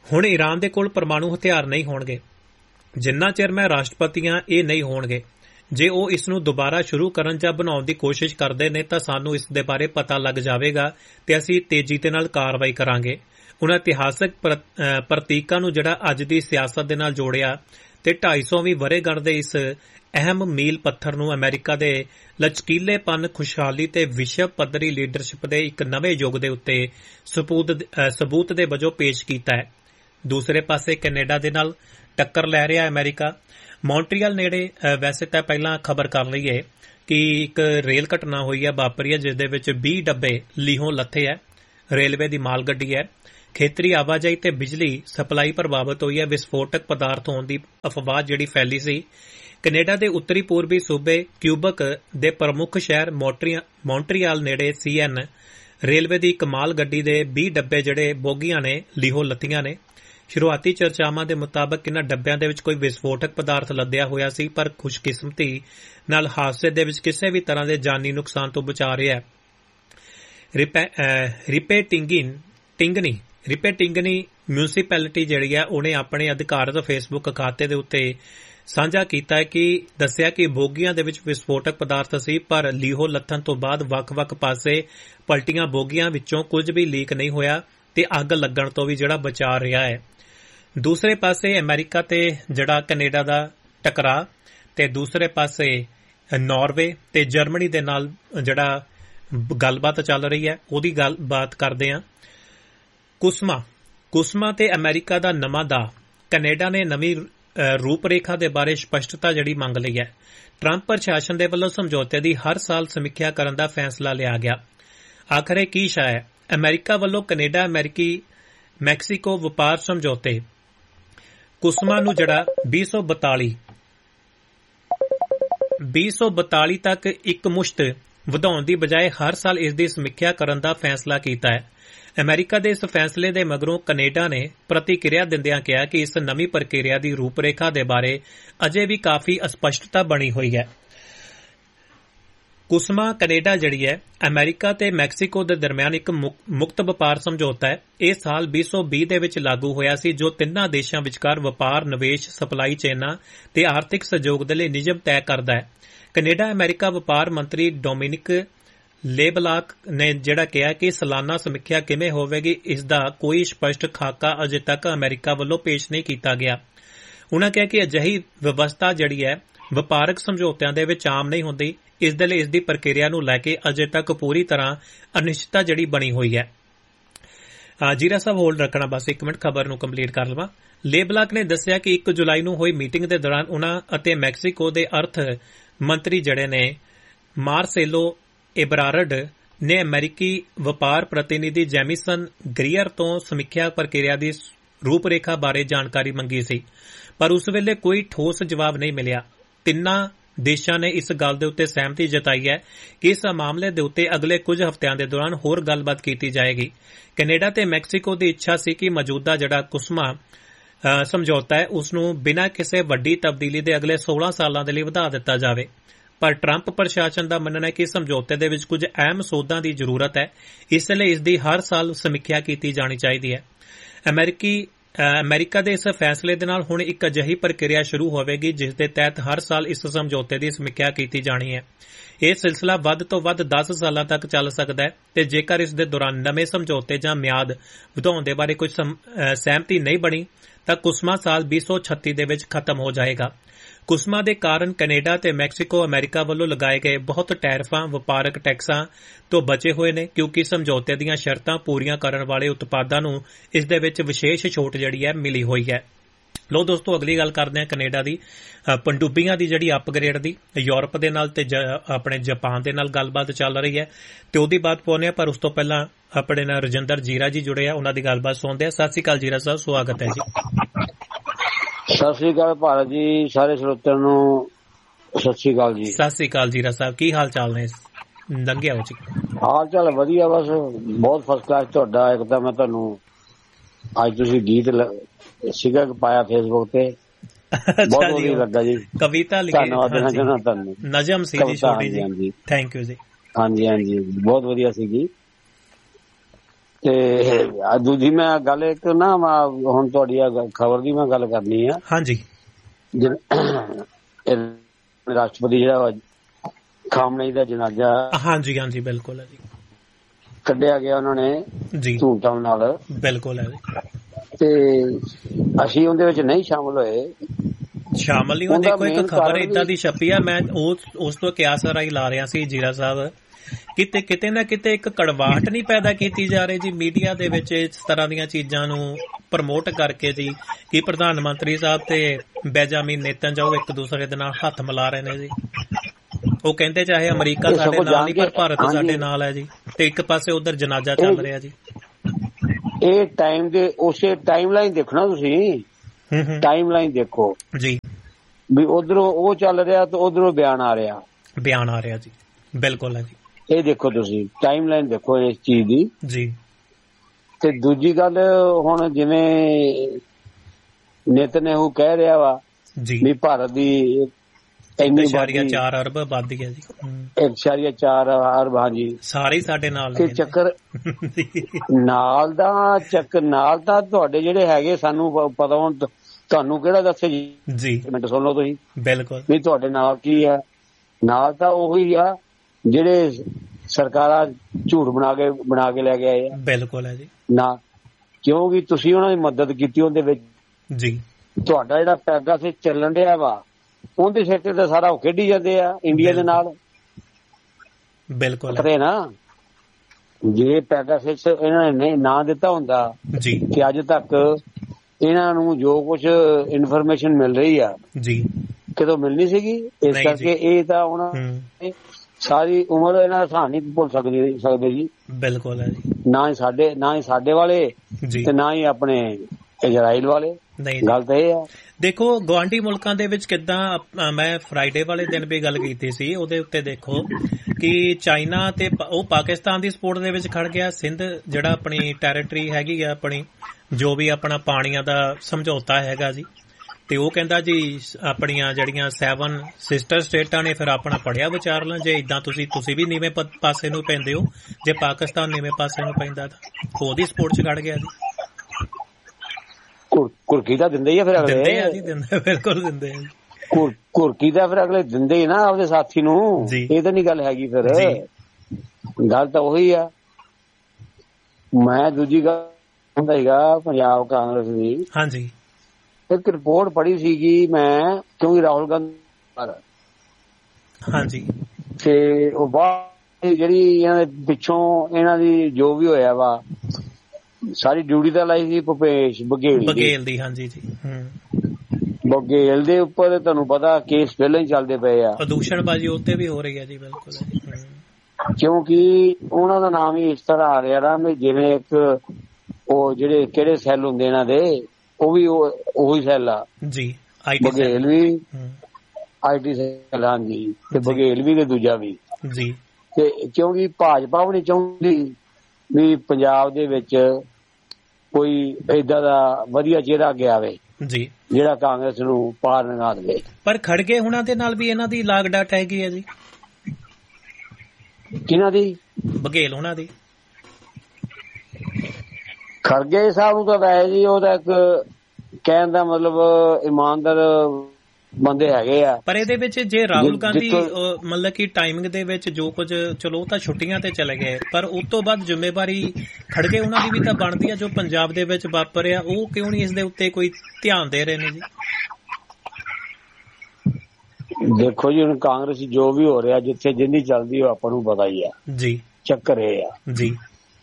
ਹੁਣ ਈਰਾਨ ਦੇ ਕੋਲ ਪਰਮਾਣੂ ਹਥਿਆਰ ਨਹੀਂ ਹੋਣਗੇ। ਜਿੰਨਾ ਚਿਰ ਮੈਂ ਰਾਸ਼ਟਰਪਤੀਆਂ ਇਹ ਨਹੀਂ ਹੋਣਗੇ। ਜੇ ਉਹ ਇਸ ਨੂੰ ਦੁਬਾਰਾ ਸ਼ੁਰੂ ਕਰਨ ਜਾਂ ਬਣਾਉਣ ਦੀ ਕੋਸ਼ਿਸ਼ ਕਰਦੇ ਨੇ ਤਾਂ ਸਾਨੂੰ ਇਸ ਦੇ ਬਾਰੇ ਪਤਾ ਲੱਗ ਜਾਵੇਗਾ ਤੇ ਅਸੀਂ ਤੇਜ਼ੀ ਦੇ ਨਾਲ ਕਾਰਵਾਈ ਕਰਾਂਗੇ। ਉਹਨਾਂ ਇਤਿਹਾਸਕ ਪ੍ਰਤੀਕਾਂ ਨੂੰ ਜਿਹੜਾ ਅੱਜ ਦੀ ਸਿਆਸਤ ਦੇ ਨਾਲ ਜੋੜਿਆ ਤੇ ਢਾਈ ਸੌਵੀਂ ਵਰ੍ਹੇਗੰਢ ਦੇ ਇਸ ਅਹਿਮ ਮੀਲ ਪੱਥਰ ਨੂੰ ਅਮਰੀਕਾ ਦੇ ਲਚਕੀਲੇਪਨ, ਖੁਸ਼ਹਾਲੀ ਤੇ ਵਿਸ਼ਵ ਪੱਧਰੀ ਲੀਡਰਸ਼ਿਪ ਦੇ ਇੱਕ ਨਵੇਂ ਯੁੱਗ ਦੇ ਉੱਤੇ ਸਬੂਤ ਦੇ ਵਜੋਂ ਪੇਸ਼ ਕੀਤਾ ਹੈ। ਦੂਸਰੇ ਪਾਸੇ ਕੈਨੇਡਾ ਦੇ ਨਾਲ ਟੱਕਰ ਲੈ ਰਿਹਾ ਅਮਰੀਕਾ। ਮੌਂਟਰੀਅਲ ਨੇੜੇ ਵੈਸੇ ਤਾਂ ਪਹਿਲਾਂ ਖਬਰ ਕਰ ਲਈਏ ਕਿ ਇੱਕ ਰੇਲ ਘਟਨਾ ਹੋਈ ਹੈ, ਵਾਪਰੀ ਹੈ, ਜਿਸ ਦੇ ਵਿੱਚ ਵੀਹ ਡੱਬੇ ਲੀਹੋਂ ਲੱਥੇ ਹੈ। ਰੇਲਵੇ ਦੀ ਮਾਲ ਗੱਡੀ ਹੈ। ਖੇਤਰੀ ਆਵਾਜਾਈ ਤੇ ਬਿਜਲੀ ਸਪਲਾਈ ਪ੍ਰਭਾਵਿਤ ਹੋਈ ਹੈ। ਵਿਸਫੋਟਕ ਪਦਾਰਥ ਹੋਣ ਦੀ ਅਫਵਾਹ ਜਿਹੜੀ ਫੈਲੀ ਸੀ। ਕੈਨੇਡਾ ਦੇ ਉੱਤਰੀ ਪੂਰਬੀ ਸੂਬੇ ਕਿਊਬਕ ਦੇ ਪ੍ਰਮੁੱਖ ਸ਼ਹਿਰ ਮੌਂਟਰੀਅਲ ਨੇੜੇ ਸੀ ਐਨ ਰੇਲਵੇ ਦੀ ਇੱਕ ਮਾਲ ਗੱਡੀ ਦੇ ਵੀਹ ਡੱਬੇ ਜਿਹੜੇ ਬੋਗੀਆਂ ਨੇ ਲੀਹੋਂ ਲੱਥੀਆਂ ਨੇ। ਸ਼ੁਰੂਆਤੀ ਚਰਚਾਵਾਂ ਦੇ ਮੁਤਾਬਕ ਇਨ੍ਹਾਂ ਡੱਬਿਆਂ ਦੇ ਵਿੱਚ ਕੋਈ ਵਿਸਫੋਟਕ ਪਦਾਰਥ ਲੱਦਿਆ ਹੋਇਆ ਸੀ, ਪਰ ਖੁਸ਼ਕਿਸਮਤੀ ਨਾਲ ਹਾਦਸੇ ਦੇ ਵਿੱਚ ਕਿਸੇ ਵੀ ਤਰ੍ਹਾਂ ਦੇ ਜਾਨੀ ਨੁਕਸਾਨ ਤੋਂ ਬਚਾ ਰਿਹਾ ਹੈ। ਰਿਪੇ ਟਿੰਗਿਨ ਟਿੰਗਨੀ ਰਿਪੇ ਟਿੰਗਨੀ ਮਿਊਨਿਸਪੈਲਿਟੀ ਜਿਹੜੀ ਹੈ ਉਹਨੇ ਆਪਣੇ ਅਧਿਕਾਰਤ ਫੇਸਬੁੱਕ ਖਾਤੇ ਦੇ ਉੱਤੇ ਸਾਂਝਾ ਕੀਤਾ ਹੈ ਕਿ ਦੱਸਿਆ ਕਿ ਬੋਗੀਆਂ ਦੇ ਵਿੱਚ ਵਿਸਫੋਟਕ ਪਦਾਰਥ ਸੀ, ਪਰ ਲੀਹੋਂ ਲੱਥਣ ਤੋਂ ਬਾਅਦ ਵੱਖ-ਵੱਖ ਪਾਸੇ ਪਲਟੀਆਂ ਬੋਗੀਆਂ ਵਿੱਚੋਂ ਕੁਝ ਵੀ ਲੀਕ ਨਹੀਂ ਹੋਇਆ ਤੇ ਅੱਗ ਲੱਗਣ ਤੋਂ ਵੀ ਜਿਹੜਾ ਬਚਾ ਰਿਹਾ ਹੈ। ਦੂਸਰੇ ਪਾਸੇ ਅਮਰੀਕਾ ਤੇ ਜਿਹੜਾ ਕੈਨੇਡਾ ਦਾ ਟਕਰਾਅ ਤੇ ਦੂਸਰੇ ਪਾਸੇ ਨਾਰਵੇ ਤੇ ਜਰਮਨੀ ਦੇ ਨਾਲ ਜਿਹੜਾ ਗੱਲਬਾਤ ਚੱਲ ਰਹੀ ਹੈ ਉਹਦੀ ਗੱਲਬਾਤ ਕਰਦੇ ਹਾਂ। ਕੁਸਮਾ ਕੁਸਮਾ ਤੇ ਅਮਰੀਕਾ ਦਾ ਨਵਾਂ ਦਾ ਕੈਨੇਡਾ ਨੇ ਨਵੀਂ ਰੂਪਰੇਖਾ ਦੇ ਬਾਰੇ ਸਪਸ਼ਟਤਾ ਜਿਹੜੀ ਮੰਗ ਲਈ ਹੈ। ਟਰੰਪ ਪ੍ਰਸ਼ਾਸਨ ਦੇ ਵੱਲੋਂ ਸਮਝੌਤੇ ਦੀ ਹਰ ਸਾਲ ਸਮੀਖਿਆ ਕਰਨ ਦਾ ਫੈਸਲਾ ਲਿਆ ਗਿਆ। ਆਖਰ ਇਹ ਕੀ ਸ਼ਾ ਹੈ? ਅਮਰੀਕਾ ਵੱਲੋਂ ਕੈਨੇਡਾ ਅਮਰੀਕੀ ਮੈਕਸੀਕੋ ਵਪਾਰ ਸਮਝੌਤੇ ਕੁਸਮਾ ਨੂੰ ਜਿਹੜਾ ਵੀਹ ਸੌ ਬਤਾਲੀ ਵੀਹ ਸੌ ਬਤਾਲੀ ਤੱਕ ਇੱਕ ਮੁਸ਼ਤ ਵਧਾਉਣ ਦੀ ਬਜਾਏ ਹਰ ਸਾਲ ਇਸ ਦੀ ਸਮੀਖਿਆ ਕਰਨ ਦਾ ਫੈਸਲਾ ਕੀਤਾ ਹੈ। ਅਮਰੀਕਾ ਦੇ ਇਸ ਫੈਸਲੇ ਦੇ ਮਗਰੋਂ ਕੈਨੇਡਾ ਨੇ ਪ੍ਰਤੀਕਿਰਿਆ ਦਿੰਦਿਆਂ ਕਿਹਾ ਕਿ ਇਸ ਨਵੀਂ ਪ੍ਰਕਿਰਿਆ ਦੀ ਰੂਪਰੇਖਾ ਦੇ ਬਾਰੇ ਅਜੇ ਵੀ ਕਾਫੀ ਅਸਪਸ਼ਟਤਾ ਬਣੀ ਹੋਈ ਹੈ। ਕੁਸਮਾ ਕੈਨੇਡਾ ਜਿਹੜੀ ਹੈ ਅਮਰੀਕਾ ਤੇ ਮੈਕਸੀਕੋ ਦੇ ਦਰਮਿਆਨ ਇੱਕ ਮੁਕਤ ਵਪਾਰ ਸਮਝੌਤਾ ਹੈ। ਇਹ ਸਾਲ ਵੀਹ ਸੌ ਵੀਹ ਦੇ ਵਿੱਚ ਲਾਗੂ ਹੋਇਆ ਸੀ, ਜੋ ਤਿੰਨਾਂ ਦੇਸ਼ਾਂ ਵਿਚਕਾਰ ਵਪਾਰ, ਨਿਵੇਸ਼, ਸਪਲਾਈ ਚੇਨਾਂ ਤੇ ਆਰਥਿਕ ਸਹਿਯੋਗ ਦੇ ਲਈ ਨਿਯਮ ਤੈਅ ਕਰਦਾ ਹੈ। ਕੈਨੇਡਾ ਅਮਰੀਕਾ ਵਪਾਰ ਮੰਤਰੀ ਡੋਮਿਨਿਕ ਲੇਬਲਾਕ ਨੇ ਜਿਹੜਾ ਕਿਹਾ ਕਿ ਸਾਲਾਨਾ ਸਮੀਖਿਆ ਕਿਵੇਂ ਹੋਵੇਗੀ, ਇਸ ਦਾ ਕੋਈ ਸਪਸ਼ਟ ਖਾਕਾ ਅਜੇ ਤੱਕ ਅਮਰੀਕਾ ਵੱਲੋਂ ਪੇਸ਼ ਨਹੀਂ ਕੀਤਾ ਗਿਆ। ਉਨ੍ਹਾਂ ਕਿਹਾ ਕਿ ਅਜਿਹੀ ਵਿਵਸਥਾ ਜਿਹੜੀ ਹੈ ਵਪਾਰਕ ਸਮਝੌਤਿਆਂ ਦੇ ਵਿੱਚ ਆਮ ਨਹੀਂ ਹੁੰਦੀ। ਇਸ ਦੇ ਲਈ ਇਸ ਦੀ ਪ੍ਰਕਿਰਿਆ ਨੂੰ ਲੈ ਕੇ ਅਜੇ ਤੱਕ ਪੂਰੀ ਤਰ੍ਹਾਂ ਅਨਿਸ਼ਚਿਤਤਾ ਜਿਹੜੀ ਬਣੀ ਹੋਈ ਹੈ। ਜੀਰਾ ਸਾਹਿਬ ਹੋਲਡ ਰੱਖਣਾ, ਬਸ ਇੱਕ ਮਿੰਟ ਖਬਰ ਨੂੰ ਕੰਪਲੀਟ ਕਰ ਲਵਾਂ। ਲੇਬਲਾਕ ਨੇ ਦੱਸਿਆ ਕਿ ਇੱਕ ਜੁਲਾਈ ਨੂੰ ਹੋਈ ਮੀਟਿੰਗ ਦੇ ਦੌਰਾਨ ਉਨ੍ਹਾਂ ਅਤੇ ਮੈਕਸੀਕੋ ਦੇ ਅਰਥ ਮੰਤਰੀ ਜਿਹੜੇ ਨੇ ਮਾਰਸੇਲੋ ਇਬਰਾਰਡ ਨੇ ਅਮਰੀਕੀ ਵਪਾਰ ਪ੍ਰਤੀਨਿਧੀ ਜੈਮੀਸਨ ਗਰੀਅਰ ਤੋਂ ਸਮੀਖਿਆ ਪ੍ਰਕਿਰਿਆ ਦੀ ਰੂਪਰੇਖਾ ਬਾਰੇ ਜਾਣਕਾਰੀ ਮੰਗੀ ਸੀ, ਪਰ ਉਸ ਵੇਲੇ ਕੋਈ ਠੋਸ ਜਵਾਬ ਨਹੀਂ ਮਿਲਿਆ। ਤਿੰਨਾਂ ਦੇਸ਼ਾਂ ਨੇ ਇਸ ਗੱਲ ਦੇ ਉੱਤੇ ਸਹਿਮਤੀ ਜਤਾਈ ਹੈ ਕਿ ਇਸ ਮਾਮਲੇ ਦੇ ਉੱਤੇ ਅਗਲੇ ਕੁਝ ਹਫ਼ਤਿਆਂ ਦੇ ਦੌਰਾਨ ਹੋਰ ਗੱਲਬਾਤ ਕੀਤੀ ਜਾਏਗੀ। ਕੈਨੇਡਾ ਤੇ ਮੈਕਸੀਕੋ ਦੀ ਇੱਛਾ ਸੀ ਕਿ ਮੌਜੂਦਾ ਜਿਹੜਾ ਕੁਸਮਾ ਸਮਝੌਤਾ ਹੈ ਉਸ ਨੂੰ ਬਿਨਾਂ ਕਿਸੇ ਵੱਡੀ ਤਬਦੀਲੀ ਦੇ ਅਗਲੇ ਸੋਲਾਂ ਸਾਲਾਂ ਦੇ ਲਈ ਵਧਾ ਦਿੱਤਾ ਜਾਵੇ, ਪਰ ਟਰੰਪ ਪ੍ਰਸ਼ਾਸਨ ਦਾ ਮੰਨਣਾ ਹੈ ਕਿ ਸਮਝੌਤੇ ਦੇ ਵਿੱਚ ਕੁਝ ਅਹਿਮ ਸੋਧਾਂ ਦੀ ਜ਼ਰੂਰਤ ਹੈ, ਇਸ ਲਈ ਇਸ ਦੀ ਹਰ ਸਾਲ ਸਮੀਖਿਆ ਕੀਤੀ ਜਾਣੀ ਚਾਹੀਦੀ ਹੈ। ਅਮਰੀਕੀ ਅਮਰੀਕਾ ਦੇ ਇਸ ਫੈਸਲੇ ਦੇ ਨਾਲ ਹੁਣ ਇੱਕ ਅਜਿਹੀ ਪ੍ਰਕਿਰਿਆ ਸ਼ੁਰੂ ਹੋਵੇਗੀ ਜਿਸ ਦੇ ਤਹਿਤ ਹਰ ਸਾਲ ਇਸ ਸਮਝੌਤੇ ਦੀ ਸਮੀਖਿਆ ਕੀਤੀ ਜਾਣੀ ਹੈ। ਇਹ ਸਿਲਸਿਲਾ ਵੱਧ ਤੋਂ ਵੱਧ ਦਸ ਸਾਲਾਂ ਤੱਕ ਚੱਲ ਸਕਦਾ ਹੈ ਤੇ ਜੇਕਰ ਇਸ ਦੇ ਦੌਰਾਨ ਨਵੇਂ ਸਮਝੌਤੇ ਜਾਂ ਮਿਆਦ ਵਧਾਉਣ ਦੇ ਬਾਰੇ ਕੋਈ ਸਹਿਮਤੀ ਨਹੀਂ ਬਣੀ ਤਾਂ ਕੁਸਮਾ ਸਾਲ ਵੀਹ ਸੌ ਛੱਤੀ ਦੇ ਵਿੱਚ ਖਤਮ ਹੋ ਜਾਏਗਾ। ਕੁਸਮਾ ਦੇ ਕਾਰਨ ਕੈਨੇਡਾ ਤੇ ਮੈਕਸੀਕੋ ਅਮਰੀਕਾ ਵੱਲੋਂ ਲਗਾਏ ਗਏ ਬਹੁਤ ਟੈਰਿਫਾਂ, ਵਪਾਰਕ ਟੈਕਸਾਂ ਤੋਂ ਬਚੇ ਹੋਏ ਨੇ, ਕਿਉਂਕਿ ਸਮਝੌਤੇ ਦੀਆਂ ਸ਼ਰਤਾਂ ਪੂਰੀਆਂ ਕਰਨ ਵਾਲੇ ਉਤਪਾਦਾਂ ਨੂੰ ਇਸ ਦੇ ਵਿੱਚ ਵਿਸ਼ੇਸ਼ ਛੋਟ ਜਿਹੜੀ ਹੈ ਮਿਲੀ ਹੋਈ ਹੈ। ਲੋ ਦੋਸਤੋ, ਅਗਲੀ ਗੱਲ ਕਰਦੇ ਹਾਂ ਕੈਨੇਡਾ ਦੀ। ਪਣਡੁੱਬੀਆਂ ਦੀ ਜਿਹੜੀ ਅਪਗ੍ਰੇਡ ਦੀ ਯੂਰਪ ਦੇ ਨਾਲ ਤੇ ਆਪਣੇ ਜਾਪਾਨ ਦੇ ਨਾਲ ਗੱਲਬਾਤ ਚੱਲ ਰਹੀ ਹੈ ਤੇ ਉਹਦੀ ਬਾਤ ਪਾਉਂਦੇ ਹਾਂ, ਪਰ ਉਸ ਤੋਂ ਪਹਿਲਾਂ ਆਪਣੇ ਨਾਲ ਰਜਿੰਦਰ ਜੀਰਾ ਜੀ ਜੁੜੇ ਆ, ਉਹਨਾਂ ਦੀ ਗੱਲਬਾਤ ਸੁਣਦੇ ਆ। ਸਤਿ ਸ਼੍ਰੀ ਅਕਾਲ ਜੀਰਾ ਸਾਹਿਬ, ਸਵਾਗਤ ਹੈ ਜੀ। ਸਤਿ ਸ਼੍ਰੀ ਅਕਾਲ ਭਾਰਤ ਜੀ, ਸਾਰੇ ਸਰੋਤਿਆਂ ਨੂੰ ਸਤਿ ਸ਼੍ਰੀ ਅਕਾਲ ਜੀ। ਸਤਿ ਸ਼੍ਰੀ ਅਕਾਲ ਜੀਰਾ ਸਾਹਿਬ, ਕੀ ਹਾਲ ਚਾਲ ਨੇ? ਲੰਘਿਆ ਹੋ ਜੀ? ਹਾਲ ਚਾਲ ਵਧੀਆ, ਬਸ ਬਹੁਤ ਫਸਟ ਕਲਾਸ। ਤੁਹਾਡਾ ਇੱਕ ਤਾਂ ਮੈਂ ਤੁਹਾਨੂੰ ਅੱਜ ਤੁਸੀਂ ਗੀਤ ਸੀਗਾ ਪਾਇਆ ਫੇਸਬੁੱਕ ਤੇ, ਬਹੁਤ ਵਧੀਆ ਲੱਗਾ ਜੀ। ਕਵਿਤਾ ਲਿਖੀ, ਧੰਨਵਾਦ ਦੇਣਾ ਚਾਹੁੰਦਾ ਤੁਹਾਨੂੰ। ਨਜ਼ਮ ਸੀ ਜੀ ਛੋਟੀ ਜੀ, ਥੈਂਕ ਯੂ ਜੀ। ਹਾਂਜੀ ਹਾਂਜੀ, ਬਹੁਤ ਵਧੀਆ ਸੀਗੀ। ਤੇ ਦੂਜੀ ਮੈਂ ਗੱਲ ਇੱਕ ਨਾ ਹੁਣ ਤੁਹਾਡੀ ਖਬਰ ਦੀ ਮੈਂ ਗੱਲ ਕਰਨੀ ਆ। ਹਾਂਜੀ। ਰਾਸ਼ਟਰਪਤੀ ਜਿਹੜਾ ਖਾਮਨੇਈ ਦਾ ਜਨਾਜ਼ਾ ਹਾਂਜੀ ਹਾਂਜੀ ਬਿਲਕੁਲ ਹੈ ਜੀ ਕੱਢਿਆ ਗਿਆ ਉਹਨਾਂ ਨੇ ਜੀ ਧੂਮਧਾਮ ਨਾਲ। ਬਿਲਕੁਲ ਹੈ ਜੀ। ਤੇ ਅਸੀਂ ਉਹਦੇ ਵਿੱਚ ਨਹੀਂ ਸ਼ਾਮਲ ਹੋਏ। ਸ਼ਾਮਲ ਨਹੀਂ ਹੋਏ। ਦੇਖੋ ਇੱਕ ਖਬਰ ਏਦਾਂ ਦੀ ਛਪੀ ਆ, ਮੈਂ ਉਸ ਤੋਂ ਕਿਆਸ ਰਾਈ ਲਾ ਰਿਹਾ ਸੀ ਜੀਰਾ ਸਾਹਿਬ, ਕਿਤੇ ਕਿਤੇ ਨਾ ਕਿਤੇ ਇੱਕ ਕੜਵਾਹਟ ਨਹੀਂ ਪੈਦਾ ਕੀਤੀ ਜਾ ਰਹੀ ਜੀ ਮੀਡੀਆ ਦੇ ਵਿੱਚ ਇਸ ਤਰ੍ਹਾਂ ਦੀਆਂ ਚੀਜ਼ਾਂ ਨੂੰ ਪ੍ਰਮੋਟ ਕਰਕੇ ਜੀ, ਕਿ ਪ੍ਰਧਾਨ ਮੰਤਰੀ ਸਾਹਿਬ ਤੇ ਬੈਂਜਾਮਿਨ ਨੇਤਨਯਾਹੂ ਇੱਕ ਦੂਸਰੇ ਦੇ ਨਾਲ ਹੱਥ ਮਿਲਾ ਰਹੇ ਨੇ ਜੀ। ਉਹ ਕਹਿੰਦੇ ਚਾਹੇ ਅਮਰੀਕਾ ਸਾਡੇ ਨਾਲ ਨਹੀਂ ਪਰ ਭਾਰਤ ਸਾਡੇ ਨਾਲ ਹੈ ਜੀ, ਤੇ ਇੱਕ ਪਾਸੇ ਉਧਰ ਜਨਾਜ਼ਾ ਚੱਲ ਰਿਹਾ ਜੀ। ਇਹ ਟਾਈਮ ਦੇ ਉਸੇ ਟਾਈਮ ਲਾਈਨ ਦੇਖਣਾ ਤੁਸੀਂ, ਟਾਈਮ ਲਾਈਨ ਦੇਖੋ ਜੀ, ਵੀ ਉਧਰੋਂ ਉਹ ਚੱਲ ਰਿਹਾ ਤੇ ਉਧਰੋਂ ਬਿਆਨ ਆ ਰਿਹਾ ਬਿਆਨ ਆ ਰਿਹਾ ਜੀ। ਬਿਲਕੁਲ ਹੈ ਜੀ। ਇਹ ਦੇਖੋ ਤੁਸੀਂ ਟਾਈਮ ਲਾਈਨ ਦੇਖੋ ਇਸ ਚੀਜ਼ ਦੀ ਜੀ। ਤੇ ਦੂਜੀ ਗੱਲ ਹੁਣ ਜਿਵੇਂ ਨੇਤਨਯਾਹੂ ਕਹਿ ਰਿਹਾ ਵਾ ਜੀ ਵੀ ਭਾਰਤ ਦੀ ਇੰਨੀ ਚਾਰ ਅਰਬ ਆਬਾਦੀ ਹੈ ਜੀ, ਇੱਕ ਇਸ਼ਾਰੀਆ ਚਾਰ ਅਰਬ। ਹਾਂਜੀ ਸਾਰੇ ਸਾਡੇ ਨਾਲ ਤੇ ਚੱਕਰ ਨਾਲ ਦਾ ਚੱਕਰ ਨਾਲ ਤਾਂ ਤੁਹਾਡੇ ਜਿਹੜੇ ਹੈਗੇ ਸਾਨੂੰ ਪਤਾ, ਹੁਣ ਤੁਹਾਨੂੰ ਕਿਹੜਾ ਦੱਸੇ ਜੀ, ਮਿੰਟ ਸੁਣ ਲਓ ਤੁਸੀਂ। ਬਿਲਕੁਲ ਵੀ ਤੁਹਾਡੇ ਨਾਲ ਕੀ ਆ, ਨਾਲ ਤਾਂ ਉਹੀ ਆ ਜਿਹੜੇ ਸਰਕਾਰਾਂ ਝੂਠ ਬਣਾ ਕੇ ਬਣਾ ਕੇ ਲੈ ਕੇ ਆਏ ਆ। ਬਿਲਕੁਲ ਹੈ ਜੀ ਨਾ, ਕਿਉਂਕਿ ਤੁਸੀਂ ਉਹਨਾਂ ਦੀ ਮਦਦ ਕੀਤੀ ਉਹਦੇ ਵਿੱਚ ਜੀ। ਤੁਹਾਡਾ ਜਿਹੜਾ ਪੈਗਾ ਸੇ ਚੱਲਣ ਰਿਹਾ ਵਾ ਉਹਦੇ ਸਿਰ ਤੇ ਤਾਂ ਸਾਰਾ ਉਹ ਖੇਡੀ ਜਾਂਦੇ ਆ ਇੰਡੀਆ ਦੇ ਨਾਲ। ਬਿਲਕੁਲ ਪਤਾ ਨਾ, ਜੇ ਪੈਗਾ ਸੇ ਇਹਨਾਂ ਨੇ ਨਾ ਦਿੱਤਾ ਹੁੰਦਾ ਜੀ ਕਿ ਅੱਜ ਤੱਕ ਇਹਨਾਂ ਨੂੰ ਜੋ ਕੁਝ ਇਨਫੋਰਮੇਸ਼ਨ ਮਿਲ ਰਹੀ ਆ ਜੀ ਕਿਤੋਂ ਮਿਲਣੀ ਸੀਗੀ। ਇਸ ਕਰਕੇ ਇਹ ਤਾਂ ਉਹਨਾਂ ਸਾਰੀ ਉਮਰ ਇਹਨਾਂ ਦਾ ਨਹੀਂ ਭੁੱਲ ਸਕਦੀ ਸਕਦੇ ਜੀ। ਬਿਲਕੁਲ ਹੈ ਜੀ। ਨਾ ਹੀ ਸਾਡੇ ਨਾ ਹੀ ਸਾਡੇ ਵਾਲੇ ਤੇ ਨਾ ਹੀ ਆਪਣੇ ਇਜ਼ਰਾਈਲ ਵਾਲੇ। ਗੱਲ ਤਾਂ ਇਹ ਆ, ਦੇਖੋ ਗੁਆਂਢੀ ਮੁਲਕਾਂ ਦੇ ਵਿੱਚ ਕਿੱਦਾਂ, ਮੈਂ ਫਰਾਈਡੇ ਵਾਲੇ ਦਿਨ ਵੀ ਗੱਲ ਕੀਤੀ ਸੀ ਉਹਦੇ ਉੱਤੇ, ਦੇਖੋ ਕਿ ਚਾਈਨਾ ਤੇ ਉਹ ਪਾਕਿਸਤਾਨ ਦੀ ਸਪੋਰਟ ਦੇ ਵਿੱਚ ਖੜ ਗਿਆ। ਸਿੰਧ ਜਿਹੜਾ ਆਪਣੀ ਟੈਰੀਟਰੀ ਹੈਗੀ ਆ ਆਪਣੀ, ਜੋ ਵੀ ਆਪਣਾ ਪਾਣੀਆਂ ਦਾ ਸਮਝੌਤਾ ਹੈਗਾ ਜੀ, ਤੇ ਉਹ ਕਹਿੰਦਾ ਜੀ ਆਪਣੀਆਂ ਜਿਹੜੀਆਂ ਸੈਵਨ ਸਿਸਟਰ ਸਟੇਟਾਂ ਨੇ ਫਿਰ ਆਪਣਾ ਪੜਿਆ ਵਿਚਾਰ ਲਾਂ, ਜੇ ਇਦਾਂ ਤੁਸੀਂ ਤੁਸੀਂ ਵੀ ਨੀਵੇਂ ਪਾਸੇ ਨੂੰ ਪੈਂਦੇ ਹੋ, ਜੇ ਪਾਕਿਸਤਾਨ ਨੀਵੇਂ ਪਾਸੇ ਨੂੰ ਪੈਂਦਾ ਤਾਂ ਉਹਦੀ ਸਪੋਰਟ ਚ ਖੜ ਗਿਆ ਜੀ। ਕੁਰਕੀ ਤਾਂ ਦਿੰਦੇ ਹੀ ਆ ਫਿਰ ਅਗਲੇ। ਦਿੰਦੇ ਆ ਜੀ, ਦਿੰਦੇ ਬਿਲਕੁਲ ਦਿੰਦੇ ਆ। ਕੁਰਕੀ ਤਾਂ ਫਿਰ ਅਗਲੇ ਦਿੰਦੇ ਹੀ ਨਾ ਆਪਦੇ ਸਾਥੀ ਨੂੰ। ਇਹ ਤਾਂ ਨਹੀਂ ਗੱਲ ਹੈਗੀ ਫਿਰ, ਗੱਲ ਤਾਂ ਉਹੀ ਆ। ਮੈਂ ਦੂਜੀ ਗੱਲ ਹੁੰਦਾ ਸੀਗਾ ਪੰਜਾਬ ਕਾਂਗਰਸ ਦੀ। ਹਾਂਜੀ। ਇੱਕ ਰਿਪੋਰਟ ਪੜ੍ਹੀ ਸੀਗੀ ਮੈਂ, ਕਿਉਂਕਿ ਰਾਹੁਲ ਗਾਂਧੀ ਹਾਂਜੀ ਤੇ ਉਹ ਬਾਅਦ ਜਿਹੜੀ ਇਹਨਾਂ ਦੇ ਪਿੱਛੋਂ ਇਹਨਾਂ ਦੀ ਜੋ ਵੀ ਹੋਇਆ ਵਾ ਸਾਰੀ ਡਿਊਟੀ ਤਾਂ ਲਾਈ ਸੀ ਭੁਪੇਸ਼ ਬਘੇਲ ਬਘੇਲ ਦੀ। ਹਾਂਜੀ ਜੀ। ਬਘੇਲ ਦੇ ਉੱਪਰ ਤੁਹਾਨੂੰ ਪਤਾ ਕੇਸ ਪਹਿਲਾਂ ਹੀ ਚੱਲਦੇ ਪਏ ਆ, ਪ੍ਰਦੂਸ਼ਣਬਾਜ਼ੀ ਉੱਤੇ ਵੀ ਹੋ ਰਹੀ ਹੈ ਜੀ। ਬਿਲਕੁਲ, ਕਿਉਂਕਿ ਉਹਨਾਂ ਦਾ ਨਾਮ ਹੀ ਇਸ ਤਰ੍ਹਾਂ ਆ ਰਿਹਾ ਨਾ ਵੀ ਜਿਵੇਂ ਇੱਕ ਉਹ ਜਿਹੜੇ ਕਿਹੜੇ ਸੈੱਲ ਹੁੰਦੇ ਇਹਨਾਂ ਦੇ, ਉਹ ਵੀ ਉਹੀ ਸੈੱਲ ਆ ਜੀ। ਬਘੇਲ ਵੀ ਆਈ ਟੀ ਸੈੱਲ। ਹਾਂਜੀ, ਤੇ ਬਘੇਲ ਵੀ ਤੇ ਦੂਜਾ ਵੀ ਜੀ। ਤੇ ਕਿਉਂਕਿ ਭਾਜਪਾ ਵੀ ਨਹੀਂ ਚਾਹੁੰਦੀ ਵੀ ਪੰਜਾਬ ਦੇ ਵਿੱਚ ਕੋਈ ਏਦਾਂ ਦਾ ਵਧੀਆ ਚਿਹਰਾ ਅੱਗੇ ਆਵੇ ਜੀ, ਜਿਹੜਾ ਕਾਂਗਰਸ ਨੂੰ ਪਾਰ ਲੰਘਾ ਦੇਵੇ। ਪਰ ਖੜਗੇ ਹੁਣਾਂ ਦੇ ਨਾਲ ਵੀ ਇਹਨਾਂ ਦੀ ਲਾਗ ਡਾਟ ਹੈਗੀ ਹੈ ਜੀ। ਕਿਹਨਾਂ ਦੀ? ਬਘੇਲ ਹੁਣਾਂ ਦੀ। ਖੜਗੇ ਸਾਹਿਬ ਨੂੰ ਤਾਂ ਵੈਸੇ ਜੀ ਉਹ ਤਾਂ ਇੱਕ ਕਹਿਣ ਦਾ ਮਤਲਬ ਇਮਾਨਦਾਰ ਬੰਦੇ ਹੈਗੇ ਆ। ਪਰ ਇਹਦੇ ਵਿੱਚ ਜੇ ਰਾਹੁਲ ਗਾਂਧੀ ਮਤਲਬ ਕਿ ਟਾਈਮਿੰਗ ਦੇ ਵਿੱਚ ਜੋ ਕੁਝ, ਚਲੋ ਤਾਂ ਛੁੱਟੀਆਂ ਤੇ ਚਲੇ ਗਏ, ਪਰ ਉਸ ਤੋਂ ਬਾਅਦ ਜ਼ਿੰਮੇਵਾਰੀ ਖੜਗੇ ਉਹਨਾਂ ਦੀ ਵੀ ਤਾਂ ਬਣਦੀ ਆ। ਜੋ ਪੰਜਾਬ ਦੇ ਵਿੱਚ ਵਾਪਰਿਆ ਉਹ ਕਿਉਂ ਨਹੀਂ ਇਸ ਦੇ ਉੱਤੇ ਕੋਈ ਧਿਆਨ ਦੇ ਰਹੇ ਨੇ ਜੀ? ਦੇਖੋ ਜੀ ਹੁਣ ਕਾਂਗਰਸ ਜੋ ਵੀ ਹੋ ਰਿਹਾ, ਜਿੱਥੇ ਜਿੰਨੀ ਚੱਲਦੀ ਉਹ ਆਪਾਂ ਨੂੰ ਪਤਾ ਹੀ ਆ ਜੀ। ਚੱਕਰ ਇਹ ਆ ਜੀ,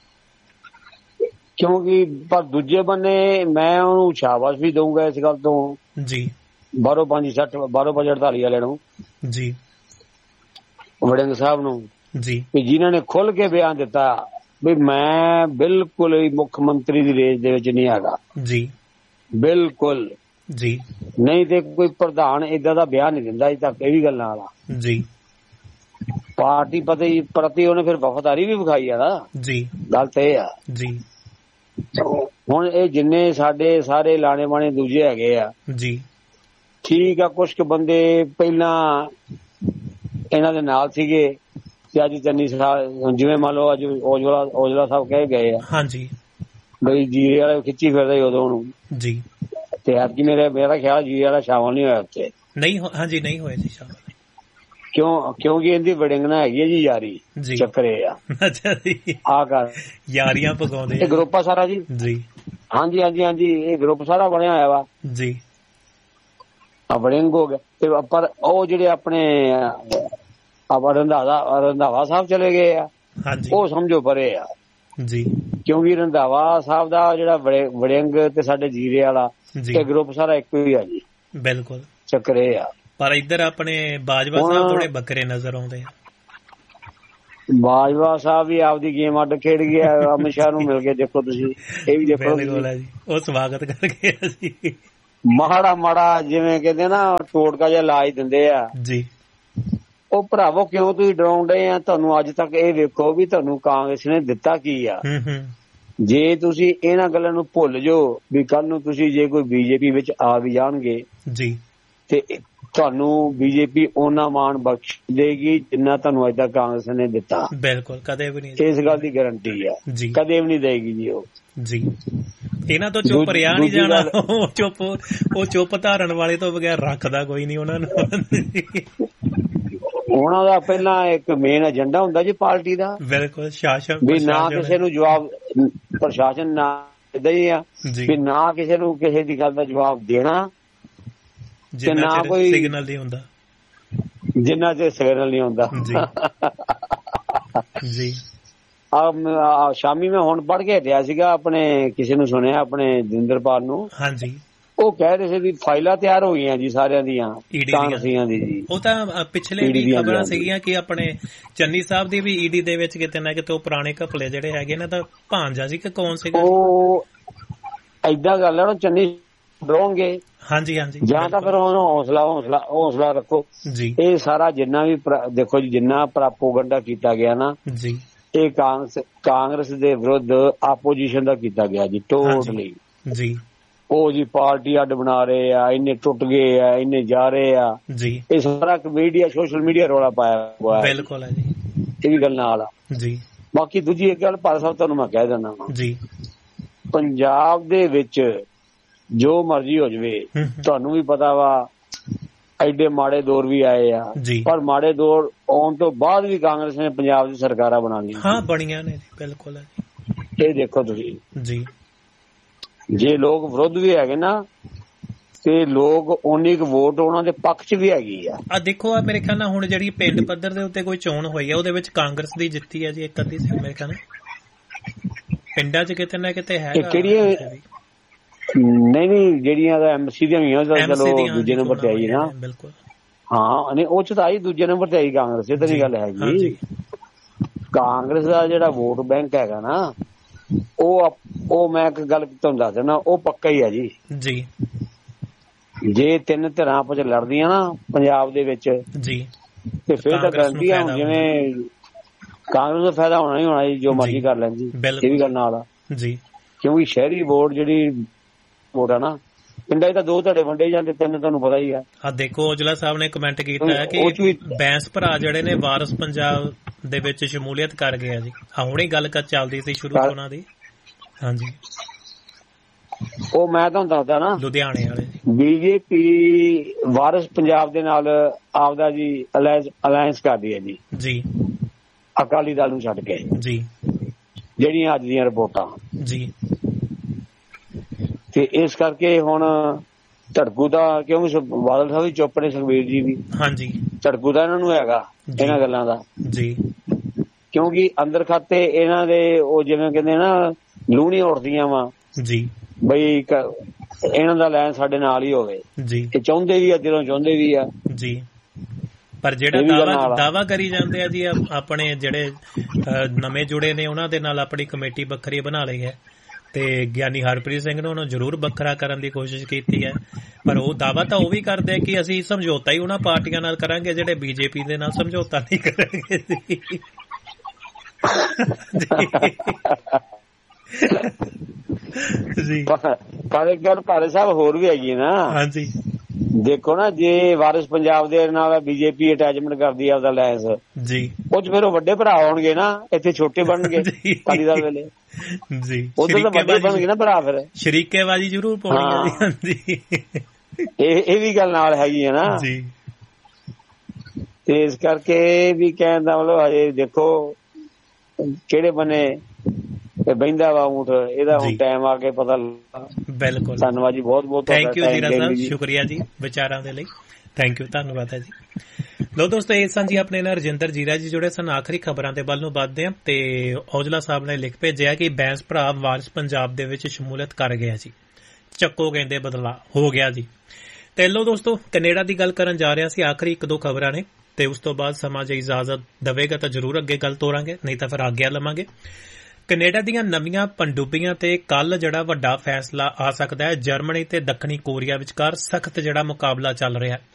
ਕਿਉਂਕਿ ਪਰ ਦੂਜੇ ਬੰਨੇ ਮੈਂ ਉਹਨੂੰ ਸ਼ਾਬਾਸ਼ ਵੀ ਦਊਂਗਾ ਇਸ ਗੱਲ ਤੋਂ ਜੀ, ਬਾਰੋ ਪੰਜ ਸੱਠ ਬਾਰੋ ਪੰਜ ਅੜਤਾਲੀ ਵਾਲੇ ਨੂੰ ਜੀ, ਵੜਿੰਗ ਸਾਹਿਬ ਨੂੰ ਜੀ, ਵੀ ਜਿਨ੍ਹਾਂ ਨੇ ਖੁੱਲ ਕੇ ਬਿਆਨ ਦਿੱਤਾ ਵੀ ਮੈਂ ਬਿਲਕੁਲ ਹੀ ਮੁੱਖ ਮੰਤਰੀ ਦੀ ਰੇਸ ਦੇ ਵਿੱਚ ਨਹੀਂ ਹੈਗਾ ਜੀ, ਬਿਲਕੁਲ ਜੀ। ਨਹੀਂ ਤੇ ਕੋਈ ਪ੍ਰਧਾਨ ਏਦਾਂ ਦਾ ਬਿਆਨ ਨਹੀਂ ਦਿੰਦਾ ਅਜੇ ਤੱਕ। ਇਹ ਵੀ ਗੱਲਾਂ ਵਾਲਾ ਜੀ, ਪਾਰਟੀ ਪ੍ਰਤੀ ਪ੍ਰਤੀ ਉਹਨੇ ਫਿਰ ਵਫਾਦਾਰੀ ਵੀ ਵਿਖਾਈ ਆ ਨਾ ਜੀ। ਗੱਲ ਤਾਂ ਇਹ ਆ ਜੀ। ਹੁਣ ਇਹ ਜਿੰਨੇ ਸਾਡੇ ਸਾਰੇ ਲਾਣੇ ਬਾਣੇ ਦੂਜੇ ਹੈਗੇ ਆ ਜੀ, ਠੀਕ ਆ, ਕੁਛ ਕੁ ਬੰਦੇ ਪਹਿਲਾਂ ਇਹਨਾਂ ਦੇ ਨਾਲ ਸੀਗੇ ਤੇ ਅੱਜ ਚੰਨੀ ਸਾਹਿਬ ਜਿਵੇਂ ਮੰਨ ਲਓ ਅੱਜ ਔਜਲਾ ਔਜਲਾ ਸਾਹਿਬ ਕਹਿ ਗਏ ਆ ਹਾਂਜੀ ਬਈ ਜੀਰੇ ਵਾਲੇ ਖਿੱਚੀ ਫਿਰਦੇ ਉਦੋਂ ਨੂੰ ਜੀ, ਤੇ ਐਤਕੀ ਮੇਰੇ ਮੇਰਾ ਖਿਆਲ ਜੀਰੇ ਵਾਲਾ ਸ਼ਾਮਲ ਨਹੀਂ ਹੋਇਆ ਉੱਥੇ। ਨਹੀਂ ਹਾਂਜੀ ਨਹੀਂ ਹੋਏ ਸੀ ਸ਼ਾਮਲ। ਕਿਉਂ? ਕਿਉਂਕਿ ਇਹਦੀ ਵੜਿੰਗ ਨਾ ਹੈਗੀ ਹੈ ਜੀ ਯਾਰੀ, ਚੱਕਰੇ ਆ। ਅੱਛਾ ਜੀ, ਆ ਕਰ ਯਾਰੀਆਂ ਪਗਾਉਂਦੇ ਇਹ ਗਰੁੱਪ ਆ ਸਾਰਾ ਜੀ। ਜੀ ਹਾਂਜੀ ਹਾਂਜੀ ਹਾਂਜੀ, ਇਹ ਗਰੁੱਪ ਸਾਰਾ ਬਣਿਆ ਹੋਇਆ ਵਾ ਜੀ। ਆ ਵੜਿੰਗ ਹੋ ਗਿਆ ਤੇ ਪਰ ਉਹ ਜਿਹੜੇ ਆਪਣੇ ਆਪਾਂ ਰੰਧਾਵਾ ਰੰਧਾਵਾ ਸਾਹਿਬ ਚਲੇ ਗਏ ਆ, ਉਹ ਸਮਝੋ ਪਰੇ ਆ ਜੀ, ਕਿਉਂਕਿ ਰੰਧਾਵਾ ਸਾਹਿਬ ਦਾ ਜਿਹੜਾ ਵੜਿੰਗ ਤੇ ਸਾਡੇ ਜੀਰੇ ਵਾਲਾ ਤੇ ਗਰੁੱਪ ਸਾਰਾ ਇੱਕੋ ਹੀ ਆ ਜੀ। ਬਿਲਕੁਲ ਚੱਕਰੇ ਆ। ਪਰ ਇੱਧਰ ਆਪਣੇ ਬਾਜਵਾ ਸਾਹਿਬ ਥੋੜੇ ਬੱਕਰੇ ਨਜ਼ਰ ਆਉਂਦੇ ਆ। ਬਾਜਵਾ ਸਾਹਿਬ ਵੀ ਆਪਦੀ ਗੇਮ ਅੱਡ ਖੇਡ ਗਿਆ, ਅਮਿਤ ਸ਼ਾਹ ਨੂੰ ਮਿਲ ਕੇ ਦੇਖੋ ਤੁਸੀਂ, ਇਹ ਵੀ ਦੇਖੋ ਉਹ ਸਵਾਗਤ ਕਰ ਗਏ ਸੀ। ਮਾੜਾ ਮਾੜਾ ਜਿਵੇਂ ਕਹਿੰਦੇ ਨਾ ਟੋਟਕਾ ਜਿਹਾ ਲਾਜ ਦਿੰਦੇ ਆ ਜੀ। ਉਹ ਭਰਾਵੋ ਕਿਉਂ ਤੁਸੀਂ ਡਰਾਉਂਦੇ ਆ? ਤੁਹਾਨੂੰ ਅੱਜ ਤੱਕ ਇਹ ਵੇਖੋ ਵੀ ਤੁਹਾਨੂੰ ਕਾਂਗਰਸ ਨੇ ਦਿੱਤਾ ਕੀ ਆ। ਜੇ ਤੁਸੀਂ ਇਹਨਾਂ ਗੱਲਾਂ ਨੂੰ ਭੁੱਲ ਜਾਓ ਵੀ ਕੱਲ ਨੂੰ ਤੁਸੀਂ ਜੇ ਕੋਈ ਬੀਜੇਪੀ ਵਿੱਚ ਆ ਵੀ ਜਾਣਗੇ ਜੀ ਤੇ ਤੁਹਾਨੂੰ ਬੀਜੇਪੀ ਉਹਨਾਂ ਮਾਣ ਬਖਸ਼ ਦੇਗੀ ਜਿੰਨਾ ਤੁਹਾਨੂੰ ਅੱਜ ਤੱਕ ਕਾਂਗਰਸ ਨੇ ਦਿੱਤਾ। ਬਿਲਕੁਲ, ਕਦੇ ਵੀ ਨਹੀਂ, ਇਸ ਗੱਲ ਦੀ ਗਾਰੰਟੀ ਆ ਜੀ, ਕਦੇ ਵੀ ਨਹੀਂ ਦੇਗੀ ਜੀ ਉਹ ਜੀ। ਇਹਨਾਂ ਤੋਂ ਚੁੱਪ ਰਿਹਾ ਨਹੀਂ ਜਾਣਾ। ਉਹ ਚੁੱਪ ਉਹ ਚੁੱਪ ਧਾਰਨ ਵਾਲੇ ਤੋਂ ਬਗੈਰ ਰੱਖਦਾ ਕੋਈ ਨਹੀਂ ਉਹਨਾਂ ਨੂੰ। ਉਹਨਾਂ ਦਾ ਪਹਿਲਾਂ ਇੱਕ ਮੇਨ ਏਜੰਡਾ ਹੁੰਦਾ ਜੀ ਪਾਰਟੀ ਦਾ। ਬਿਲਕੁਲ, ਸ਼ਾਸਨ ਵੀ ਨਾ ਕਿਸੇ ਨੂੰ ਜਵਾਬ, ਪ੍ਰਸ਼ਾਸਨ ਨਾ ਏਦਾਂ ਹੀ ਆ ਵੀ ਨਾ ਕਿਸੇ ਨੂੰ ਕਿਸੇ ਦੀ ਗੱਲ ਦਾ ਜਵਾਬ ਦੇਣਾ ਤੇ ਨਾ ਕੋਈ ਸਿਗਨਲ ਨਹੀਂ ਹੁੰਦਾ, ਜਿੰਨਾ ਚਿਰ ਸਿਗਨਲ ਨਹੀਂ ਹੁੰਦਾ ਜੀ। ਆ ਸ਼ਾਮੀ ਮੈਂ ਹੁਣ ਪੜ੍ਹ ਕੇ ਹਟਿਆ ਸੀਗਾ, ਆਪਣੇ ਕਿਸੇ ਨੂੰ ਸੁਣਿਆ, ਆਪਣੇ ਦਵਿੰਦਰਪਾਲ ਨੂੰ। ਹਾਂਜੀ, ਉਹ ਕਹਿ ਰਹੇ ਸੀ ਵੀ ਫਾਈਲਾਂ ਤਿਆਰ ਹੋ ਗਈਆਂ ਜੀ ਸਾਰਿਆਂ ਦੀਆਂ ਕਾਂਗਰਸੀਆਂ ਦੀ ਜੀ। ਉਹ ਤਾਂ ਪਿਛਲੇ ਵੀ ਖਬਰਾਂ ਸੀਗੀਆਂ ਕਿ ਆਪਣੇ ਚੰਨੀ ਸਾਹਿਬ ਦੀ ਵੀ ਈਡੀ ਦੇ ਵਿੱਚ ਕਿਤੇ ਨਾ ਕਿਤੇ ਉਹ ਪੁਰਾਣੇ ਘਪਲੇ ਜਿਹੜੇ ਹੈਗੇ ਨਾ ਤਾਂ ਭਾਂਜਾ ਸੀ ਕਿ ਕੌਣ ਸੀਗਾ ਉਹ? ਏਦਾਂ ਗੱਲ ਹੈ ਨਾ, ਚੰਨੀ ਡਰੋਂਗੇ। ਹਾਂਜੀ ਹਾਂਜੀ, ਜਾਂ ਤਾਂ ਫਿਰ ਉਹਨੂੰ ਹੌਸਲਾ ਹੌਸਲਾ ਹੌਸਲਾ ਰੱਖੋ ਜੀ। ਇਹ ਸਾਰਾ ਜਿੰਨਾ ਵੀ ਦੇਖੋ ਜੀ, ਜਿੰਨਾ ਪ੍ਰਾਪੋਗੰਡਾ ਕੀਤਾ ਗਿਆ ਨਾ ਜੀ, ਇਹ ਕਾਂਗਰਸ ਕਾਂਗਰਸ ਦੇ ਵਿਰੁੱਧ ਆਪੋਜੀਸ਼ਨ ਦਾ ਕੀਤਾ ਗਿਆ ਜੀ, ਟੋਟਲੀ ਜੀ। ਉਹ ਜੀ ਪਾਰਟੀ ਅੱਡ ਬਣਾ ਰਹੇ ਆ, ਇੰਨੇ ਟੁੱਟ ਗਏ ਆ, ਇੰਨੇ ਜਾ ਰਹੇ ਆ ਜੀ। ਇਹ ਸਾਰਾ ਮੀਡੀਆ, ਸੋਸ਼ਲ ਮੀਡੀਆ ਰੌਲਾ ਪਾਇਆ ਹੋਇਆ। ਬਿਲਕੁਲ ਹੈ ਜੀ, ਇਹ ਵੀ ਗੱਲ ਨਾਲ ਆ ਜੀ। ਬਾਕੀ ਦੂਜੀ ਇੱਕ ਗੱਲ ਭਾਰਤ ਸਾਹਿਬ ਤੁਹਾਨੂੰ ਮੈਂ ਕਹਿ ਦਿੰਦਾ ਜੀ, ਪੰਜਾਬ ਦੇ ਵਿੱਚ ਜੋ ਮਰਜ਼ੀ ਹੋ ਜਾਵੇ, ਤੁਹਾਨੂੰ ਵੀ ਪਤਾ ਵਾ ਐਡੇ ਮਾੜੇ ਦੌਰ ਵੀ ਆਏ ਆ, ਪਰ ਮਾੜੇ ਦੌਰ ਆਉਣ ਤੋਂ ਬਾਅਦ ਵੀ ਕਾਂਗਰਸ ਨੇ ਪੰਜਾਬ ਦੀ ਸਰਕਾਰਾਂ ਬਣਾ ਲਈਆਂ। ਹਾਂ, ਬਣੀਆਂ ਨੇ, ਬਿਲਕੁਲ ਹੈ। ਇਹ ਦੇਖੋ ਤੁਸੀਂ ਜੀ, ਜੇ ਲੋਕ ਵਿਰੁੱਧ ਵੀ ਹੈਗੇ ਨਾ ਤੇ ਲੋਕ ਉਨੀ ਕੁ ਵੋਟ ਉਹਨਾਂ ਦੇ ਪੱਖ 'ਚ ਵੀ ਹੈਗੀ ਆ। ਆ ਦੇਖੋ, ਆ ਮੇਰੇ ਖਿਆਲ ਨਾਲ ਹੁਣ ਜਿਹੜੀ ਪਿੰਡ ਪੱਧਰ ਦੇ ਉੱਤੇ ਕੋਈ ਚੋਣ ਹੋਈ ਆ, ਉਹਦੇ ਵਿੱਚ ਕਾਂਗਰਸ ਦੀ ਜਿੱਤੀ ਆ ਜੀ ਇੱਕ ਅੱਧੀ ਸੀ ਮੇਰੇ ਖਿਆਲ ਨਾਲ। ਪਿੰਡਾਂ 'ਚ ਕਿਤੇ ਨਾ ਕਿਤੇ ਹੈਗਾ। ਕਿਹੜੀਆਂ? ਨਹੀਂ ਨਹੀਂ, ਜਿਹੜੀਆਂ ਐਮਸੀ ਦੀਆਂ ਹੋਈਆਂ ਚਲੋ ਦੂਜੇ ਨੰਬਰ ਤੇ ਆਈ ਨਾ। ਬਿਲਕੁਲ, ਹਾਂ ਨਹੀਂ, ਉਹ 'ਚ ਤਾਂ ਆਈ ਦੂਜੇ ਨੰਬਰ ਤੇ ਆਈ ਕਾਂਗਰਸ। ਇਹ ਤਾਂ ਨਹੀਂ ਗੱਲ ਹੈਗੀ। ਕਾਂਗਰਸ ਦਾ ਜਿਹੜਾ ਵੋਟ ਬੈਂਕ ਹੈਗਾ ਨਾ, ਉਹ ਉਹ ਮੈਂ ਇੱਕ ਗੱਲ ਤੁਹਾਨੂੰ ਦੱਸ ਦਿੰਦਾ, ਉਹ ਪੱਕਾ ਹੀ ਆ ਜੀ ਜੀ। ਜੇ ਤਿੰਨ ਧਿਰਾਂ ਆਪਸ ਲੜਦੀਆਂ ਨਾ ਪੰਜਾਬ ਦੇ ਵਿੱਚ ਜੀ, ਤੇ ਫਿਰ ਤਾਂ ਗਾਰੰਟੀ ਆ ਜਿਵੇਂ ਕਾਂਗਰਸ ਦਾ ਫਾਇਦਾ ਹੋਣਾ ਹੀ ਹੋਣਾ ਜੀ, ਜੋ ਮਰਜ਼ੀ ਕਰ ਲੈਂਦੀ। ਇਹ ਵੀ ਗੱਲ ਨਾਲ ਆ ਜੀ, ਕਿਉਂਕਿ ਸ਼ਹਿਰੀ ਵੋਟ ਜਿਹੜੀ ਵੋਟ ਆ ਨਾ, ਪਿੰਡਾਂ 'ਚ ਤਾਂ ਦੋ ਧੜੇ ਵੰਡੇ ਜਾਂਦੇ, ਤਿੰਨ ਤੁਹਾਨੂੰ ਪਤਾ ਹੀ ਆ। ਆ ਦੇਖੋ, ਔਜਲਾ ਸਾਹਿਬ ਨੇ ਕਮੈਂਟ ਕੀਤਾ ਹੈ ਕਿ ਬੈਂਸ ਭਰਾ ਜਿਹੜੇ ਨੇ ਵਾਰਸ ਪੰਜਾਬ ਦੇ ਵਿੱਚ ਸ਼ਮੂਲੀਅਤ ਕਰ ਗਏ ਆ ਜੀ। ਆ ਹੁਣੇ ਗੱਲ ਕਰ ਚੱਲਦੀ ਸੀ ਸ਼ੁਰੂ ਤੋਂ ਉਹਨਾਂ ਦੀ। ਹਾਂਜੀ, ਉਹ ਮੈਂ ਤੁਹਾਨੂੰ ਦੱਸਦਾ ਨਾ, ਲੁਧਿਆਣੇ ਵਾਲੇ ਬੀਜੇਪੀ ਵਾਰਸ ਪੰਜਾਬ ਦੇ ਨਾਲ ਆਪਦਾ ਜੀ ਅਲਾਇੰਸ ਕਰਦੀ ਹੈ ਜੀ ਜੀ, ਅਕਾਲੀ ਦਲ ਨੂੰ ਛੱਡ ਕੇ ਜੀ, ਜਿਹੜੀਆਂ ਅੱਜ ਦੀਆਂ ਰਿਪੋਰਟਾਂ ਜੀ। ਤੇ ਇਸ ਕਰਕੇ ਹੁਣ ਝੜਕੂ ਦਾ, ਕਿਉਂਕਿ ਬਾਦਲ ਸਾਹਿਬ ਵੀ ਚੁੱਪ ਨੇ, ਸੁਖਬੀਰ ਜੀ ਵੀ। ਹਾਂਜੀ, ਝੜਕੂ ਦਾ ਇਹਨਾਂ ਨੂੰ ਹੈਗਾ ਇਹਨਾਂ ਗੱਲਾਂ ਦਾ ਜੀ, ਕਿਉਂਕਿ ਅੰਦਰ ਖਾਤੇ ਇਹਨਾਂ ਦੇ ਉਹ ਜਿਵੇਂ ਕਹਿੰਦੇ ਨਾ ਲੂਣੀ ਉੱਠਦੀਆਂ ਵਾ ਜੀ, ਬਈ ਇਹਨਾਂ ਦਾ ਲੈਣ ਸਾਡੇ ਨਾਲ ਹੀ ਹੋਵੇ ਜੀ। ਇਹ ਚਾਹੁੰਦੇ ਵੀ ਆ, ਦਿਲੋਂ ਚਾਹੁੰਦੇ ਵੀ ਆ ਜੀ। ਪਰ ਜਿਹੜਾ ਦਾਵਾ ਦਾਵਾ ਕਰੀ ਜਾਂਦੇ ਆ ਜੀ, ਆਪਣੇ ਜਿਹੜੇ ਨਵੇਂ ਜੁੜੇ ਨੇ ਉਹਨਾਂ ਦੇ ਨਾਲ ਆਪਣੀ ਕਮੇਟੀ ਵੱਖਰੀ ਬਣਾ ਲਈ ਹੈ, ਤੇ ਗਿਆਨੀ ਹਰਪ੍ਰੀਤ ਸਿੰਘ ਨੇ ਉਹਨੂੰ ਜ਼ਰੂਰ ਵੱਖਰਾ ਕਰਨ ਦੀ ਕੋਸ਼ਿਸ਼ ਕੀਤੀ ਹੈ। ਪਰ ਉਹ ਦਾਵਾ ਤਾਂ ਉਹ ਵੀ ਕਰਦੇ ਆ ਕਿ ਅਸੀਂ ਸਮਝੌਤਾ ਹੀ ਉਹਨਾਂ ਪਾਰਟੀਆਂ ਨਾਲ ਕਰਾਂਗੇ ਜਿਹੜੇ ਬੀਜੇਪੀ ਦੇ ਨਾਲ ਸਮਝੌਤਾ ਨਹੀਂ ਕਰਾਂਗੇ ਜੀ। ਪਰ ਇੱਕ ਗੱਲ ਭਾਰਤ ਸਾਹਿਬ ਹੋਰ ਵੀ ਹੈਗੀ ਨਾ। ਹਾਂਜੀ, ਦੇਖੋ ਨਾ, ਜੇ ਵਾਰਿਸ ਪੰਜਾਬ ਦੇ ਨਾਲ ਬੀਜੇਪੀ ਅਟੈਚਮੈਂਟ ਕਰਦੀ ਆ ਉਹਦਾ ਲੈਸ ਜੀ, ਉਹ ਚ ਫਿਰ ਉਹ ਵੱਡੇ ਭਰਾ ਹੋਣਗੇ ਨਾ, ਇੱਥੇ ਛੋਟੇ ਬਣਨਗੇ ਅਕਾਲੀ ਦਲ ਵੇਲੇ ਜੀ, ਉਧਰ ਤਾਂ ਵੱਡੇ ਬਣਨਗੇ ਨਾ ਭਰਾ, ਫਿਰ ਸ਼ਰੀਕੇਬਾਜ਼ੀ ਜ਼ਰੂਰ ਪਾਉਣੀ ਜੀ। ਇਹ ਇਹ ਵੀ ਗੱਲ ਨਾਲ ਹੈਗੀ ਹੈ ਨਾ ਜੀ। ਤੇ ਇਸ ਕਰਕੇ ਵੀ ਕਹਿਣ ਦਾ ਮਤਲਬ ਹਜੇ ਦੇਖੋ ਕਿਹੜੇ ਬਨੇ ਬਹਿੰਦਾ ਵਾ ਊਂਠ, ਇਹਦਾ ਹੁਣ ਟਾਈਮ ਆ ਕੇ ਪਤਾ ਲੱਗਾ। ਬਿਲਕੁਲ, ਧੰਨਵਾਦ ਜੀ, ਬਹੁਤ ਬਹੁਤ ਥੈਂਕ ਯੂ ਜੀਰਾ ਸਾਹਿਬ, ਸ਼ੁਕਰੀਆ ਜੀ ਵਿਚਾਰਾਂ ਦੇ ਲਈ, ਥੈਂਕ ਯੂ, ਧੰਨਵਾਦ ਹੈ ਜੀ। ਲੋ ਦੋਸਤੋ, ਇਹ ਸਨ ਜੀ ਆਪਣੇ ਨਾਲ ਰਜਿੰਦਰ ਜੀਰਾ ਜੀ ਜੁੜੇ ਸਨ। ਆਖਰੀ ਖਬਰਾਂ ਦੇ ਵੱਲ ਨੂੰ ਵੱਧਦੇ ਹਾਂ ਤੇ ਔਜਲਾ ਸਾਹਿਬ ਨੇ ਲਿਖ ਭੇਜਿਆ ਕਿ ਬੈਂਸ ਭਰਾ ਵਾਰਿਸ ਪੰਜਾਬ ਦੇ ਵਿੱਚ ਸ਼ਮੂਲੀਅਤ ਕਰ ਗਿਆ ਜੀ, ਚੱਕੋ ਕਹਿੰਦੇ ਬਦਲਾ ਹੋ ਗਿਆ ਜੀ। ਤੇ ਲੋ ਦੋਸਤੋ, ਕੈਨੇਡਾ ਦੀ ਗੱਲ ਕਰਨ ਜਾ ਰਿਹਾ ਸੀ, ਆਖਰੀ ਇੱਕ ਦੋ ਖਬਰਾਂ ਨੇ ਤੇ ਉਸ ਤੋਂ ਬਾਅਦ ਸਮਾਂ ਜੇ ਇਜਾਜ਼ਤ ਦੇਵੇਗਾ ਤਾਂ ਜ਼ਰੂਰ ਅੱਗੇ ਗੱਲ ਤੋਰਾਂਗੇ, ਨਹੀਂ ਤਾਂ ਫਿਰ ਆਗਿਆ ਲਵਾਂਗੇ। ਕੈਨੇਡਾ ਦੀਆਂ ਨਵੀਆਂ ਪਣਡੁੱਬੀਆਂ ਤੇ ਕੱਲ ਜਿਹੜਾ ਵੱਡਾ ਫੈਸਲਾ ਆ ਸਕਦਾ ਹੈ। ਜਰਮਨੀ ਤੇ ਦੱਖਣੀ ਕੋਰੀਆ ਵਿਚਕਾਰ ਸਖਤ ਜਿਹੜਾ ਮੁਕਾਬਲਾ ਚੱਲ ਰਿਹਾ ਹੈ।